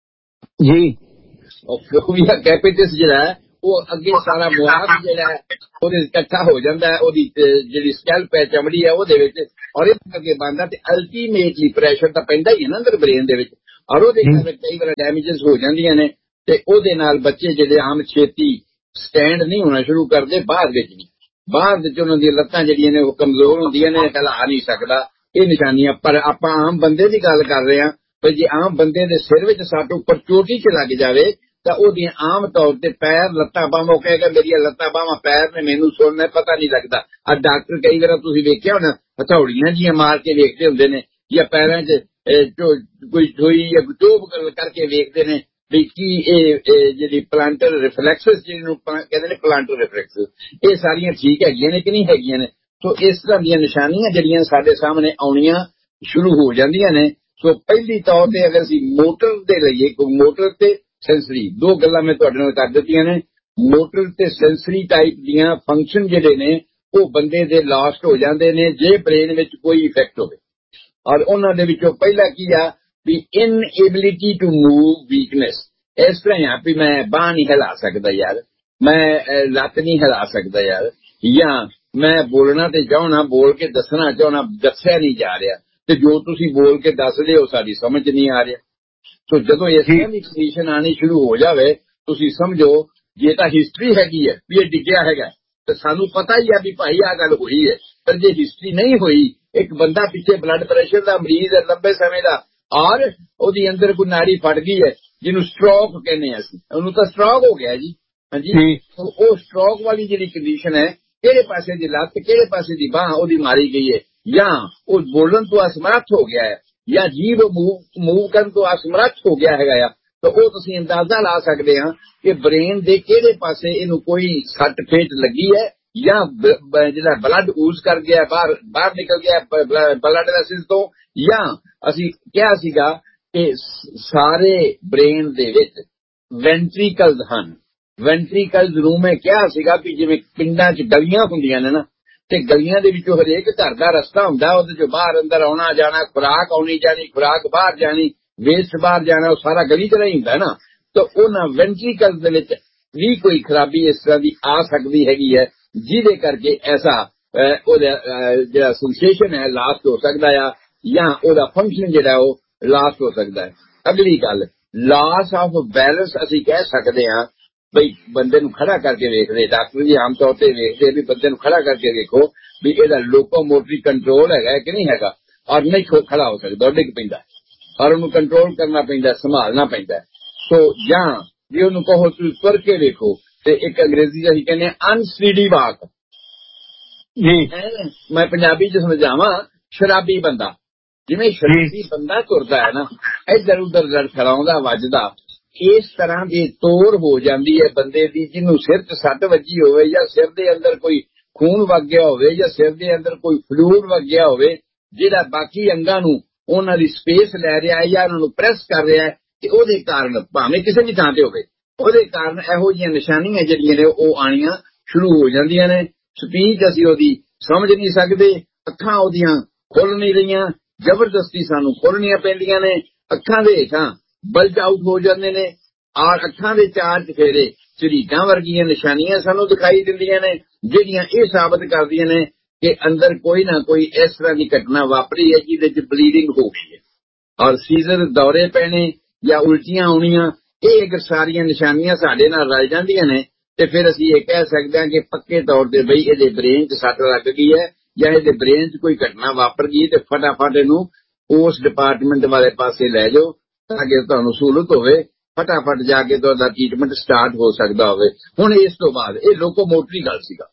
ਜੀ। ਉਹ ਫੋਬੀਆ ਕੈਪੀਟਿਸ ਜਿਹੜਾ ਹੈ ਉਹ ਅੱਗੇ ਸਾਰਾ ਮੁਆਫ ਜਿਹੜਾ ਹੈ ਉਹਦੇ ਇਕੱਠਾ ਹੋ ਜਾਂਦਾ ਹੈ, ਉਹਦੀ ਜਿਹੜੀ ਸਕੈਲਪ ਹੈ, ਚਮੜੀ ਹੈ ਉਹਦੇ ਵਿੱਚ, ਔਰ ਇਸ ਅੱਗੇ ਬਣਦਾ ਤੇ ਅਲਟੀਮੇਟਲੀ ਪ੍ਰੈਸ਼ਰ ਤਾਂ ਪੈਂਦਾ ਹੀ ਹੈ ਨਾ ਅੰਦਰ ਬ੍ਰੇਨ ਦੇ ਵਿੱਚ, ਔਰ ਉਹਦੇ ਕਾਰਨ ਕਈ ਵਾਰ ਡੈਮੇਜਸ ਹੋ ਜਾਂਦੀਆਂ ਨੇ ਤੇ ਉਹਦੇ ਨਾਲ ਬੱਚੇ ਜਿਹੜੇ ਆਮ ਛੇਤੀ ਸਟੈਂਡ ਨਹੀਂ ਹੋਣਾ ਸ਼ੁਰੂ ਕਰਦੇ, ਬਾਹਰ ਵਿੱਚ ਉਹਨਾਂ ਦੀਆਂ ਲੱਤਾਂ ਜਿਹੜੀਆਂ ਨੇ ਉਹ ਕਮਜ਼ੋਰ ਹੁੰਦੀਆਂ ਨੇ, ਹਿਲਾ ਨਹੀਂ ਸਕਦਾ। ਇਹ ਨਿਸ਼ਾਨੀਆਂ। ਪਰ ਆਪਾਂ ਆਮ ਬੰਦੇ ਦੀ ਗੱਲ ਕਰ ਰਹੇ ਹਾਂ, ਪਰ ਜੇ ਆਮ ਬੰਦੇ ਦੇ ਸਿਰ ਵਿੱਚ ਸੱਟ ਉੱਪਰ ਚੋਟੀ 'ਚ ਲੱਗ ਜਾਵੇ ਤਾਂ ਉਹਦੀਆਂ ਆਮ ਤੌਰ ਤੇ ਪੈਰ, ਲੱਤਾਂ, ਬਾਹਾਂ, ਉਹ ਕਹੇਗਾ ਮੇਰੀਆਂ ਲੱਤਾਂ, ਬਾਹਾਂ, ਪੈਰ ਨੇ, ਮੈਨੂੰ ਸੁਣਨਾ ਪਤਾ ਨਹੀਂ ਲੱਗਦਾ। ਆ ਡਾਕਟਰ ਕਈ ਵਾਰ ਤੁਸੀਂ ਵੇਖਿਆ ਹੋਣਾ ਹਥੌੜੀਆਂ ਜੀਆਂ ਮਾਰ ਕੇ ਵੇਖਦੇ ਹੁੰਦੇ ਨੇ, ਜਾਂ ਪੈਰਾਂ 'ਚ ਕੋਈ ਸੂਈ ਜਾਂ ਚੋਬ ਕਰਕੇ ਵੇਖਦੇ ਨੇ ਵੀ ਕੀ ਇਹ ਜਿਹੜੀ ਪਲਾਂਟਰ ਰਿਫਲੈਕਸਸ ਜਿਹਨੂੰ ਕਹਿੰਦੇ ਨੇ, ਪਲਾਂਟਰ ਰਿਫਲੈਕਸਸ, ਇਹ ਸਾਰੀਆਂ ਠੀਕ ਹੈਗੀਆਂ ਨੇ ਕਿ ਨਹੀਂ ਹੈਗੀਆਂ ਨੇ। ਸੋ ਇਸ ਤਰ੍ਹਾਂ ਦੀਆਂ ਨਿਸ਼ਾਨੀਆਂ ਜਿਹੜੀਆਂ ਸਾਡੇ ਸਾਹਮਣੇ ਆਉਣੀਆਂ ਸ਼ੁਰੂ ਹੋ ਜਾਂਦੀਆਂ ਨੇ। ਸੋ ਪਹਿਲੀ ਤੌਰ ਤੇ ਅਗਰ ਅਸੀਂ ਮੋਟਰ ਦੇ ਲਈਏ, ਮੋਟਰ ਤੇ ਸੈਂਸਰੀ, ਦੋ ਗੱਲਾਂ ਮੈਂ ਤੁਹਾਡੇ ਨਾਲ ਕਰ ਦਿੱਤੀਆਂ ਨੇ। ਮੋਟਰ ਤੇ ਸੈਂਸਰੀ ਟਾਈਪ ਦੀਆਂ ਫੰਕਸ਼ਨ ਜਿਹੜੇ ਨੇ ਉਹ ਬੰਦੇ ਦੇ ਲਾਸਟ ਹੋ ਜਾਂਦੇ ਨੇ ਜੇ ਬ੍ਰੇਨ ਵਿੱਚ ਕੋਈ ਇਫੈਕਟ ਹੋਵੇ। ਔਰ ਉਹਨਾਂ ਦੇ ਵਿੱਚੋਂ ਪਹਿਲਾ ਕੀ ਆ ਵੀ ਇਨਏਬਿਲਿਟੀ ਟੂ ਮੂਵ, ਵੀਕਨੈਸ। ਇਸ ਤਰ੍ਹਾਂ ਆ ਵੀ ਮੈਂ ਬਾਂਹ ਨਹੀਂ ਹਿਲਾ ਸਕਦਾ ਯਾਰ, ਮੈਂ ਲੱਤ ਨਹੀਂ ਹਿਲਾ ਸਕਦਾ ਯਾਰ, ਜਾਂ ਮੈਂ ਬੋਲਣਾ ਤੇ ਚਾਹੁੰਨਾ, ਬੋਲ ਕੇ ਦੱਸਣਾ ਚਾਹੁੰਨਾ, ਦੱਸਿਆ ਨਹੀਂ ਜਾ ਰਿਹਾ, ਤੇ ਜੋ ਤੁਸੀਂ ਬੋਲ ਕੇ ਦੱਸਦੇ ਹੋ ਸਾਡੀ ਸਮਝ ਨਹੀਂ ਆ ਰਿਹਾ। ਸੋ ਜਦੋਂ ਇਸ ਤਰ੍ਹਾਂ ਦੀ ਕੰਡੀਸ਼ਨ ਆਣੀ ਸ਼ੁਰੂ ਹੋ ਜਾਵੇ, ਤੁਸੀਂ ਸਮਝੋ ਜੇ ਤਾਂ ਹਿਸਟਰੀ ਹੈਗੀ ਹੈ ਵੀ ਇਹ ਡਿੱਗਿਆ ਹੈਗਾ, ਤੇ ਸਾਨੂੰ ਪਤਾ ਹੀ ਆ ਵੀ ਭਾਈ ਆਹ ਗੱਲ ਹੋਈ ਹੈ। ਪਰ ਜੇ ਹਿਸਟਰੀ ਨਹੀਂ ਹੋਈ, ਇੱਕ ਬੰਦਾ ਪਿੱਛੇ ਬਲੱਡ ਪ੍ਰੈਸ਼ਰ ਦਾ ਮਰੀਜ਼ ਹੈ ਲੰਬੇ ਸਮੇਂ ਦਾ, ਔਰ ਉਹਦੀ ਅੰਦਰ ਕੋਈ ਨਾੜੀ ਫਟ ਗਈ ਹੈ, ਜਿਹਨੂੰ ਸਟ੍ਰੋਕ ਕਹਿੰਦੇ ਆ ਅਸੀਂ, ਉਹਨੂੰ ਤਾਂ ਸਟ੍ਰੋਕ ਹੋ ਗਿਆ ਜੀ। ਹਾਂਜੀ, ਉਹ ਸਟ੍ਰੋਕ ਵਾਲੀ ਜਿਹੜੀ ਕੰਡੀਸ਼ਨ ਹੈ, ਕਿਹੜੇ ਪਾਸੇ ਦੀ ਲੱਤ, ਕਿਹੜੇ ਪਾਸੇ ਦੀ ਬਾਂਹ ਉਹਦੀ ਮਾਰੀ ਗਈ ਹੈ, ਜਾਂ ਉਹ ਬੋਲਣ ਤੋਂ ਅਸਮਰੱਥ ਹੋ ਗਿਆ ਹੈ, ਜਾਂ ਜੀਭ ਮੂਵ ਕਰਨ ਤੋਂ ਅਸਮਰੱਥ ਹੋ ਗਿਆ ਹੈਗਾ ਆ, ਤਾਂ ਉਹ ਤੁਸੀਂ ਅੰਦਾਜ਼ਾ ਲਾ ਸਕਦੇ ਆ ਕਿ ਬ੍ਰੇਨ ਦੇ ਕਿਹੜੇ ਪਾਸੇ ਇਹਨੂੰ ਕੋਈ ਸੱਟ ਫੇਟ ਲੱਗੀ ਹੈ, ਜਾਂ ਜਿਹੜਾ ਬਲੱਡ ਊਜ਼ ਕਰ ਗਿਆ, ਬਾਹਰ ਨਿਕਲ ਗਿਆ ਬਲੱਡ ਵੈਸਲਸ ਤੋਂ, ਜਾਂ ਅਸੀਂ ਕਿਹਾ ਸੀਗਾ ਕਿ ਸਾਰੇ ਬ੍ਰੇਨ ਦੇ ਵਿੱਚ ਵੈਂਟਰੀਕਲਸ ਹਨ। ਵੈਂਟਰੀਕਲਸ ਨੂੰ ਮੈਂ ਕਿਹਾ ਸੀਗਾ ਵੀ ਜਿਵੇਂ ਪਿੰਡਾਂ 'ਚ ਗਲੀਆਂ ਹੁੰਦੀਆਂ ਨੇ ਨਾ, ਤੇ ਗਲੀਆਂ ਦੇ ਵਿੱਚੋਂ ਹਰੇਕ ਘਰ ਦਾ ਰਸਤਾ ਹੁੰਦਾ, ਉਹਦੇ 'ਚੋਂ ਬਾਹਰ ਅੰਦਰ ਆਉਣਾ ਜਾਣਾ, ਖੁਰਾਕ ਆਉਣੀ ਜਾਣੀ, ਖੁਰਾਕ ਬਾਹਰ ਜਾਣੀ, ਵੇਸਟ ਬਾਹਰ ਜਾਣਾ, ਉਹ ਸਾਰਾ ਗਲੀ 'ਚ ਨਹੀਂ ਹੁੰਦਾ ਨਾ। ਤਾਂ ਉਹਨਾਂ ਵੈਂਟਰੀਕਲਸ ਦੇ ਵਿੱਚ ਵੀ ਕੋਈ ਖਰਾਬੀ ਇਸ ਤਰ੍ਹਾਂ ਦੀ ਆ ਸਕਦੀ ਹੈਗੀ ਹੈ, ਜਿਹਦੇ ਕਰਕੇ ਐਸਾ ਉਹਦਾ ਜਿਹੜਾ ਸੈਂਸੇਸ਼ਨ ਹੈ ਲਾਸਟ ਹੋ ਸਕਦਾ ਆ, ਜਾਂ ਉਹਦਾ ਫੰਕਸ਼ਨ ਜਿਹੜਾ ਉਹ ਲਾਸਟ ਹੋ ਸਕਦਾ ਹੈ। ਅਗਲੀ ਗੱਲ, ਲਾਸ ਆਫ ਬੈਲੈਂਸ। ਅਸੀਂ ਕਹਿ ਸਕਦੇ ਹਾਂ ਬਈ ਬੰਦੇ ਨੂੰ ਖੜਾ ਕਰਕੇ ਵੇਖਦੇ, ਡਾਕਟਰ ਜੀ ਆਮ ਤੌਰ ਤੇ ਵੇਖਦੇ ਵੀ ਬੰਦੇ ਨੂੰ ਖੜਾ ਕਰਕੇ ਵੇਖੋ ਵੀ ਇਹਦਾ ਲੋਕੋਮੋਟਰੀ ਕੰਟਰੋਲ ਹੈਗਾ ਕਿ ਨਹੀਂ ਹੈਗਾ, ਔਰ ਨਹੀਂ ਖੜਾ ਹੋ ਸਕਦਾ, ਡਿੱਗ ਪੈਂਦਾ, ਔਰ ਉਹਨੂੰ ਕੰਟਰੋਲ ਕਰਨਾ ਪੈਂਦਾ, ਸੰਭਾਲਣਾ ਪੈਂਦਾ। ਸੋ ਜਾਂ ਜੇ ਉਹਨੂੰ ਕਹੋ ਤੁਸੀਂ ਤੁਰ ਕੇ ਵੇਖੋ, ਤੇ ਇੱਕ ਅੰਗਰੇਜ਼ੀ ਅਸੀਂ ਕਹਿੰਦੇ ਅਨਸਟੀਡੀ ਵਾਕ ਜੀ, ਮੈਂ ਪੰਜਾਬੀ 'ਚ ਸਮਝਾਵਾਂ, ਸ਼ਰਾਬੀ ਬੰਦਾ। ਜਿਵੇਂ ਸ਼ਰਾਬੀ ਬੰਦਾ ਤੁਰਦਾ ਹੈ ਨਾ, ਇੱਧਰ ਉੱਧਰ ਲੜਖੜਾਉਂਦਾ ਵੱਜਦਾ, ਇਸ ਤਰ੍ਹਾਂ ਦੀ ਤੋੜ ਹੋ ਜਾਂਦੀ ਹੈ ਬੰਦੇ ਦੀ, ਜਿਹਨੂੰ ਸਿਰ 'ਚ ਸੱਟ ਵੱਜੀ ਹੋਵੇ, ਜਾਂ ਸਿਰ ਦੇ ਅੰਦਰ ਕੋਈ ਖੂਨ ਵਗ ਗਿਆ ਹੋਵੇ, ਜਾਂ ਸਿਰ ਦੇ ਅੰਦਰ ਕੋਈ ਫਲੂਇਡ ਵਗ ਗਿਆ ਹੋਵੇ, ਜਿਹੜਾ ਬਾਕੀ ਅੰਗਾਂ ਨੂੰ ਉਹਨਾਂ ਦੀ ਸਪੇਸ ਲੈ ਰਿਹਾ ਹੈ ਜਾਂ ਉਹਨਾਂ ਨੂੰ ਪ੍ਰੈਸ ਕਰ ਰਿਹਾ ਹੈ, ਤੇ ਉਹਦੇ ਕਾਰਨ ਭਾਵੇਂ ਕਿਸੇ ਵੀ ਥਾਂ ਤੇ ਹੋਵੇ, ਉਹਦੇ ਕਾਰਨ ਇਹੋ ਜਿਹੀਆਂ ਨਿਸ਼ਾਨੀਆਂ ਜਿਹੜੀਆਂ ਨੇ ਉਹ ਆਣੀਆਂ ਸ਼ੁਰੂ ਹੋ ਜਾਂਦੀਆਂ ਨੇ। ਸਪੀਚ ਅਸੀਂ ਉਹਦੀ ਸਮਝ ਨਹੀਂ ਸਕਦੇ, ਅੱਖਾਂ ਉਹਦੀਆਂ ਖੁੱਲ ਨਹੀਂ ਰਹੀਆਂ, ਜ਼ਬਰਦਸਤੀ ਸਾਨੂੰ ਖੋਲਣੀਆਂ ਪੈਂਦੀਆਂ ਨੇ, ਅੱਖਾਂ ਦੇ ਹੇਠਾਂ ਬਲਜ ਆਊਟ ਹੋ ਜਾਂਦੇ ਨੇ, ਔਰ ਅੱਖਾਂ ਦੇ ਚਾਰ ਚਫੇਰੇ ਝਰੀਟਾਂ ਵਰਗੀਆਂ ਨਿਸ਼ਾਨੀਆਂ ਸਾਨੂੰ ਦਿਖਾਈ ਦਿੰਦੀਆਂ ਨੇ, ਜਿਹੜੀਆਂ ਇਹ ਸਾਬਤ ਕਰਦੀਆਂ ਨੇ ਕਿ ਅੰਦਰ ਕੋਈ ਨਾ ਕੋਈ ਇਸ ਤਰ੍ਹਾਂ ਦੀ ਘਟਨਾ ਵਾਪਰੀ ਹੈ ਜਿਹਦੇ 'ਚ ਬਲੀਡਿੰਗ ਹੋ ਗਈ ਹੈ, ਔਰ ਸੀਜ਼ਰ ਦੌਰੇ ਪੈਣੇ ਜਾਂ ਉਲਟੀਆਂ ਆਉਣੀਆਂ। ਇਹ ਅਗਰ ਸਾਰੀਆਂ ਨਿਸ਼ਾਨੀਆਂ ਸਾਡੇ ਨਾਲ ਰਲ ਜਾਂਦੀਆਂ ਨੇ, ਤੇ ਫਿਰ ਅਸੀਂ ਇਹ ਕਹਿ ਸਕਦੇ ਹਾਂ ਕਿ ਪੱਕੇ ਤੌਰ ਤੇ ਬਈ ਇਹਦੇ ਬ੍ਰੇਨ 'ਚ ਸੱਟ ਲੱਗ ਗਈ ਹੈ, ਜਾਂ ਇਹਦੇ ਬ੍ਰੇਨ 'ਚ ਕੋਈ ਘਟਨਾ ਵਾਪਰ ਗਈ, ਤੇ ਫਟਾਫਟ ਇਹਨੂੰ ਉਸ ਡਿਪਾਰਟਮੈਂਟ ਵਾਲੇ ਪਾਸੇ ਲੈ ਜਾਓ ਤਾਂ ਕਿ ਤੁਹਾਨੂੰ ਸਹੂਲਤ ਹੋਵੇ, ਫਟਾਫਟ ਜਾ ਕੇ ਤੁਹਾਡਾ ਟ੍ਰੀਟਮੈਂਟ ਸਟਾਰਟ ਹੋ ਸਕਦਾ ਹੋਵੇ। ਹੁਣ ਇਸ ਤੋਂ ਬਾਅਦ ਇਹ ਲੋਕੋਮੋਟਰੀ ਗੱਲ ਸੀਗਾ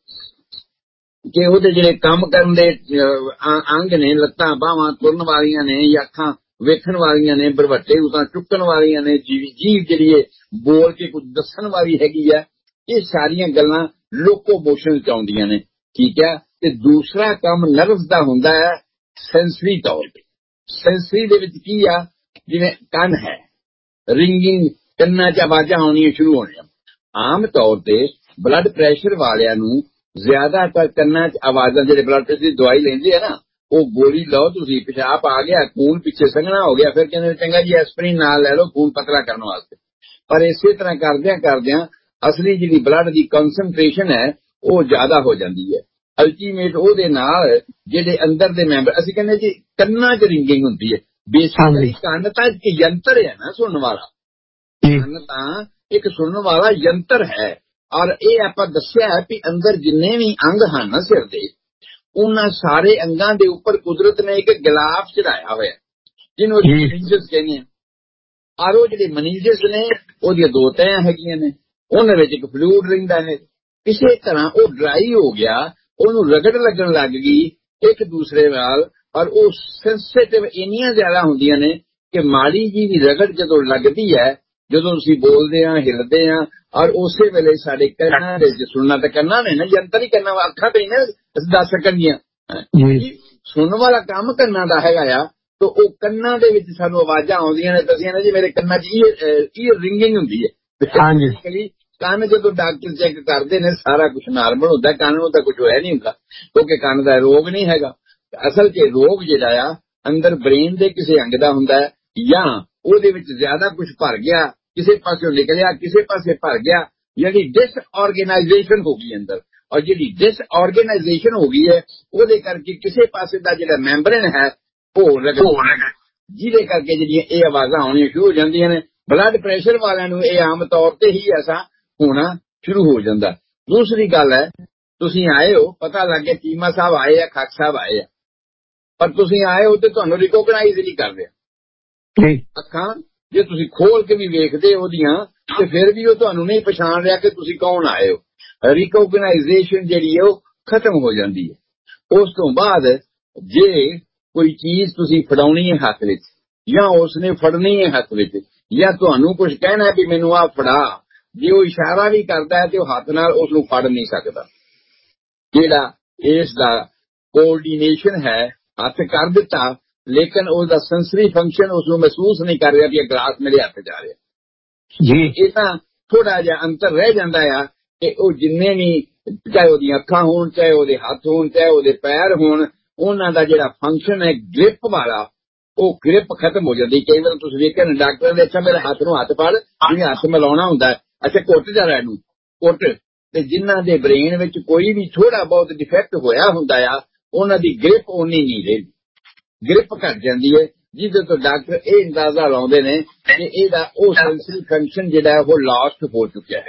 ਕਿ ਉਹਦੇ ਜਿਹੜੇ ਕੰਮ ਕਰਨ ਦੇ ਅੰਗ ਨੇ, ਲੱਤਾਂ ਬਾਹਾਂ ਤੁਰਨ ਵਾਲੀਆਂ ਨੇ, ਜਾਂ ਅੱਖਾਂ ਵੇਖਣ ਵਾਲੀਆਂ ਨੇ, ਬਰਵੱਟੇ ਉਤਾਂ ਚੁੱਕਣ ਵਾਲੀਆਂ ਨੇ, ਜੀਭ ਜਿਹੜੀ ਹੈ ਬੋਲ ਕੇ ਕੁਝ ਦੱਸਣ ਵਾਲੀ ਹੈਗੀ ਆ, ਇਹ ਸਾਰੀਆਂ ਗੱਲਾਂ ਲੋਕੋਮੋਸ਼ਨ 'ਚ ਆਉਂਦੀਆਂ ਨੇ। ਠੀਕ ਹੈ, ਤੇ ਦੂਸਰਾ ਕੰਮ ਨਰਵਸ ਦਾ ਹੁੰਦਾ ਹੈ ਸੈਂਸਰੀ ਤੌਰ ਤੇ। ਸੈਂਸਰੀ ਦੇ ਵਿੱਚ ਕੀ ਆ, ਜਿਵੇਂ ਕੰਨ ਹੈ, ਰਿੰਗਿੰਗ, ਕੰਨਾਂ 'ਚ ਆਵਾਜ਼ਾਂ ਆਉਣੀਆਂ ਸ਼ੁਰੂ ਹੋਣੀਆਂ। ਆਮ ਤੌਰ ਤੇ ਬਲੱਡ ਪ੍ਰੈਸ਼ਰ ਵਾਲਿਆਂ ਨੂੰ ਜ਼ਿਆਦਾਤਰ ਕੰਨਾਂ 'ਚ ਆਵਾਜ਼ਾਂ, ਜਿਹੜੇ ਬਲੱਡ ਪ੍ਰੈਸ਼ਰ ਦੀ ਦਵਾਈ ਲੈਂਦੇ ਆ ਨਾ, ਉਹ ਗੋਲੀ ਲਓ ਤੁਸੀਂ, ਪਿਸ਼ਾਬ ਆ ਗਿਆ, ਖੂਨ ਪਿੱਛੇ ਸੰਘਣਾ ਹੋ ਗਿਆ, ਫਿਰ ਕਹਿੰਦੇ ਚੰਗਾ ਜੀ ਐਸਪਰੀਨ ਨਾਲ ਲੈ ਲਓ ਖੂਨ ਪਤਲਾ ਕਰਨ ਵਾਸਤੇ। ਪਰ ਇਸੇ ਤਰ੍ਹਾਂ ਕਰਦਿਆਂ ਅਸਲੀ ਜਿਹੜੀ ਬਲੱਡ ਦੀ ਕਨਸੈਂਟ੍ਰੇਸ਼ਨ ਹੈ ਉਹ ਜ਼ਿਆਦਾ ਹੋ ਜਾਂਦੀ ਹੈ। ਅਲਟੀਮੇਟ ਉਹਦੇ ਨਾਲ ਜਿਹੜੇ ਅੰਦਰ ਦੇ ਮੈਂਬਰ, ਅਸੀਂ ਕਹਿੰਦੇ ਜੀ ਕੰਨਾਂ 'ਚ ਰਿੰਗਿੰਗ ਹੁੰਦੀ ਹੈ। ਬੇਸਿਕਲੀ ਕੰਨ ਤਾਂ ਇੱਕ ਯੰਤਰ ਹੈ ਨਾ ਸੁਣਨ ਵਾਲਾ, ਕੰਨ ਤਾਂ ਇੱਕ ਸੁਣਨ ਵਾਲਾ ਯੰਤਰ ਹੈ। ਔਰ ਇਹ ਆਪਾਂ ਦੱਸਿਆ ਹੈ ਕਿ ਅੰਦਰ ਜਿੰਨੇ ਵੀ ਅੰਗ ਹਨ ਸਿਰ ਦੇ, ਉਹਨਾਂ ਸਾਰੇ ਅੰਗਾਂ ਦੇ ਉੱਪਰ ਕੁਦਰਤ ਨੇ ਇੱਕ ਗਿਲਾਫ ਚੜਾਇਆ ਹੋਇਆ, ਜਿਹਨੂੰ ਮਨੀਜਸ ਕਹਿੰਦੇ ਆ। ਔਰ ਉਹ ਜਿਹੜੇ ਮਨੀਜਸ ਨੇ ਉਹਦੀਆਂ 2 ਤਹਿਆਂ ਹੈਗੀਆਂ ਨੇ, ਉਹਨਾਂ ਵਿੱਚ ਇੱਕ ਫਲੂਇਡ ਰਹਿੰਦਾ ਹੈ। ਕਿਸੇ ਤਰ੍ਹਾਂ ਉਹ ਡਰਾਈ ਹੋ ਗਿਆ, ਉਹਨੂੰ ਰਗੜ ਲੱਗਣ ਲੱਗ ਗਈ ਇੱਕ ਦੂਸਰੇ ਨਾਲ, ਔਰ ਉਹ ਸੈਂਸਿਟਿਵ ਇੰਨੀਆਂ ਜ਼ਿਆਦਾ ਹੁੰਦੀਆਂ ਨੇ ਕਿ ਮਾੜੀ ਜੀ ਵੀ ਰਗੜ ਜਦੋਂ ਲੱਗਦੀ ਹੈ, ਜਦੋਂ ਅਸੀਂ ਬੋਲਦੇ ਹਾਂ, ਹਿਲਦੇ ਹਾਂ, ਔਰ ਉਸੇ ਵੇਲੇ ਸਾਡੇ ਕੰਨਾਂ ਦੇ ਵਿੱਚ, ਸੁਣਨਾ ਤਾਂ ਕੰਨਾਂ ਨੇ ਨਾ, ਯੰਤਰ ਹੀ ਕੰਨਾਂ, ਅੱਖਾਂ ਤੇ ਹੀ ਨਾ ਦੱਸ ਸਕਣਗੀਆਂ। ਸੁਣਨ ਵਾਲਾ ਕੰਮ ਕੰਨਾਂ ਦਾ ਹੈਗਾ ਆ, ਤਾਂ ਉਹ ਕੰਨਾਂ ਦੇ ਵਿੱਚ ਸਾਨੂੰ ਆਵਾਜ਼ਾਂ ਆਉਂਦੀਆਂ ਨੇ, ਦੱਸੀਆਂ ਨੇ ਜੀ ਮੇਰੇ ਕੰਨਾਂ 'ਚ ਈਅਰ ਰਿੰਗਿੰਗ ਹੁੰਦੀ ਹੈ। ਕੰਨ ਜਦੋਂ ਡਾਕਟਰ ਚੈੱਕ ਕਰਦੇ ਨੇ ਸਾਰਾ ਕੁਝ ਨਾਰਮਲ ਹੁੰਦਾ, ਕੰਨ ਨੂੰ ਤਾਂ ਕੁਝ ਹੋਇਆ ਨਹੀਂ ਹੁੰਦਾ, ਕਿਉਂਕਿ ਕੰਨ ਦਾ ਰੋਗ ਨਹੀਂ ਹੈਗਾ। ਅਸਲ 'ਚ ਰੋਗ ਜਿਹੜਾ ਆ ਅੰਦਰ ਬ੍ਰੇਨ ਦੇ ਕਿਸੇ ਅੰਗ ਦਾ ਹੁੰਦਾ ਹੈ, ਜਾਂ ਉਹਦੇ ਵਿੱਚ ਜ਼ਿਆਦਾ ਕੁਝ ਭਰ ਗਿਆ, ਕਿਸੇ ਪਾਸਿਓਂ ਨਿਕਲਿਆ, ਕਿਸੇ ਪਾਸੇ ਭਰ ਗਿਆ, ਜਿਹੜੀ ਡਿਸਆਰਗੇਨਾਈਜੇਸ਼ਨ ਹੋ ਗਈ ਅੰਦਰ। ਔਰ ਜਿਹੜੀ ਡਿਸਆਰਗੇਨਾਈਜੇਸ਼ਨ ਹੋ ਗਈ ਹੈ, ਉਹਦੇ ਕਰਕੇ ਕਿਸੇ ਪਾਸੇ ਦਾ ਜਿਹੜਾ ਮੈਂਬਰੇਨ ਹੈ ਉਹ ਰਗੜ, ਜਿਹਦੇ ਕਰਕੇ ਜਿਹੜੀਆਂ ਇਹ ਆਵਾਜ਼ਾਂ ਆਉਣੀਆਂ ਸ਼ੁਰੂ ਹੋ ਜਾਂਦੀਆਂ ਨੇ। ਬਲੱਡ ਪ੍ਰੈਸ਼ਰ ਵਾਲਿਆਂ ਨੂੰ ਇਹ ਆਮ ਤੌਰ ਤੇ ਹੀ ਐਸਾ ਹੋਣਾ ਸ਼ੁਰੂ ਹੋ ਜਾਂਦਾ। ਦੂਸਰੀ ਗੱਲ ਹੈ, ਤੁਸੀਂ ਆਏ ਹੋ, ਪਤਾ ਲੱਗ ਗਿਆ ਚੀਮਾ ਸਾਹਿਬ ਆਏ ਆ, ਖਾਕ ਸਾਹਿਬ ਆਏ ਆ, ਪਰ ਤੁਸੀਂ ਆਏ ਹੋ ਤੇ ਤੁਹਾਨੂੰ ਰਿਕੋਗਨਾਈਜ਼ ਨਹੀਂ ਕਰਦੇ। ਅੱਖਾਂ ਜੇ ਤੁਸੀਂ ਖੋਲ ਕੇ ਵੀ ਵੇਖਦੇ ਉਹਦੀਆਂ, ਤੇ ਫਿਰ ਵੀ ਉਹ ਤੁਹਾਨੂੰ ਨਹੀਂ ਪਛਾਣ ਰਿਹਾ ਕਿ ਤੁਸੀਂ ਕੌਣ ਆਏ ਹੋ। ਰਿਕੋਗਨਾਈਜੇਸ਼ਨ ਜਿਹੜੀ ਹੈ ਉਹ ਖਤਮ ਹੋ ਜਾਂਦੀ ਹੈ। ਉਸ ਤੋਂ ਬਾਅਦ ਜੇ ਕੋਈ ਚੀਜ਼ ਤੁਸੀਂ ਫੜਾਉਣੀ ਹੈ ਹੱਥ ਵਿੱਚ, ਜਾਂ ਉਸਨੇ ਫੜਨੀ ਹੈ ਹੱਥ ਵਿੱਚ, ਜਾਂ ਤੁਹਾਨੂੰ ਕੁਝ ਕਹਿਣਾ ਵੀ ਮੈਨੂੰ ਆਹ ਫੜਾ, ਜੇ ਉਹ ਇਸ਼ਾਰਾ ਵੀ ਕਰਦਾ ਹੈ ਤੇ ਉਹ ਹੱਥ ਨਾਲ ਉਸ ਨੂੰ ਫੜ ਨਹੀਂ ਸਕਦਾ। ਜਿਹੜਾ ਇਸ ਦਾ ਕੋਆਰਡੀਨੇਸ਼ਨ ਹੈ, ਹੱਥ ਕਰ ਦਿੱਤਾ, ਲੇਕਿਨ ਉਹਦਾ ਸੈਂਸਰੀ ਫੰਕਸ਼ਨ ਉਸ ਨੂੰ ਮਹਿਸੂਸ ਨਹੀਂ ਕਰ ਰਿਹਾ ਕਿ ਇਹ ਗਲਾਸ ਮੇਰੇ ਹੱਥ 'ਚ ਆ ਰਿਹਾ ਜੀ। ਇਹ ਤਾਂ ਥੋੜਾ ਜਿਹਾ ਅੰਤਰ ਰਹਿ ਜਾਂਦਾ ਆ ਕਿ ਉਹ ਜਿੰਨੇ ਵੀ, ਚਾਹੇ ਉਹਦੀਆਂ ਅੱਖਾਂ ਹੋਣ, ਚਾਹੇ ਉਹਦੇ ਹੱਥ ਹੋਣ, ਚਾਹੇ ਉਹਦੇ ਪੈਰ ਹੋਣ, ਉਹਨਾਂ ਦਾ ਜਿਹੜਾ ਫੰਕਸ਼ਨ ਹੈ ਗ੍ਰਿਪ ਵਾਲਾ, ਉਹ ਗ੍ਰਿਪ ਖਤਮ ਹੋ ਜਾਂਦੀ। ਕਈ ਵਾਰ ਤੁਸੀਂ ਵੇਖਿਆ ਨਾ ਡਾਕਟਰ ਦੇ, ਅੱਛਾ ਮੇਰੇ ਹੱਥ ਨੂੰ ਹੱਥ ਫੜ, ਜਿਵੇਂ ਹੱਥ ਮਿਲਾਉਣਾ ਹੁੰਦਾ, ਅੱਛਾ ਘੁੱਟ ਜਾ ਇਹਨੂੰ ਘੁੱਟ। ਤੇ ਜਿਨ੍ਹਾਂ ਦੇ ਬ੍ਰੇਨ ਵਿੱਚ ਕੋਈ ਵੀ ਥੋੜਾ ਬਹੁਤ ਡਿਫੈਕਟ ਹੋਇਆ ਹੁੰਦਾ ਆ, ਉਹਨਾਂ ਦੀ ਗ੍ਰਿਪ ਓਨੀ ਨਹੀਂ ਰਹਿੰਦੀ, ਗ੍ਰਿਪ ਘਟ ਜਾਂਦੀ ਹੈ, ਜਿਹਦੇ ਤੋਂ ਡਾਕਟਰ ਇਹ ਅੰਦਾਜ਼ਾ ਲਾਉਂਦੇ ਨੇ ਕਿ ਇਹਦਾ ਉਹ ਸੈਂਸਰੀ ਫੰਕਸ਼ਨ ਜਿਹੜਾ ਉਹ ਲਾਸਟ ਹੋ ਚੁੱਕਿਆ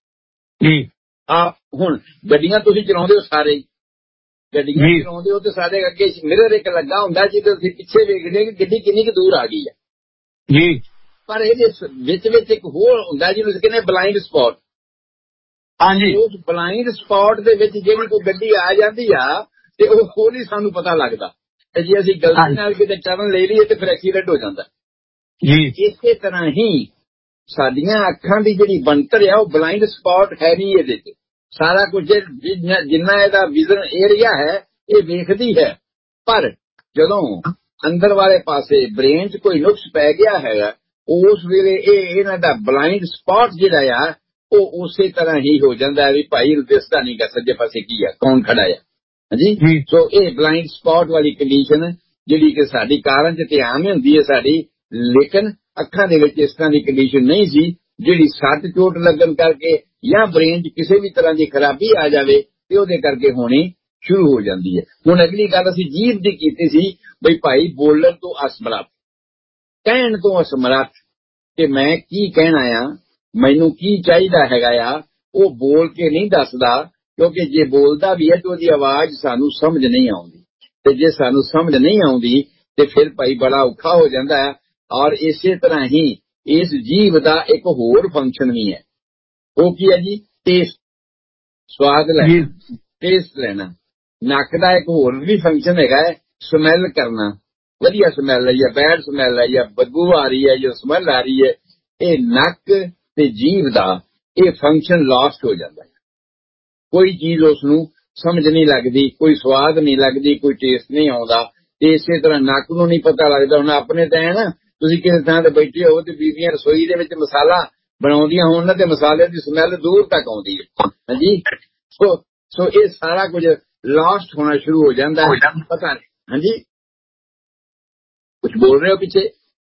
ਹੈਗਾ। ਹੁਣ ਗੱਡੀਆਂ ਤੁਸੀਂ ਚਲਾਉਂਦੇ ਹੋ, ਸਾਰੇ ਗੱਡੀਆਂ ਚਲਾਉਂਦੇ ਹੋ ਤੇ ਸਾਡੇ ਅੱਗੇ ਮਿਰਰ ਇੱਕ ਲੱਗਾ ਹੁੰਦਾ, ਜਿਹਦੇ ਤੁਸੀਂ ਪਿੱਛੇ ਵੇਖਦੇ ਕਿ ਗੱਡੀ ਕਿੰਨੀ ਕੁ ਦੂਰ ਆ ਗਈ ਹੈ ਜੀ। ਪਰ ਇਹਦੇ ਵਿੱਚ ਇੱਕ ਹੋਰ ਹੁੰਦਾ ਜਿਹਨੂੰ ਅਸੀਂ ਕਹਿੰਦੇ ਬਲਾਈਂਡ ਸਪੌਟ। ਹਾਂਜੀ, ਉਸ ਬਲਾਈਂਡ ਸਪੌਟ ਦੇ ਵਿੱਚ ਜਿਹੜੀ ਕੋਈ ਗੱਡੀ ਆ ਜਾਂਦੀ ਆ ਤੇ ਉਹ ਨਹੀਂ ਸਾਨੂੰ ਪਤਾ ਲੱਗਦਾ, ਤੇ ਜੇ ਅਸੀਂ ਗਲਤੀ ਨਾਲ ਕਿਤੇ ਟਰਨ ਲੈ ਲਈਏ ਤੇ ਫਿਰ ਐਕਸੀਡੈਂਟ ਹੋ ਜਾਂਦਾ ਜੀ। ਇਸੇ ਤਰ੍ਹਾਂ ਹੀ ਸਾਡੀਆਂ ਅੱਖਾਂ ਦੀ ਜਿਹੜੀ ਬਣਤਰ ਆ, ਉਹ ਬਲਾਈਂਡ ਸਪੌਟ ਹੈ ਨਹੀਂ ਇਹਦੇ 'ਚ। ਸਾਰਾ ਕੁਝ ਜਿੰਨਾ ਇਹਦਾ ਵਿਜ਼ਨ ਏਰੀਆ ਹੈ ਇਹ ਵੇਖਦੀ ਹੈ, ਪਰ ਜਦੋਂ ਅੰਦਰ ਵਾਲੇ ਪਾਸੇ ਬ੍ਰੇਨ 'ਚ ਕੋਈ ਨੁਕਸ ਪੈ ਗਿਆ ਹੈਗਾ, ਉਸ ਵੇਲੇ ਇਹਨਾਂ ਦਾ ਬਲਾਈਂਡ ਸਪੌਟ ਜਿਹੜਾ ਆ ਉਹ ਉਸੇ ਤਰ੍ਹਾਂ ਹੀ ਹੋ ਜਾਂਦਾ ਹੈ ਵੀ ਭਾਈ ਦਿਸਦਾ ਨਹੀਂ ਗਾ ਸੱਜੇ ਪਾਸੇ ਕੀ ਆ, ਕੌਣ ਖੜਾ ਆ ਜੀ। ਸੋ ਇਹ ਬਲਾਈਂਡ ਸਪੌਟ ਵਾਲੀ ਕੰਡੀਸ਼ਨ ਜਿਹੜੀ ਕਿ ਸਾਡੀ ਕਾਰਨ 'ਚ ਤੇ ਆਮ ਹੁੰਦੀ ਹੈ ਸਾਡੀ, ਲੇਕਿਨ ਅੱਖਾਂ ਦੇ ਵਿੱਚ ਇਸ ਤਰ੍ਹਾਂ ਦੀ ਕੰਡੀਸ਼ਨ ਨਹੀਂ ਸੀ, ਜਿਹੜੀ ਸੱਟ ਚੋਟ ਲੱਗਣ ਕਰਕੇ ਜਾਂ ਬ੍ਰੇਨ 'ਚ ਕਿਸੇ ਵੀ ਤਰ੍ਹਾਂ ਦੀ ਖਰਾਬੀ ਆ ਜਾਵੇ ਤੇ ਉਹਦੇ ਕਰਕੇ ਹੋਣੀ ਸ਼ੁਰੂ ਹੋ ਜਾਂਦੀ ਹੈ। ਹੁਣ ਅਗਲੀ ਗੱਲ ਅਸੀਂ ਜੀਭ ਦੀ ਕੀਤੀ ਸੀ, ਬਈ ਭਾਈ ਬੋਲਣ ਤੋਂ ਅਸਮਰੱਥ, ਕਹਿਣ ਤੋਂ ਅਸਮਰੱਥ, ਕਿ ਮੈਂ ਕੀ ਕਹਿਣਾ ਆ, ਮੈਨੂੰ ਕੀ ਚਾਹੀਦਾ ਹੈਗਾ ਆ, ਉਹ ਬੋਲ ਕੇ ਨਹੀਂ ਦੱਸਦਾ, ਕਿਉਂਕਿ ਜੇ ਬੋਲਦਾ ਵੀ ਹੈ ਤੇ ਉਹਦੀ ਆਵਾਜ਼ ਸਾਨੂੰ ਸਮਝ ਨਹੀਂ ਆਉਂਦੀ, ਤੇ ਜੇ ਸਾਨੂੰ ਸਮਝ ਨਹੀਂ ਆਉਂਦੀ ਤੇ ਫਿਰ ਭਾਈ ਬੜਾ ਔਖਾ ਹੋ ਜਾਂਦਾ ਹੈ। ਔਰ ਇਸੇ ਤਰ੍ਹਾਂ ਹੀ ਇਸ ਜੀਭ ਦਾ ਇੱਕ ਹੋਰ ਫੰਕਸ਼ਨ ਵੀ ਹੈ, ਉਹ ਕੀ ਹੈ ਜੀ, ਟੇਸਟ, ਸਵਾਦ ਲੈਣਾ, ਟੇਸਟ ਲੈਣਾ। ਨੱਕ ਦਾ ਇੱਕ ਹੋਰ ਵੀ ਫੰਕਸ਼ਨ ਹੈਗਾ ਹੈ, ਸਮੈਲ ਕਰਨਾ, ਵਧੀਆ ਸਮੈਲ ਹੈ ਜਾਂ ਬੈਡ ਸਮੈਲ ਹੈ ਜਾਂ ਬਦਬੂ ਆ ਰਹੀ ਹੈ ਜਾਂ ਸਮੈਲ ਆ ਰਹੀ ਹੈ, ਇਹ ਨੱਕ ਤੇ ਜੀਭ ਦਾ ਇਹ ਫੰਕਸ਼ਨ ਲਾਸਟ ਹੋ ਜਾਂਦਾ ਹੈ। ਕੋਈ ਚੀਜ਼ ਉਸ ਨੂੰ ਸਮਝ ਨਹੀਂ ਲੱਗਦੀ, ਕੋਈ ਸਵਾਦ ਨਹੀਂ ਲੱਗਦੀ, ਕੋਈ ਟੇਸਟ ਨਹੀਂ ਆਉਂਦਾ। ਤੇ ਇਸੇ ਤਰ੍ਹਾਂ ਨੱਕ ਨੂੰ ਨਹੀਂ ਪਤਾ ਲੱਗਦਾ। ਹੁਣ ਆਪਣੇ ਤਾਂ ਹੈ ਨਾ, ਤੁਸੀਂ ਕਿਸੇ ਥਾਂ ਤੇ ਬੈਠੇ ਹੋ ਤੇ ਬੀਬੀਆਂ ਰਸੋਈ ਦੇ ਵਿੱਚ ਮਸਾਲਾ ਬਣਾਉਂਦੀਆਂ ਹੋਣ ਨਾ ਤੇ ਮਸਾਲੇ ਦੀ ਸਮੈਲ ਦੂਰ ਤੱਕ ਆਉਂਦੀ ਹੈ। ਹਾਂਜੀ, ਸੋ ਇਹ ਸਾਰਾ ਕੁਝ ਲਾਸਟ ਹੋਣਾ ਸ਼ੁਰੂ ਹੋ ਜਾਂਦਾ ਹੈ। ਪਤਾ ਨਹੀਂ। ਹਾਂਜੀ, ਕੁਝ ਬੋਲ ਰਹੇ ਹੋ ਪਿੱਛੇ?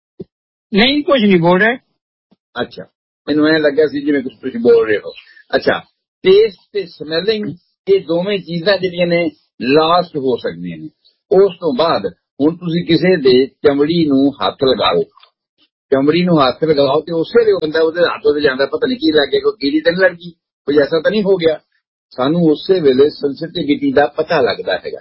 ਨਹੀਂ, ਕੁਝ ਨਹੀਂ ਬੋਲ ਰਹੇ। ਅੱਛਾ, ਮੈਨੂੰ ਐਂ ਲੱਗਿਆ ਸੀ ਜਿਵੇਂ ਕੁਝ ਬੋਲ ਰਹੇ ਹੋ। ਅੱਛਾ, ਟੇਸਟ ਤੇ ਸਮੈਲਿੰਗ, ਇਹ ਦੋਵੇਂ ਚੀਜ਼ਾਂ ਜਿਹੜੀਆਂ ਨੇ ਲਾਸਟ ਹੋ ਸਕਦੀਆਂ ਨੇ। ਉਸ ਤੋਂ ਬਾਅਦ ਹੁਣ ਤੁਸੀਂ ਕਿਸੇ ਦੇ ਚਮੜੀ ਨੂੰ ਹੱਥ ਲਗਾਓ, ਚਮੜੀ ਨੂੰ ਹੱਥ ਲਗਾਓ ਤੇ ਉਸੇ ਵੇਲੇ ਬੰਦਾ ਉਹਦੇ ਹੱਥ ਉੱਤੇ ਜਾਂਦਾ, ਪਤਾ ਨਹੀਂ ਕੀ ਲੱਗ ਗਿਆ, ਕੋਈ ਕੀੜੀ ਤਾਂ ਨਹੀਂ ਲੱਗੀ, ਕੋਈ ਐਸਾ ਤਾਂ ਨਹੀਂ ਹੋ ਗਿਆ। ਸਾਨੂੰ ਉਸੇ ਵੇਲੇ ਸੈਂਸਿਟੀਵਿਟੀ ਦਾ ਪਤਾ ਲੱਗਦਾ ਹੈਗਾ।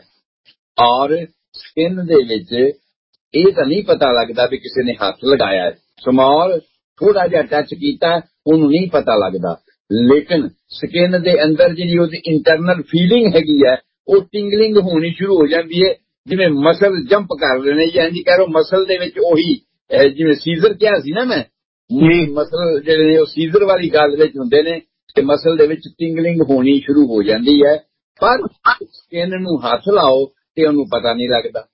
ਔਰ ਸਕਿਨ ਦੇ ਵਿੱਚ ਇਹ ਤਾਂ ਨਹੀਂ ਪਤਾ ਲੱਗਦਾ ਵੀ ਕਿਸੇ ਨੇ ਹੱਥ ਲਗਾਇਆ, ਸਮਾਲ ਥੋੜਾ ਜਿਹਾ ਟੱਚ ਕੀਤਾ, ਉਹਨੂੰ ਨਹੀਂ ਪਤਾ ਲੱਗਦਾ। ਲੇਕਿਨ ਸਕਿਨ ਦੇ ਅੰਦਰ ਜਿਹੜੀ ਉਹਦੀ ਇੰਟਰਨਲ ਫੀਲਿੰਗ ਹੈਗੀ ਹੈ, ਉਹ ਟਿੰਗਲਿੰਗ ਹੋਣੀ ਸ਼ੁਰੂ ਹੋ ਜਾਂਦੀ ਹੈ, ਜਿਵੇਂ ਮਸਲ ਜੰਪ ਕਰ ਰਹੇ ਨੇ। ਜਾਂ ਜੀ ਕਹਿ ਲਓ ਮਸਲ ਦੇ ਵਿੱਚ ਉਹੀ ਜਿਵੇਂ ਸੀਜ਼ਰ ਕਿਹਾ ਸੀ ਨਾ ਮੈਂ, ਮਸਲ ਜਿਹੜੇ ਨੇ ਉਹ ਸੀਜ਼ਰ ਵਾਲੀ ਗੱਲ ਵਿੱਚ ਹੁੰਦੇ ਨੇ ਤੇ ਮਸਲ ਦੇ ਵਿੱਚ ਟਿੰਗਲਿੰਗ ਹੋਣੀ ਸ਼ੁਰੂ ਹੋ ਜਾਂਦੀ ਹੈ। ਪਰ ਸਕਿਨ ਨੂੰ ਹੱਥ ਲਾਓ ਤੇ ਉਹਨੂੰ ਪਤਾ ਨਹੀਂ ਲੱਗਦਾ।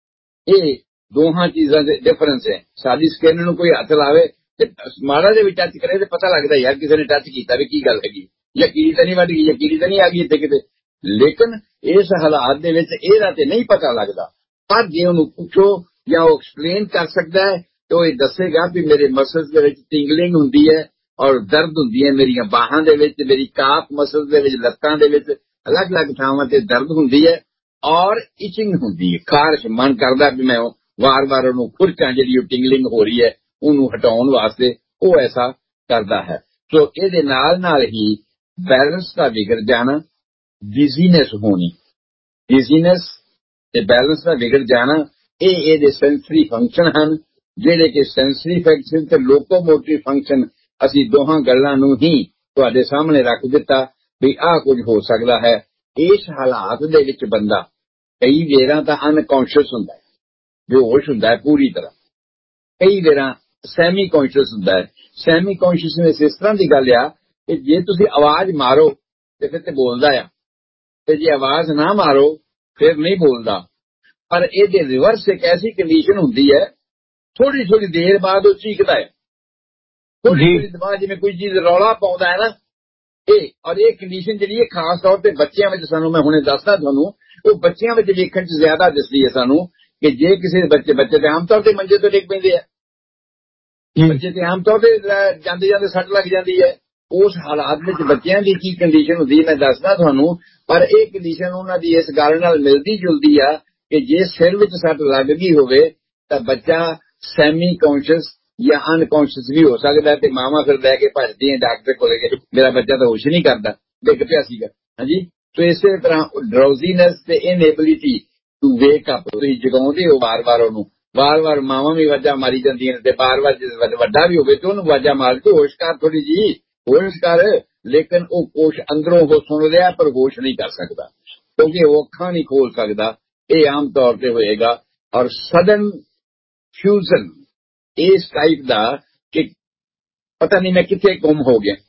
ਇਹ ਦੋਹਾਂ ਚੀਜ਼ਾਂ ਦੇ ਡਿਫਰੈਂਸ ਹੈ। ਸਾਡੀ ਸਕਿਨ ਨੂੰ ਕੋਈ ਹੱਥ ਲਾਵੇ ਤੇ ਮਾੜਾ ਜਿਹਾ ਵੀ ਟੱਚ ਕਰੇ ਤੇ ਪਤਾ ਲੱਗਦਾ ਯਾਰ ਕਿਸੇ ਨੇ ਟੱਚ ਕੀਤਾ ਵੀ ਕੀ ਗੱਲ ਹੈਗੀ, ਜਾਂ ਕੀੜੀ ਤਾਂ ਨਹੀਂ ਵੱਢ ਗਈ, ਜਾਂ ਕੀੜੀ ਤਾਂ ਨਹੀਂ ਆ ਗਈ ਇੱਥੇ ਕਿਤੇ। ਲੇਕਿਨ ਇਸ ਹਾਲਾਤ ਦੇ ਵਿੱਚ ਇਹਦਾ ਤੇ ਨਹੀਂ ਪਤਾ ਲੱਗਦਾ। ਪਰ ਜੇ ਉਹਨੂੰ ਪੁੱਛੋ ਜਾਂ ਉਹ ਐਕਸਪਲੇਨ ਕਰ ਸਕਦਾ ਹੈ ਤੇ ਉਹ ਇਹ ਦੱਸੇਗਾ ਵੀ ਮੇਰੇ ਮਸਲਸ ਦੇ ਵਿੱਚ ਟਿੰਗਲਿੰਗ ਹੁੰਦੀ ਹੈ ਔਰ ਦਰਦ ਹੁੰਦੀ ਹੈ, ਮੇਰੀਆਂ ਬਾਹਾਂ ਦੇ ਵਿੱਚ, ਮੇਰੀ ਕਾਫ ਮਸਲ ਦੇ ਵਿੱਚ, ਲੱਤਾਂ ਦੇ ਵਿੱਚ, ਅਲੱਗ-ਅਲੱਗ ਥਾਵਾਂ ਤੇ ਦਰਦ ਹੁੰਦੀ ਹੈ ਔਰ ਇਚਿੰਗ ਹੁੰਦੀ ਹੈ, ਖਾਰਸ਼। ਮਨ ਕਰਦਾ ਵੀ ਮੈਂ ਵਾਰ-ਵਾਰ ਉਹਨੂੰ ਖੁਰਕਾਂ ਜਿਹੜੀ ਉਹ ਟਿੰਗਲਿੰਗ ਹੋ ਰਹੀ ਹੈ ਉਹਨੂੰ ਹਟਾਉਣ ਵਾਸਤੇ ਉਹ ਐਸਾ ਕਰਦਾ ਹੈ। ਸੋ ਇਹਦੇ ਨਾਲ ਹੀ ਬੈਲੈਂਸ ਦਾ ਵਿਗੜ ਜਾਣਾ, ਡਿਜ਼ੀਨੈਸ ਹੋਣੀ, ਡਿਜ਼ੀਨੈਸ ਤੇ ਬੈਲੈਂਸ ਦਾ ਵਿਗੜ ਜਾਣਾ, ਇਹ ਇਹਦੇ ਸੈਂਸਰੀ ਫੰਕਸ਼ਨ ਹਨ। ਜਿਹੜੇ ਕਿ ਸੈਂਸਰੀ ਫੰਕਸ਼ਨ ਤੇ ਲੋਕੋਮੋਟਿਵ ਫੰਕਸ਼ਨ, ਅਸੀਂ ਦੋਹਾਂ ਗੱਲਾਂ ਨੂੰ ਹੀ ਤੁਹਾਡੇ ਸਾਹਮਣੇ ਰੱਖ ਦਿੱਤਾ ਵੀ ਆਹ ਕੁਝ ਹੋ ਸਕਦਾ ਹੈ। ਇਸ ਹਾਲਾਤ ਦੇ ਵਿੱਚ ਬੰਦਾ ਕਈ ਵੇਰਾਂ ਤਾਂ ਅਨਕੌਂਸ਼ੀਅਸ ਹੁੰਦਾ ਹੈ, ਬੇਹੋਸ਼ ਹੁੰਦਾ ਹੈ ਪੂਰੀ ਤਰ੍ਹਾਂ, ਕਈ ਵੇਰਾਂ ਸੈਮੀ ਕੌਂਸ਼ੀਅਸ ਹੁੰਦਾ ਹੈ। ਸੈਮੀ ਕੌਂਸ਼ੀਅਸਨੈਸ ਇਸ ਤਰ੍ਹਾਂ ਦੀ ਗੱਲ ਆ ਕਿ ਜੇ ਤੁਸੀਂ ਆਵਾਜ਼ ਮਾਰੋ ਤੇ ਫਿਰ ਤੇ ਬੋਲਦਾ ਆ, ਤੇ ਜੇ ਆਵਾਜ਼ ਨਾ ਮਾਰੋ ਫਿਰ ਨਹੀਂ ਬੋਲਦਾ। ਪਰ ਇਹਦੇ ਰਿਵਰਸ ਇੱਕ ਐਸੀ ਕੰਡੀਸ਼ਨ ਹੁੰਦੀ ਹੈ, ਥੋੜੀ ਥੋੜੀ ਦੇਰ ਬਾਅਦ ਉਹ ਚੀਕਦਾ ਹੈ, ਥੋੜੀ ਦੇਰ ਬਾਅਦ ਜਿਵੇਂ ਕੋਈ ਚੀਜ਼ ਰੌਲਾ ਪਾਉਂਦਾ ਹੈ ਨਾ। ਔਰ ਇਹ ਕੰਡੀਸ਼ਨ ਜਿਹੜੀ ਹੈ ਖਾਸ ਤੌਰ ਤੇ ਬੱਚਿਆਂ ਵਿੱਚ, ਸਾਨੂੰ ਮੈਂ ਹੁਣੇ ਦੱਸਦਾ ਤੁਹਾਨੂੰ, ਉਹ ਬੱਚਿਆਂ ਵਿੱਚ ਵੇਖਣ 'ਚ ਜ਼ਿਆਦਾ ਦਿਸਦੀ ਹੈ ਸਾਨੂੰ ਕਿ ਜੇ ਕਿਸੇ ਬੱਚੇ ਤੇ ਆਮ ਤੌਰ ਤੇ ਮੰਜੇ ਤੋਂ ਡਿੱਗ ਪੈਂਦੇ ਆ, ਬੱਚੇ ਤੇ ਆਮ ਤੌਰ ਤੇ ਜਾਂਦੇ ਜਾਂਦੇ ਸੱਟ ਲੱਗ ਜਾਂਦੀ ਹੈ। ਉਸ ਹਾਲਾਤ ਵਿੱਚ ਬੱਚਿਆਂ ਦੀ ਕੀ ਕੰਡੀਸ਼ਨ ਹੁੰਦੀ ਹੈ ਮੈਂ ਦੱਸਦਾ ਤੁਹਾਨੂੰ। ਪਰ ਇਹ ਕੰਡੀਸ਼ਨ ਉਹਨਾਂ ਦੀ ਇਸ ਗੱਲ ਨਾਲ ਮਿਲਦੀ ਜੁਲਦੀ ਆ ਕਿ ਜੇ ਸਿਰ ਵਿੱਚ ਸੱਟ ਲੱਗ ਗਈ ਹੋਵੇ ਤਾਂ ਬੱਚਾ ਸੈਮੀ ਕੌਂਸ਼ੀਅਸ ਜਾਂ ਅਨਕੌਂਸ਼ੀਅਸ ਵੀ ਹੋ ਸਕਦਾ, ਤੇ ਮਾਵਾਂ ਫਿਰ ਲੈ ਕੇ ਭੱਜਦੀਆਂ ਡਾਕਟਰ ਕੋਲੇ ਗਏ, ਮੇਰਾ ਬੱਚਾ ਤਾਂ ਹੋਸ਼ ਨਹੀਂ ਕਰਦਾ, ਡਿੱਗ ਪਿਆ ਸੀਗਾ। ਹਾਂਜੀ, ਸੋ ਇਸੇ ਤਰ੍ਹਾਂ ਡਰਾਊਜ਼ੀਨੈਸ ਤੇ ਇਨਏਬਿਲਿਟੀ ਟੂ ਵੇਕ ਅਪ, ਤੁਸੀਂ ਜਗਾਉਂਦੇ ਹੋ ਵਾਰ-ਵਾਰ ਉਹਨੂੰ, ਵਾਰ-ਵਾਰ ਮਾਵਾਂ ਵੀ ਆਵਾਜ਼ਾਂ ਮਾਰੀ ਜਾਂਦੀਆਂ ਨੇ ਤੇ ਵਾਰ-ਵਾਰ ਜੇ ਵੱਡਾ ਵੀ ਹੋਵੇ ਤੇ ਉਹਨੂੰ ਆਵਾਜ਼ਾਂ ਮਾਰ ਕੇ ਹੋਸ਼ ਕਰ, ਥੋੜੀ ਜੀ ਹੋਸ਼ ਕਰ। ਲੇਕਿਨ ਉਹ ਕੋਸ਼ ਅੰਦਰੋਂ ਉਹ ਸੁਣ ਰਿਹਾ ਪਰ ਹੋਸ਼ ਨਹੀਂ ਕਰ ਸਕਦਾ ਕਿਉਂਕਿ ਉਹ ਅੱਖਾਂ ਨਹੀਂ ਖੋਲ ਸਕਦਾ। ਇਹ ਆਮ ਤੌਰ ਤੇ ਹੋਏਗਾ। ਔਰ ਸਡਨ ਫਿਊਜ਼ਨ ਇਸ ਟਾਈਪ ਦਾ ਕਿ ਪਤਾ ਨਹੀਂ ਮੈਂ ਕਿੱਥੇ ਗੁੰਮ ਹੋ ਗਿਆ,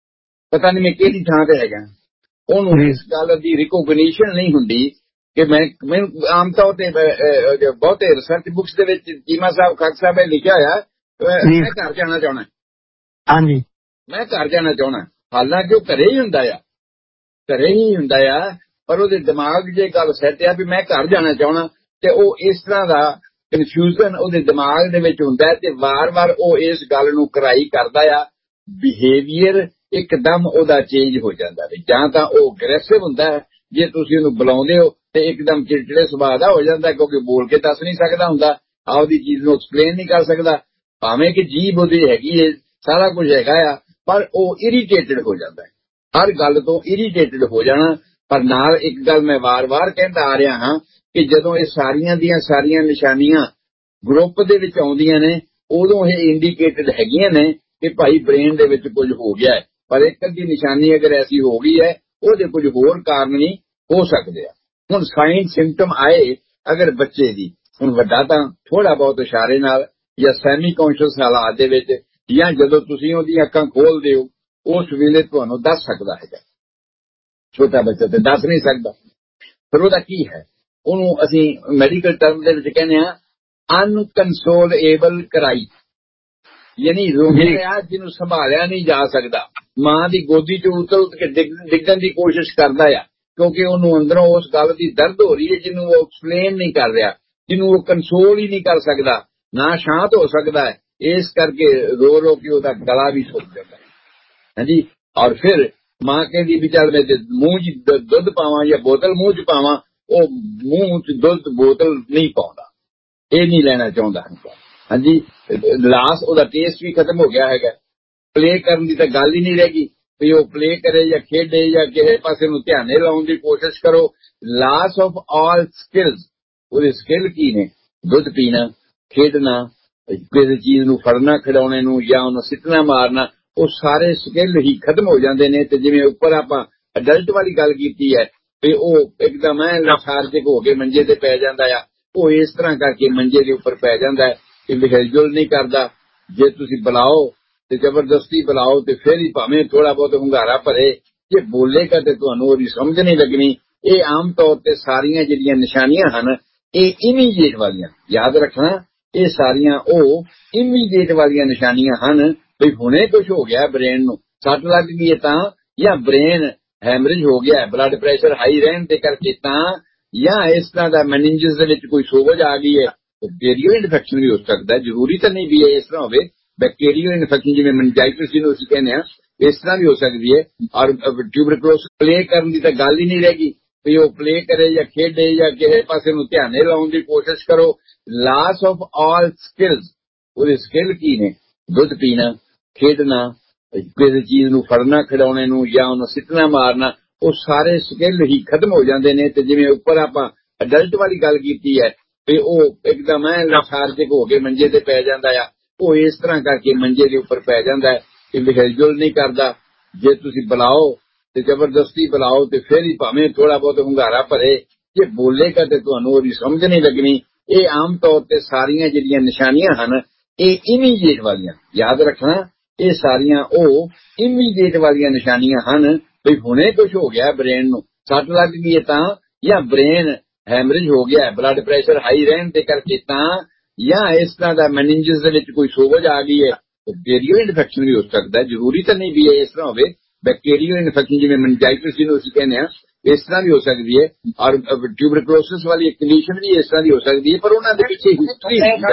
ਪਤਾ ਨਹੀਂ ਮੈਂ ਕਿਹੜੀ ਥਾਂ ਤੇ ਹੈਗਾ, ਉਹਨੂੰ ਇਸ ਗੱਲ ਦੀ ਰਿਕੋਗਨੀਸ਼ਨ ਨਹੀਂ ਹੁੰਦੀ ਕਿ ਮੈਂ ਆਮ ਤੌਰ ਤੇ ਬਹੁਤੇ ਰਿਸਰਚ ਬੁੱਕਸ ਦੇ ਵਿੱਚ ਚੀਮਾ ਸਾਹਿਬ, ਖਾਕ ਸਾਹਿਬ ਨੇ ਲਿਖਿਆ ਹੋਇਆ ਮੈਂ ਘਰ ਜਾਣਾ ਚਾਹੁੰਦਾ। ਹਾਂਜੀ, ਮੈਂ ਘਰ ਜਾਣਾ ਚਾਹੁੰਦਾ, ਹਾਲਾਂਕਿ ਉਹ ਘਰੇ ਹੀ ਹੁੰਦਾ ਆ, ਘਰੇ ਹੀ ਹੁੰਦਾ ਆ, ਪਰ ਉਹਦੇ ਦਿਮਾਗ 'ਚ ਗੱਲ ਸੈੱਟ ਆ ਵੀ ਮੈਂ ਘਰ ਜਾਣਾ ਚਾਹੁੰਦਾ। ਤੇ ਉਹ ਇਸ ਤਰ੍ਹਾਂ ਦਾ ਕਨਫਿਊਜ਼ਨ ਉਹਦੇ ਦਿਮਾਗ ਦੇ ਵਿੱਚ ਹੁੰਦਾ ਤੇ ਵਾਰ-ਵਾਰ ਉਹ ਇਸ ਗੱਲ ਨੂੰ ਕਰਾਈ ਕਰਦਾ ਆ। ਬਿਹੇਵੀਅਰ ਇੱਕਦਮ ਉਹਦਾ ਚੇਂਜ ਹੋ ਜਾਂਦਾ ਵੀ, ਜਾਂ ਤਾਂ ਉਹ ਅਗਰੈਸਿਵ ਹੁੰਦਾ ਹੈ, ਜੇ ਤੁਸੀਂ ਉਹਨੂੰ ਬੁਲਾਉਂਦੇ ਹੋ ਤੇ ਇੱਕਦਮ ਚਿੜਚਿੜੇ ਸੁਭਾਅ ਦਾ ਹੋ ਜਾਂਦਾ ਕਿਉਂਕਿ ਬੋਲ ਕੇ ਦੱਸ ਨਹੀਂ ਸਕਦਾ ਹੁੰਦਾ, ਆਪਦੀ ਚੀਜ਼ ਨੂੰ ਐਕਸਪਲੇਨ ਨਹੀਂ ਕਰ ਸਕਦਾ, ਭਾਵੇਂ ਕਿ ਜੀਭ ਉਹਦੀ ਹੈਗੀ ਹੈ, ਸਾਰਾ ਕੁਝ ਹੈਗਾ ਆ, ਪਰ ਉਹ ਇਰੀਟੇਟਡ ਹੋ ਜਾਂਦਾ ਹੈ, ਹਰ ਗੱਲ ਤੋਂ ਇਰੀਟੇਟਡ ਹੋ ਜਾਣਾ। ਪਰ ਨਾਲ ਇੱਕ ਗੱਲ ਮੈਂ ਵਾਰ-ਵਾਰ ਕਹਿੰਦਾ ਆ ਰਿਹਾ ਹਾਂ ਕਿ ਜਦੋਂ ਇਹ ਸਾਰੀਆਂ ਦੀਆਂ ਸਾਰੀਆਂ ਨਿਸ਼ਾਨੀਆਂ ਗਰੁੱਪ ਦੇ ਵਿੱਚ ਆਉਂਦੀਆਂ ਨੇ ਉਦੋਂ ਇਹ ਇੰਡੀਕੇਟਡ ਹੈਗੀਆਂ ਨੇ ਕਿ ਭਾਈ ਬ੍ਰੇਨ ਦੇ ਵਿੱਚ ਕੁਝ ਹੋ ਗਿਆ ਹੈ। ਪਰ ਇੱਕ ਅੱਧੀ ਨਿਸ਼ਾਨੀ ਅਗਰ ਐਸੀ ਹੋ ਗਈ ਹੈ ਉਹਦੇ ਕੁਝ ਹੋਰ ਕਾਰਨ ਵੀ ਹੋ ਸਕਦੇ ਆ। ਹੁਣ ਸਾਈਨ ਸਿੰਪਟਮ ਆਏ ਅਗਰ ਬੱਚੇ ਦੀ, ਹੁਣ ਵੱਡਾ ਤਾਂ ਥੋੜਾ ਬਹੁਤ ਇਸ਼ਾਰੇ ਨਾਲ ਜਾਂ ਸੈਮੀ ਕੌਂਸ਼ੀਅਸ ਹਾਲਾਤ ਦੇ ਵਿੱਚ, ਜਾਂ ਜਦੋਂ ਤੁਸੀਂ ਉਹਦੀਆਂ ਅੱਖਾਂ ਖੋਲਦੇ ਹੋ ਉਸ ਵੇਲੇ ਤੁਹਾਨੂੰ ਦੱਸ ਸਕਦਾ ਹੈਗਾ। ਛੋਟਾ ਬੱਚਾ ਤੇ ਦੱਸ ਨਹੀਂ ਸਕਦਾ। ਫਿਰ ਉਹਦਾ ਕੀ ਹੈ, ਉਹਨੂੰ ਅਸੀਂ ਮੈਡੀਕਲ ਟਰਮ ਦੇ ਵਿੱਚ ਕਹਿੰਦੇ ਹਾਂ ਅਨਕੰਟਰੋਲੇਬਲ ਕਰਾਈ, ਯਾਨੀ ਰੋਗਿਆ ਜਿਹਨੂੰ ਸੰਭਾਲਿਆ ਨਹੀਂ ਜਾ ਸਕਦਾ। ਮਾਂ ਦੀ ਗੋਦੀ ਚ ਉਤਰ ਕੇ ਡਿੱਗਣ ਦੀ ਕੋਸ਼ਿਸ਼ ਕਰਦਾ ਆ, ਕਿਉਂਕਿ ਉਹਨੂੰ ਅੰਦਰੋਂ ਉਸ ਗੱਲ ਦੀ ਦਰਦ ਹੋ ਰਹੀ ਹੈ ਜਿਹਨੂੰ ਉਹ ਐਕਸਪਲੇਨ ਨਹੀਂ ਕਰ ਰਿਹਾ, ਜਿਹਨੂੰ ਉਹ ਕੰਟਰੋਲ ਹੀ ਨਹੀਂ ਕਰ ਸਕਦਾ, ਨਾ ਸ਼ਾਂਤ ਹੋ ਸਕਦਾ ਹੈ। ਇਸ ਕਰਕੇ ਰੋ ਰੋ ਕੇ ਉਹਦਾ ਗਲਾ ਵੀ ਸੁੱਕ ਜਾਂਦਾ ਹੈ। ਹਾਂਜੀ, ਔਰ ਫਿਰ ਮਾਂ ਕਹਿੰਦੀ ਵੀ ਚੱਲ ਮੈਂ ਮੂੰਹ ਚ ਦੁੱਧ ਪਾਵਾਂ ਜਾਂ ਬੋਤਲ ਮੂੰਹ ਚ ਪਾਵਾਂ, ਉਹ ਮੂੰਹ ਚ ਦੁੱਧ ਬੋਤਲ ਨਹੀਂ ਪਾਉਂਦਾ, ਇਹ ਨਹੀਂ ਲੈਣਾ ਚਾਹੁੰਦਾ। ਹਾਂਜੀ, ਲਾਸ ਉਹਦਾ ਟੇਸਟ ਵੀ ਖਤਮ ਹੋ ਗਿਆ ਹੈਗਾ। ਪਲੇ ਕਰਨ ਦੀ ਤਾਂ ਗੱਲ ਹੀ ਨਹੀਂ ਰਹਿ ਗਈ ਵੀ ਉਹ ਪਲੇ ਕਰੇ ਜਾਂ ਖੇਡੇ ਜਾਂ ਕਿਸੇ ਪਾਸੇ ਨੂੰ ਧਿਆਨੇ ਲਾਉਣ ਦੀ ਕੋਸ਼ਿਸ਼ ਕਰੋ। ਲਾਸ ਆਫ ਆਲ ਸਕਿੱਲਸ, ਉਹਦੇ ਸਕਿੱਲ ਕੀ ਨੇ? ਦੁੱਧ ਪੀਣਾ, ਖੇਡਣਾ, ਕਿਸੇ ਚੀਜ਼ ਨੂੰ ਫੜਨਾ ਖਿਡੌਣੇ ਨੂੰ ਜਾਂ ਉਹਨੂੰ ਸਿੱਟਣਾ ਮਾਰਨਾ, ਉਹ ਸਾਰੇ ਸਕਿੱਲ ਹੀ ਖਤਮ ਹੋ ਜਾਂਦੇ ਨੇ। ਤੇ ਜਿਵੇਂ ਉੱਪਰ ਆਪਾਂ ਅਡਲਟ ਵਾਲੀ ਗੱਲ ਕੀਤੀ ਹੈ ਵੀ ਉਹ ਇੱਕਦਮ ਲੈਥਾਰਜਿਕ ਹੋ ਕੇ ਮੰਜੇ ਤੇ ਪੈ ਜਾਂਦਾ ਆ, ਉਹ ਇਸ ਤਰ੍ਹਾਂ ਕਰਕੇ ਮੰਜੇ ਦੇ ਉੱਪਰ ਪੈ ਜਾਂਦਾ ਹੈ ਕਿ ਹਿਲਜੁਲ ਨਹੀਂ ਕਰਦਾ। ਜੇ ਤੁਸੀਂ ਬੁਲਾਓ ਤੇ ਜ਼ਬਰਦਸਤੀ ਬੁਲਾਓ ਤੇ ਫਿਰ ਹੀ ਭਾਵੇਂ ਥੋੜਾ ਬਹੁਤ ਹੁੰਗਾਰਾ ਭਰੇ, ਜੇ ਬੋਲੇਗਾ ਤੇ ਤੁਹਾਨੂੰ ਉਹਦੀ ਸਮਝ ਨਹੀਂ ਲੱਗਣੀ। ਇਹ ਆਮ ਤੌਰ ਤੇ ਸਾਰੀਆਂ ਜਿਹੜੀਆਂ ਨਿਸ਼ਾਨੀਆਂ ਹਨ ਇਹ ਇਮੀਡੀਏਟ ਵਾਲੀਆਂ, ਯਾਦ ਰੱਖਣਾ, ਇਹ ਸਾਰੀਆਂ ਉਹ ਇਮੀਡੀਏਟ ਵਾਲੀਆਂ ਨਿਸ਼ਾਨੀਆਂ ਹਨ ਵੀ ਹੁਣੇ ਕੁਝ ਹੋ ਗਿਆ, ਬ੍ਰੇਨ ਨੂੰ ਸੱਟ ਲੱਗ ਗਈ ਹੈ ਤਾਂ, ਜਾਂ ਬ੍ਰੇਨ ਹੈਮਰੇਜ ਹੋ ਗਿਆ, ਬਲੱਡ ਪ੍ਰੈਸ਼ਰ ਹਾਈ ਰਹਿਣ ਦੇ ਕਰਕੇ ਤਾਂ, ਜਾਂ ਇਸ ਤਰ੍ਹਾਂ ਦਾ ਮੈਨਿੰਜਸ ਦੇ ਵਿੱਚ ਕੋਈ ਸੋਜ ਆ ਗਈ ਹੈ। ਬੈਕਟੀਰੀਅਲ ਇਨਫੈਕਸ਼ਨ ਵੀ ਹੋ ਸਕਦਾ, ਜ਼ਰੂਰੀ ਤਾਂ ਨਹੀਂ ਵੀ ਇਸ ਤਰ੍ਹਾਂ ਹੋਵੇ। ਬੈਕਟੀਰੀਅਲ ਇਨਫੈਕਸ਼ਨ ਜਿਵੇਂ ਮੈਨਿੰਜਾਈਟਿਸ ਜਿਹਨੂੰ ਅਸੀਂ ਕਹਿੰਦੇ ਹਾਂ, ਇਸ ਤਰ੍ਹਾਂ ਵੀ ਹੋ ਸਕਦੀ ਹੈ। ਔਰ ਟਿਊਬਰਕਲੋਸਿਸ ਪਲੇ ਕਰਨ ਦੀ ਤਾਂ ਗੱਲ ਹੀ ਨਹੀਂ ਰਹਿ ਗਈ ਵੀ ਉਹ ਪਲੇ ਕਰੇ ਜਾਂ ਖੇਡੇ ਜਾਂ ਕਿਸੇ ਪਾਸੇ ਨੂੰ ਧਿਆਨੇ ਲਾਉਣ ਦੀ ਕੋਸ਼ਿਸ਼ ਕਰੋ। ਲਾਸ ਆਫ ਆਲ ਸਕਿੱਲਸ, ਉਹਦੇ ਸਕਿੱਲ ਕੀ ਨੇ? ਦੁੱਧ ਪੀਣਾ, ਖੇਡਣਾ, ਕਿਸੇ ਚੀਜ਼ ਨੂੰ ਫੜਨਾ ਖਿਡੌਣੇ ਨੂੰ ਜਾਂ ਉਹਨੂੰ ਸਿੱਟਣਾ ਮਾਰਨਾ, ਉਹ ਸਾਰੇ ਸਕਿੱਲ ਹੀ ਖਤਮ ਹੋ ਜਾਂਦੇ ਨੇ। ਤੇ ਜਿਵੇਂ ਉੱਪਰ ਆਪਾਂ ਅਡਲਟ ਵਾਲੀ ਗੱਲ ਕੀਤੀ ਹੈ ਵੀ ਉਹ ਇੱਕਦਮ ਲੈਥਾਰਜਿਕ ਹੋ ਕੇ ਮੰਜੇ ਤੇ ਪੈ ਜਾਂਦਾ ਆ, ਉਹ ਇਸ ਤਰ੍ਹਾਂ ਕਰਕੇ ਮੰਜੇ ਦੇ ਉੱਪਰ ਪੈ ਜਾਂਦਾ ਹੈ ਕਿ ਹਿਲਜੁਲ ਨਹੀਂ ਕਰਦਾ। ਜੇ ਤੁਸੀਂ ਬੁਲਾਓ ਤੇ ਜ਼ਬਰਦਸਤੀ ਬੁਲਾਓ ਤੇ ਫਿਰ ਹੀ ਭਾਵੇਂ ਥੋੜਾ ਬਹੁਤ ਹੁੰਗਾਰਾ ਭਰੇ, ਜੇ ਬੋਲੇਗਾ ਤੇ ਤੁਹਾਨੂੰ ਉਹਦੀ ਸਮਝ ਨਹੀਂ ਲੱਗਣੀ। ਇਹ ਆਮ ਤੌਰ ਤੇ ਸਾਰੀਆਂ ਜਿਹੜੀਆਂ ਨਿਸ਼ਾਨੀਆਂ ਹਨ ਇਹ ਇਮੀਡੀਏਟ ਵਾਲੀਆਂ, ਯਾਦ ਰੱਖਣਾ, ਇਹ ਸਾਰੀਆਂ ਉਹ ਇਮੀਡੀਏਟ ਵਾਲੀਆਂ ਨਿਸ਼ਾਨੀਆਂ ਹਨ ਵੀ ਹੁਣੇ ਕੁਝ ਹੋ ਗਿਆ, ਬ੍ਰੇਨ ਨੂੰ ਸੱਟ ਲੱਗ ਗਈ ਹੈ ਤਾਂ, ਜਾਂ ਬ੍ਰੇਨ ਹੈਮਰੇਜ ਹੋ ਗਿਆ, ਬਲੱਡ ਪ੍ਰੈਸ਼ਰ ਹਾਈ ਰਹਿਣ ਦੇ ਕਰਕੇ ਤਾਂ, ਜਾਂ ਇਸ ਤਰ੍ਹਾਂ ਦਾ ਮੈਨਿੰਜਸ ਦੇ ਵਿੱਚ ਕੋਈ ਸੋਜ ਆ ਗਈ ਹੈ। ਬੈਕਟੀਰੀਅਲ ਇਨਫੈਕਸ਼ਨ ਵੀ ਹੋ ਸਕਦਾ, ਜ਼ਰੂਰੀ ਤਾਂ ਨਹੀਂ ਵੀ ਇਸ ਤਰ੍ਹਾਂ ਹੋਵੇ। ਬੈਕਟੀਰੀਅਲ ਇਨਫੈਕਸ਼ਨ ਜਿਵੇਂ ਮੈਨਿੰਜਾਈਟਿਸ ਜਿਹਨੂੰ ਅਸੀਂ ਕਹਿੰਦੇ ਹਾਂ, ਇਸ ਤਰ੍ਹਾਂ ਵੀ ਹੋ ਸਕਦੀ ਹੈ। ਔਰ ਟਿਊਬਰਕਲੋਸਿਸ ਵਾਲੀ ਕੰਡੀਸ਼ਨ ਵੀ ਇਸ ਤਰ੍ਹਾਂ ਦੀ ਹੋ ਸਕਦੀ ਹੈ, ਪਰ ਉਹਨਾਂ ਦੇ ਪਿੱਛੇ ਹਿਸਟਰੀ